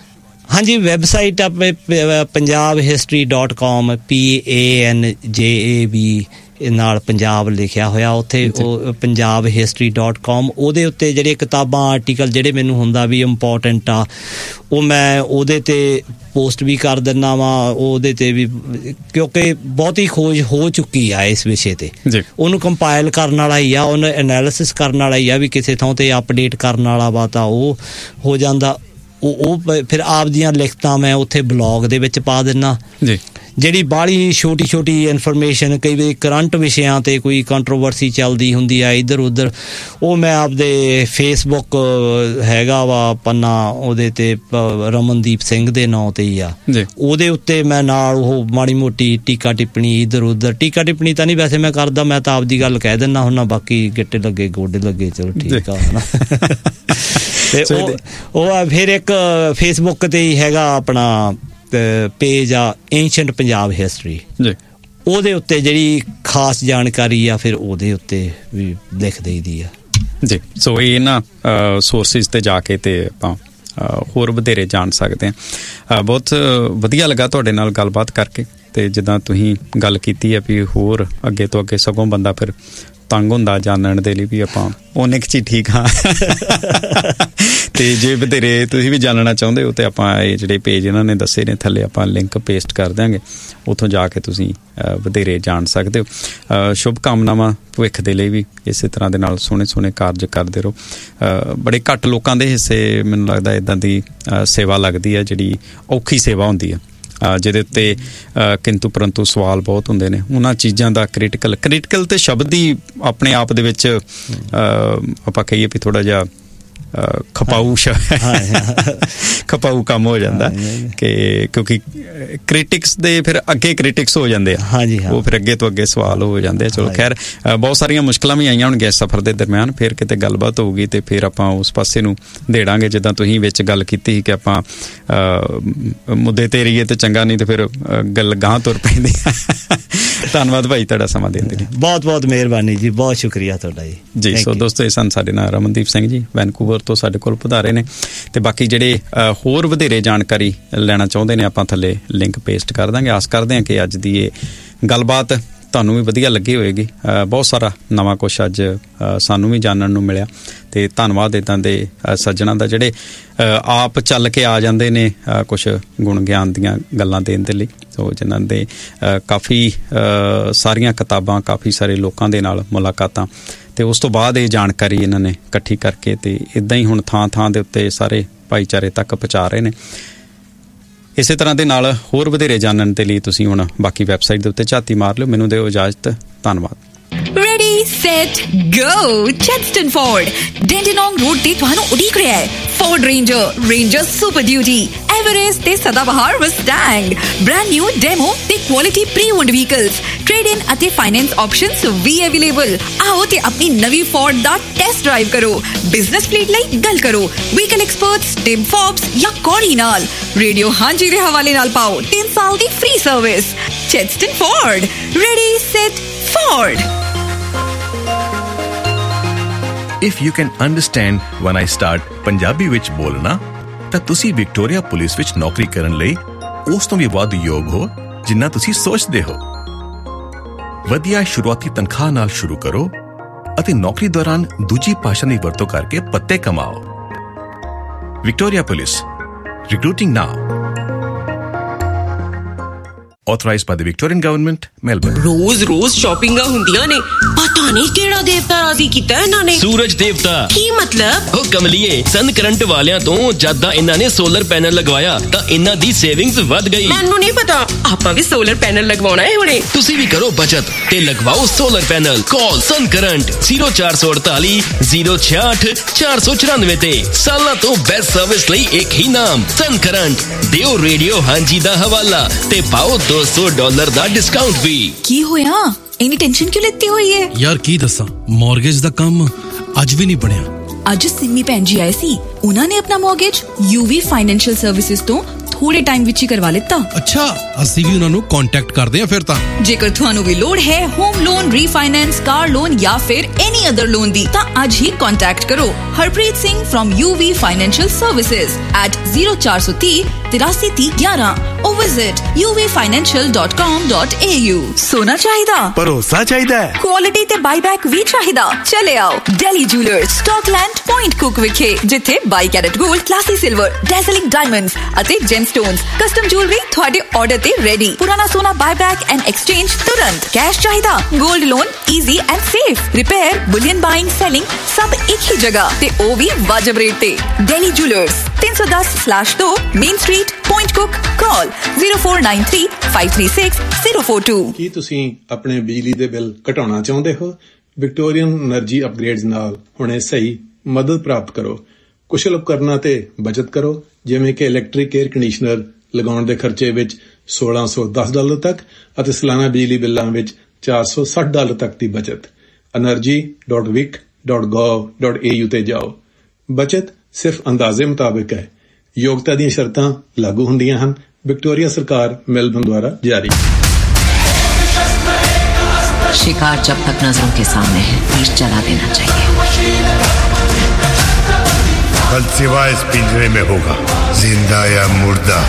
ਹਾਂਜੀ, ਵੈਬਸਾਈਟ ਆਪਣੇ punjabhistory.com PANJAB ਨਾਲ ਪੰਜਾਬ ਲਿਖਿਆ ਹੋਇਆ ਉੱਥੇ, ਉਹ punjabhistory.com। ਉਹਦੇ ਉੱਤੇ ਜਿਹੜੀਆਂ ਕਿਤਾਬਾਂ ਆਰਟੀਕਲ ਜਿਹੜੇ ਮੈਨੂੰ ਹੁੰਦਾ ਵੀ ਇੰਪੋਰਟੈਂਟ ਆ, ਉਹ ਮੈਂ ਉਹਦੇ ਤੇ ਪੋਸਟ ਵੀ ਕਰ ਦਿੰਦਾ ਵਾਂ। ਉਹਦੇ ਤੇ ਵੀ ਕਿਉਂਕਿ ਬਹੁਤੀ ਖੋਜ ਹੋ ਚੁੱਕੀ ਆ ਇਸ ਵਿਸ਼ੇ ਤੇ, ਉਹਨੂੰ ਕੰਪਾਇਲ ਕਰਨ ਵਾਲਾ ਹੀ ਆ, ਉਹਨੂੰ ਐਨਾਲਿਸਿਸ ਕਰਨ ਵਾਲਾ ਹੀ ਆ, ਵੀ ਕਿਸੇ ਥਾਂ ਤੇ ਅਪਡੇਟ ਕਰਨ ਵਾਲਾ ਵਾ ਤਾਂ ਉਹ ਹੋ ਜਾਂਦਾ। ਉਹ ਫਿਰ ਆਪ ਦੀਆਂ ਲਿਖਤਾਂ ਮੈਂ ਉੱਥੇ ਬਲੌਗ ਦੇ ਵਿੱਚ ਪਾ ਦਿੰਦਾ। ਜਿਹੜੀ ਬਾਹਲੀ ਛੋਟੀ ਛੋਟੀ ਇਨਫੋਰਮੇਸ਼ਨ, ਕਈ ਵਾਰੀ ਕਰੰਟ ਵਿਸ਼ਿਆਂ ਤੇ ਕੋਈ ਕੰਟਰੋਵਰਸੀ ਚੱਲਦੀ ਹੁੰਦੀ ਆ ਇੱਧਰ ਉੱਧਰ, ਉਹ ਮੈਂ ਆਪਦੇ ਫੇਸਬੁੱਕ ਹੈਗਾ ਵਾ ਪੰਨਾ, ਉਹਦੇ ਤੇ ਰਮਨਦੀਪ ਸਿੰਘ ਦੇ ਨਾਂ ਤੇ ਹੀ ਆ, ਉਹਦੇ ਉੱਤੇ ਮੈਂ ਨਾਲ ਉਹ ਮਾੜੀ ਮੋਟੀ ਟੀਕਾ ਟਿੱਪਣੀ ਇੱਧਰ ਉੱਧਰ, ਟੀਕਾ ਟਿੱਪਣੀ ਤਾਂ ਨਹੀਂ ਵੈਸੇ ਮੈਂ ਕਰਦਾ, ਮੈਂ ਤਾਂ ਆਪਦੀ ਗੱਲ ਕਹਿ ਦਿੰਦਾ ਹੁੰਦਾ, ਬਾਕੀ ਗਿੱਟੇ ਲੱਗੇ ਗੋਡੇ ਲੱਗੇ ਚਲੋ ਠੀਕ ਆ ਹਨਾ। ਤੇ ਉਹ ਫਿਰ ਇੱਕ ਫੇਸਬੁੱਕ ਤੇ ਹੀ ਹੈਗਾ ਆਪਣਾ ਪੇਜ ਆ ਏਂਸ਼ੀਐਂਟ ਪੰਜਾਬ ਹਿਸਟਰੀ, ਉਹਦੇ ਉੱਤੇ ਜਿਹੜੀ ਖਾਸ ਜਾਣਕਾਰੀ ਆ ਫਿਰ ਉਹਦੇ ਉੱਤੇ ਵੀ ਲਿਖ ਦੇਈਦੀ ਆ ਜੀ। ਸੋ ਇਹ ਨਾ ਸੋਰਸਿਸ ਤੇ ਜਾ ਕੇ ਤੇ ਆਪਾਂ ਹੋਰ ਵਧੇਰੇ ਜਾਣ ਸਕਦੇ ਹਾਂ। ਬਹੁਤ ਵਧੀਆ ਲੱਗਾ ਤੁਹਾਡੇ ਨਾਲ ਗੱਲਬਾਤ ਕਰਕੇ, ਤੇ ਜਿੱਦਾਂ ਤੁਸੀਂ ਗੱਲ ਕੀਤੀ ਹੈ ਵੀ ਹੋਰ ਅੱਗੇ ਤੋਂ ਅੱਗੇ ਸਗੋਂ ਬੰਦਾ ਫਿਰ ਤੰਗ ਹੁੰਦਾ ਜਾਣਨ ਦੇ ਲਈ ਵੀ ਆਪਾਂ ਉਹਨੇ ਕੁ ਠੀਕ ਹਾਂ। ਤੇ ਜੇ ਵਧੇਰੇ ਤੁਸੀਂ ਵੀ ਜਾਣਨਾ ਚਾਹੁੰਦੇ ਹੋ ਤੇ ਆਪਾਂ ਇਹ ਜਿਹੜੇ ਪੇਜ ਇਹਨਾਂ ਨੇ ਦੱਸੇ ਨੇ ਥੱਲੇ ਆਪਾਂ ਲਿੰਕ ਪੇਸਟ ਕਰ ਦਿਆਂਗੇ, ਉੱਥੋਂ ਜਾ ਕੇ ਤੁਸੀਂ ਵਧੇਰੇ ਜਾਣ ਸਕਦੇ ਹੋ। ਸ਼ੁਭ ਕਾਮਨਾਵਾਂ ਭਵਿੱਖ ਦੇ ਲਈ ਵੀ, ਇਸੇ ਤਰ੍ਹਾਂ ਦੇ ਨਾਲ ਸੋਹਣੇ ਸੋਹਣੇ ਕਾਰਜ ਕਰਦੇ ਰਹੋ। ਬੜੇ ਘੱਟ ਲੋਕਾਂ ਦੇ ਹਿੱਸੇ ਮੈਨੂੰ ਲੱਗਦਾ ਇੱਦਾਂ ਦੀ ਸੇਵਾ ਲੱਗਦੀ ਹੈ ਜਿਹੜੀ ਔਖੀ ਸੇਵਾ ਹੁੰਦੀ ਹੈ, ਜਿਹਦੇ ਉੱਤੇ ਕਿੰਤੂ ਪਰੰਤੂ ਸਵਾਲ ਬਹੁਤ ਹੁੰਦੇ ਨੇ। ਉਹਨਾਂ ਚੀਜ਼ਾਂ ਦਾ ਕ੍ਰਿਟੀਕਲ ਤੇ ਸ਼ਬਦ ਹੀ ਆਪਣੇ ਆਪ ਦੇ ਵਿੱਚ ਆਪਾਂ ਕਹੀਏ ਵੀ ਥੋੜ੍ਹਾ ਜਿਹਾ ਖਪਾਊ ਕੰਮ ਹੋ ਜਾਂਦਾ ਕਿ ਕਿਉਂਕਿ ਕ੍ਰਿਟਿਕਸ ਦੇ ਫਿਰ ਅੱਗੇ ਕ੍ਰਿਟਿਕਸ ਹੋ ਜਾਂਦੇ ਆ, ਉਹ ਫਿਰ ਅੱਗੇ ਤੋਂ ਅੱਗੇ ਸਵਾਲ ਹੋ ਜਾਂਦੇ ਆ। ਚਲੋ ਖੈਰ, ਬਹੁਤ ਸਾਰੀਆਂ ਮੁਸ਼ਕਲਾਂ ਵੀ ਆਈਆਂ ਹੋਣਗੀਆਂ ਇਸ ਸਫ਼ਰ ਦੇ ਦਰਮਿਆਨ, ਫਿਰ ਕਿਤੇ ਗੱਲਬਾਤ ਹੋਊਗੀ ਤੇ ਫਿਰ ਆਪਾਂ ਉਸ ਪਾਸੇ ਨੂੰ ਦੇੜਾਂਗੇ। ਜਿੱਦਾਂ ਤੁਸੀਂ ਵਿੱਚ ਗੱਲ ਕੀਤੀ ਸੀ ਕਿ ਆਪਾਂ ਮੁੱਦੇ ਤੇ ਰਹੀਏ ਤੇ ਚੰਗਾ, ਨਹੀਂ ਤੇ ਫਿਰ ਗੱਲ ਗਾਂਹ ਤੁਰ ਪੈਂਦੀ। ਧੰਨਵਾਦ ਭਾਈ ਤੁਹਾਡਾ ਸਮਾਂ ਦੇਣ ਦੇ ਲਈ, ਬਹੁਤ ਬਹੁਤ ਮਿਹਰਬਾਨੀ ਜੀ, ਬਹੁਤ ਸ਼ੁਕਰੀਆ ਤੁਹਾਡਾ ਜੀ। ਸੋ ਦੋਸਤੋ, ਇਹ ਸਨ ਸਾਡੇ ਨਾਲ ਰਮਨਦੀਪ ਸਿੰਘ ਜੀ, ਵੈਨਕੂਵਰ ਤੋਂ ਸਾਡੇ ਕੋਲ ਪਧਾਰੇ ਨੇ। ਤੇ ਬਾਕੀ ਜਿਹੜੇ ਹੋਰ ਵਧੇਰੇ ਜਾਣਕਾਰੀ ਲੈਣਾ ਚਾਹੁੰਦੇ ਨੇ ਆਪਾਂ ਥੱਲੇ ਲਿੰਕ ਪੇਸਟ ਕਰ ਦਾਂਗੇ। ਆਸ ਕਰਦੇ ਹਾਂ ਕਿ ਅੱਜ ਦੀ ਇਹ ਗੱਲਬਾਤ ਤੁਹਾਨੂੰ ਵੀ ਵਧੀਆ ਲੱਗੀ ਹੋਏਗੀ। ਬਹੁਤ ਸਾਰਾ ਨਵਾਂ ਕੁਛ ਅੱਜ ਸਾਨੂੰ ਵੀ ਜਾਣਨ ਨੂੰ ਮਿਲਿਆ, ਤੇ ਧੰਨਵਾਦ ਇੱਦਾਂ ਦੇ ਸੱਜਣਾਂ ਦਾ ਜਿਹੜੇ ਆਪ ਚੱਲ ਕੇ ਆ ਜਾਂਦੇ ਨੇ ਕੁਛ ਗੁਣ ਗਿਆਨ ਦੀਆਂ ਗੱਲਾਂ ਦੇਣ ਦੇ ਲਈ। ਸੋ ਜਿਨ੍ਹਾਂ ਦੇ ਕਾਫੀ ਸਾਰੀਆਂ ਕਿਤਾਬਾਂ, ਕਾਫੀ ਸਾਰੇ ਲੋਕਾਂ ਦੇ ਨਾਲ ਮੁਲਾਕਾਤਾਂ, ਤੇ ਉਸ ਤੋਂ ਬਾਅਦ ਇਹ ਜਾਣਕਾਰੀ ਇਹਨਾਂ ਨੇ ਇਕੱਠੀ ਕਰਕੇ ਤੇ ਇੱਦਾਂ ਹੀ ਹੁਣ ਥਾਂ ਥਾਂ ਦੇ ਉੱਤੇ ਸਾਰੇ ਭਾਈਚਾਰੇ ਤੱਕ ਪਹੁੰਚਾ ਰਹੇ ਨੇ। ਇਸੇ ਤਰ੍ਹਾਂ ਦੇ ਨਾਲ ਹੋਰ ਵਧੇਰੇ ਜਾਣਨ ਦੇ ਲਈ ਤੁਸੀਂ ਹੁਣ ਬਾਕੀ ਵੈਬਸਾਈਟ ਦੇ ਉੱਤੇ ਝਾਤੀ ਮਾਰ ਲਿਓ। ਮੈਨੂੰ ਦਿਓ ਇਜਾਜ਼ਤ, ਧੰਨਵਾਦ। Ready, set, go! Chadstone Ford, Dandenong Road ਤੇ ਤੁਹਾਨੂੰ ਉਡੀਕ ਰਿਹਾ ਹੈ। Ford Ranger, Ranger Super Duty, Everest ਤੇ ਸਦਾਬਹਾਰ Mustang, brand new demo ਤੇ quality pre-owned vehicles, trade-in ਅਤੇ finance options ਵੀ available। ਆਓ ਤੇ ਆਪਣੀ ਨਵੀਂ Ford ਦਾ ਟੈਸਟ ਡਰਾਈਵ ਕਰੋ। ਬਿਜ਼ਨਸ ਫਲੀਟ ਲਈ ਗੱਲ ਕਰੋ ਵਹੀਕਲ ਐਕਸਪਰਟਸ ਟਿਮ ਫੋਬਸ ਜਾਂ ਕੌਰੀ ਨਾਲ। ਰੇਡੀਓ ਹਾਂਜੀ ਦੇ ਹਵਾਲੇ ਨਾਲ ਪਾਓ 3 ਸਾਲ ਦੀ free service. Chadstone Ford, ready, set, Ford। If you can understand when I start Punjabi ਵਿੱਚ ਬੋਲਣਾ, ਤਾਂ ਤੁਸੀਂ ਵਿਕਟੋਰੀਆ ਪੁਲਿਸ ਵਿੱਚ ਨੌਕਰੀ ਕਰਨ ਲਈ ਉਸ ਤੋਂ ਵੀ ਵੱਧ ਯੋਗ ਹੋ ਜਿੰਨਾ ਤੁਸੀਂ ਸੋਚਦੇ ਹੋ। ਵਧੀਆ ਸ਼ੁਰੂਆਤੀ ਤਨਖਾਹ ਨਾਲ ਸ਼ੁਰੂ ਕਰੋ ਅਤੇ ਨੌਕਰੀ ਦੌਰਾਨ ਦੂਜੀ ਭਾਸ਼ਾ ਦੀ ਵਰਤੋਂ ਕਰਕੇ ਪੱਤੇ ਕਮਾਓ। Victoria police, recruiting now। Authorized by the Victorian Government, Melbourne। रोज शॉपिंगां ਹੁੰਦੀਆਂ ਨੇ, ਪਤਾ ਨਹੀਂ ਕਿਹੜਾ ਦੇਵਤਾ ਰਾਜ਼ੀ ਕੀਤਾ ਇਹਨਾਂ ਨੇ। ਸੂਰਜ ਦੇਵਤਾ। ਕੀ ਮਤਲਬ? ਉਹ ਕਮਲੀਏ, ਸਨ ਕਰੰਟ ਵਾਲਿਆਂ ਤੋਂ ਜਦਾਂ ਇਹਨਾਂ ਨੇ ਸੋਲਰ ਪੈਨਲ ਲਗਵਾਇਆ ਤਾਂ ਇਹਨਾਂ ਦੀ ਸੇਵਿੰਗਸ ਵੱਧ ਗਈ। ਮੈਨੂੰ ਨਹੀਂ ਪਤਾ, ਆਪਾਂ ਵੀ ਸੋਲਰ ਪੈਨਲ ਲਗਵਾਉਣਾ ਹੈ ਹੁਣੇ। ਤੁਸੀਂ ਵੀ ਕਰੋ ਬਚਤ ਤੇ ਲਗਵਾਓ ਸੋਲਰ ਪੈਨਲ। ਕਾਲ ਸਨ ਕਰੰਟ 0448 066 494 ਤੇ। ਸਾਲਾਂ ਤੋਂ ਬੈਸਟ ਸਰਵਿਸ ਲਈ ਇੱਕ ਹੀ ਨਾਮ, ਸਨ ਕਰੰਟ। ਦਿਓ ਰੇਡੀਓ ਹਾਂਜੀ ਦਾ ਹਵਾਲਾ ਤੇ ਪਾਓ $200 ਦਾ ਡਿਸਕਾਊਂਟ ਵੀ। ਕੀ ਹੋਇਆ, ਇੰਨੀ ਟੈਨਸ਼ਨ ਕਿਉਂ ਲੈਤੀ ਹੋਈ ਹੈ? ਯਾਰ ਕੀ ਦੱਸਾਂ, ਮੌਰਗੇਜ ਦਾ ਕੰਮ ਅੱਜ ਵੀ ਨਹੀਂ ਬਣਿਆ। ਅੱਜ ਸਿੰਮੀ ਭੈਣ ਜੀ ਆਏ ਸੀ, ਉਹਨਾਂ ਨੇ ਆਪਣਾ ਮੌਰਗੇਜ UV ਫਾਈਨੈਂਸ਼ੀਅਲ ਸਰਵਿਸਿਜ਼ ਤੋਂ ਥੋੜੇ ਟਾਈਮ ਵਿੱਚ ਹੀ ਕਰਵਾ ਲਿੱਤਾ। ਅੱਛਾ, ਅਸੀਂ ਵੀ ਉਹਨਾਂ ਨੂੰ ਕੰਟੈਕਟ ਕਰਦੇ ਹਾਂ ਫਿਰ ਤਾਂ। ਜੇਕਰ ਤੁਹਾਨੂੰ ਵੀ ਲੋੜ ਹੈ home loan, refinance, car loan ਜਾਂ ਫਿਰ ਐਨੀ ਅਦਰ ਲੋਨ ਦੀ, ਤਾਂ ਅੱਜ ਹੀ ਕੰਟੈਕਟ ਕਰੋ Harpreet Singh from UV Financial Services at 0430 833011 or visit uvfinancial.com.au। सोना चाहिदा, ਭਰੋਸਾ ਚਾਹੀਦਾ ਹੈ, ਕੁਆਲਿਟੀ ਤੇ ਬਾਈਬੈਕ ਵੀ ਚਾਹੀਦਾ। ਚਲੇ ਆਓ ਡੈਲੀ ਜੂਲਰਸ, ਸਟਾਕਲੈਂਡ, ਪੁਆਇੰਟ ਕੁਕ ਵਿਖੇ, ਜਿੱਥੇ 22 ਕੈਰਟ 골ਡ, ਕਲਾਸੀ ਸਿਲਵਰ, ਡੈਜ਼ਲਿੰਗ ਡਾਇਮੰਡਸ ਅਤੇ ਜੈਮਸਟੋਨਸ ਕਸਟਮ ਜੁਐਲਰੀ ਤੁਹਾਡੇ ਆਰਡਰ ਤੇ ਰੈਡੀ। ਪੁਰਾਣਾ ਸੋਨਾ ਬਾਈਬੈਕ ਐਂਡ ਐਕਸਚੇਂਜ ਤੁਰੰਤ। ਕੈਸ਼ ਚਾਹੀਦਾ, 골ਡ loan easy and safe. Repair, bullion buying, selling ਸਭ ਇੱਕ ਹੀ ਜਗ੍ਹਾ ਤੇ ਉਹ ਵੀ ਵਾਜਬ ਰੇਟ ਤੇ। Daily jewellers 310/2 main street, point ਕੁਕ। ਕਾਲ 0493-536-042। ਕੀ ਤੁਸੀਂ ਆਪਣੇ ਬਿਜਲੀ ਦੇ ਬਿੱਲ ਘਟਾਉਣਾ ਚਾਹੁੰਦੇ ਹੋ? ਵਿਕਟੋਰੀਅਨ એનર્ਜੀ ਅਪਗ੍ਰੇਡਸ ਨਾਲ ਹੁਣੇ ਸਹੀ ਮਦਦ ਪ੍ਰਾਪਤ ਕਰੋ। ਕੁਸ਼ਲ ਉਪਕਰਨਾਂ ਤੇ ਬਚਤ ਕਰੋ, ਜਿਵੇਂ ਕਿ ਇਲੈਕਟ੍ਰਿਕ ਏਅਰ ਕੰਡੀਸ਼ਨਰ ਲਗਾਉਣ ਦੇ ਖਰਚੇ ਵਿੱਚ $1,610 ਤੱਕ ਅਤੇ ਸਾਲਾਨਾ ਬਿਜਲੀ ਬਿੱਲਾਂ ਵਿੱਚ $460 ਤੱਕ ਦੀ ਬਚਤ। energy.vic.gov.au ਤੇ ਜਾਓ। ਬਚਤ ਸਿਰਫ ਅੰਦਾਜ਼ੇ ਮੁਤਾਬਕ ਹੈ। ਯੋਗਤਾ ਦੀਆਂ ਸ਼ਰਤਾਂ ਲਾਗੂ ਹੁੰਦੀਆਂ ਹਨ। ਵਿਕਟੋਰੀਆ ਸਰਕਾਰ ਮੈਲਬਨ द्वारा जारी। शिकार जब तक नजरों के सामने है, तीर चला देना चाहिए। कल सिवाय इस पिंजरे में होगा, जिंदा या मुर्दा।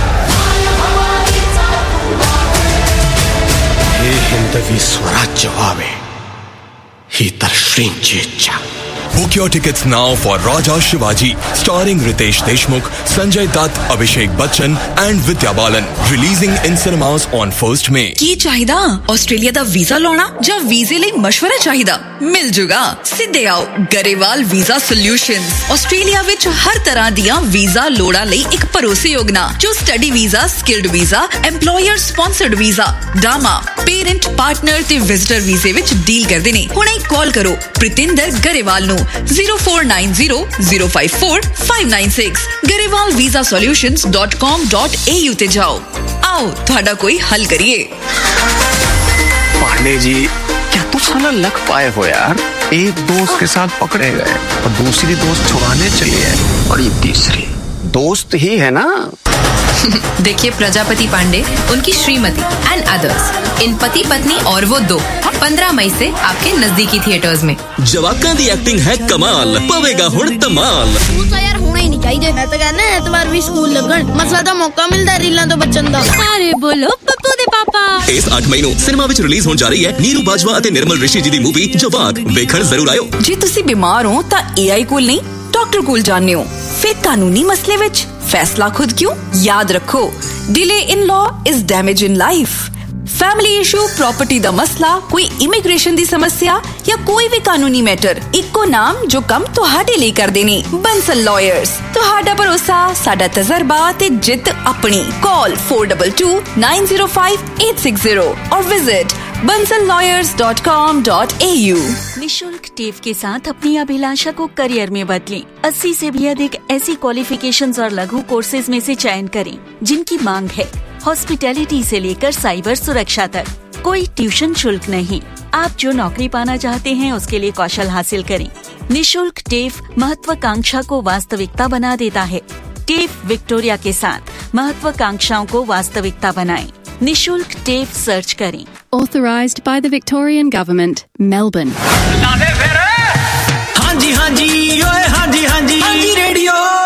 ये हिंदवी स्वराज्य व्हावे ही तरश्रींची इच्छा। Book your tickets now for Raja Shivaji, starring Ritesh Deshmukh, Sanjay Dutt, Abhishek Bachchan and Vidya Balan. Releasing in cinemas on 1st May. ਕੀ ਚਾਹੀਦਾ? ਆਸਟ੍ਰੇਲੀਆ ਦਾ ਵੀਜ਼ਾ ਲਾਉਣਾ ਜਾਂ ਵੀਜ਼ੇ ਲਈ ਮਸ਼ਵਰਾ ਚਾਹੀਦਾ? ਮਿਲ ਜੂਗਾ। ਸਿੱਧੇ ਆਓ ਗਰੇਵਾਲ ਵੀਜ਼ਾ ਸੋਲਿਊਸ਼ਨਸ। ਆਸਟ੍ਰੇਲੀਆ ਵਿੱਚ ਹਰ ਤਰ੍ਹਾਂ ਦੀਆਂ ਵੀਜ਼ਾ ਲੋੜਾਂ ਲਈ ਇੱਕ ਭਰੋਸੇਯੋਗ ਨਾਂ, ਜੋ study visa, skilled visa, EMPLOYER sponsored visa, ਡਾਮਾ, parent, partner ਤੇ ਵਿਜ਼ਟਰ ਵੀਜ਼ੇ ਵਿੱਚ ਡੀਲ ਕਰਦੇ ਨੇ। ਹੁਣੇ ਕਾਲ ਕਰੋ ਪ੍ਰਿਤਿੰਦਰ ਗਰੇਵਾਲ ਨੂੰ 0490-054-596। garewalvisasolutions.com.au ਤੇ ਜਾਓ। आओ ਤੁਹਾਡਾ ਕੋਈ ਹੱਲ ਕਰੀਏ। पांडे जी, क्या तू साला लक पाए हो यार? एक दोस्त के साथ पकड़े गए और दूसरी दोस्त छुड़ाने चली है, और ये तीसरी दोस्त ही है ना। देखिए प्रजापति पांडे, उनकी श्रीमती एंड अदर्स, इन पति पत्नी और वो दो 15 मई से आपके नजदीकी थिएटर्स में। जवाकां दी एक्टिंग है कमाल, पवेगा हुण धमाल। स्कूल तो यार होना ही नहीं चाहिए। मैं तो कहना एतवार भी स्कूल लगन, मसला तो मौका मिलदा रीलां तो बचन दा। अरे बोलो पप्पू दे पापा। इस 8 मई ਨੂੰ ਸਿਨੇਮਾ ਵਿੱਚ ਰਿਲੀਜ਼ ਹੋਣ ਜਾ ਰਹੀ ਹੈ ਨੀਰੂ ਬਾਜਵਾ ਅਤੇ ਨਿਰਮਲ ਰਿਸ਼ੀ ਜੀ ਦੀ ਮੂਵੀ ਜਵਾਕ। ਵੇਖਣ ਜ਼ਰੂਰ ਆਇਓ। ਜੇ ਤੁਸੀਂ ਬਿਮਾਰ ਹੋ ਤਾਂ AI ਕੋਲ ਨਹੀਂ, ਡਾਕਟਰ ਕੋਲ ਜਾਣੇ ਹੋ। ਫਿਰ ਕਾਨੂੰਨੀ ਮਸਲੇ ਵਿੱਚ फैसला खुद क्यों? याद रखो, delay in law is damage in life. Family issue, property दा मसला, कोई इमिग्रेशन दी समस्या या कोई भी कानूनी मैटर, इक्को नाम जो कम तुहाडे ਲਈ ਕਰਦੇ ਨੇ। ਬੰਸਲ ਲਾਇਰਸ, ਤੁਹਾਡਾ ਭਰੋਸਾ, ਸਾਡਾ ਤਜਰਬਾ ਤੇ ਜਿੱਤ ਆਪਣੀ। कॉल 422905-860 और विजिट bansallawyers.com.au। निशुल्क टेफ के साथ अपनी अभिलाषा को करियर में बदलें। 80 से भी अधिक ऐसी क्वालिफिकेशंस और लघु कोर्सेज में से चयन करें जिनकी मांग है। हॉस्पिटैलिटी से लेकर साइबर सुरक्षा तक, कोई ट्यूशन शुल्क नहीं। आप जो नौकरी पाना चाहते हैं उसके लिए कौशल हासिल करें। निशुल्क टेफ महत्वाकांक्षा को वास्तविकता बना देता है। टेफ विक्टोरिया के साथ महत्वाकांक्षाओं को वास्तविकता बनाएं। निशुल्क टेफ सर्च करें। Authorised by the Victorian Government, Melbourne. हाँ जी हाँ जी, हांजी रेडियो।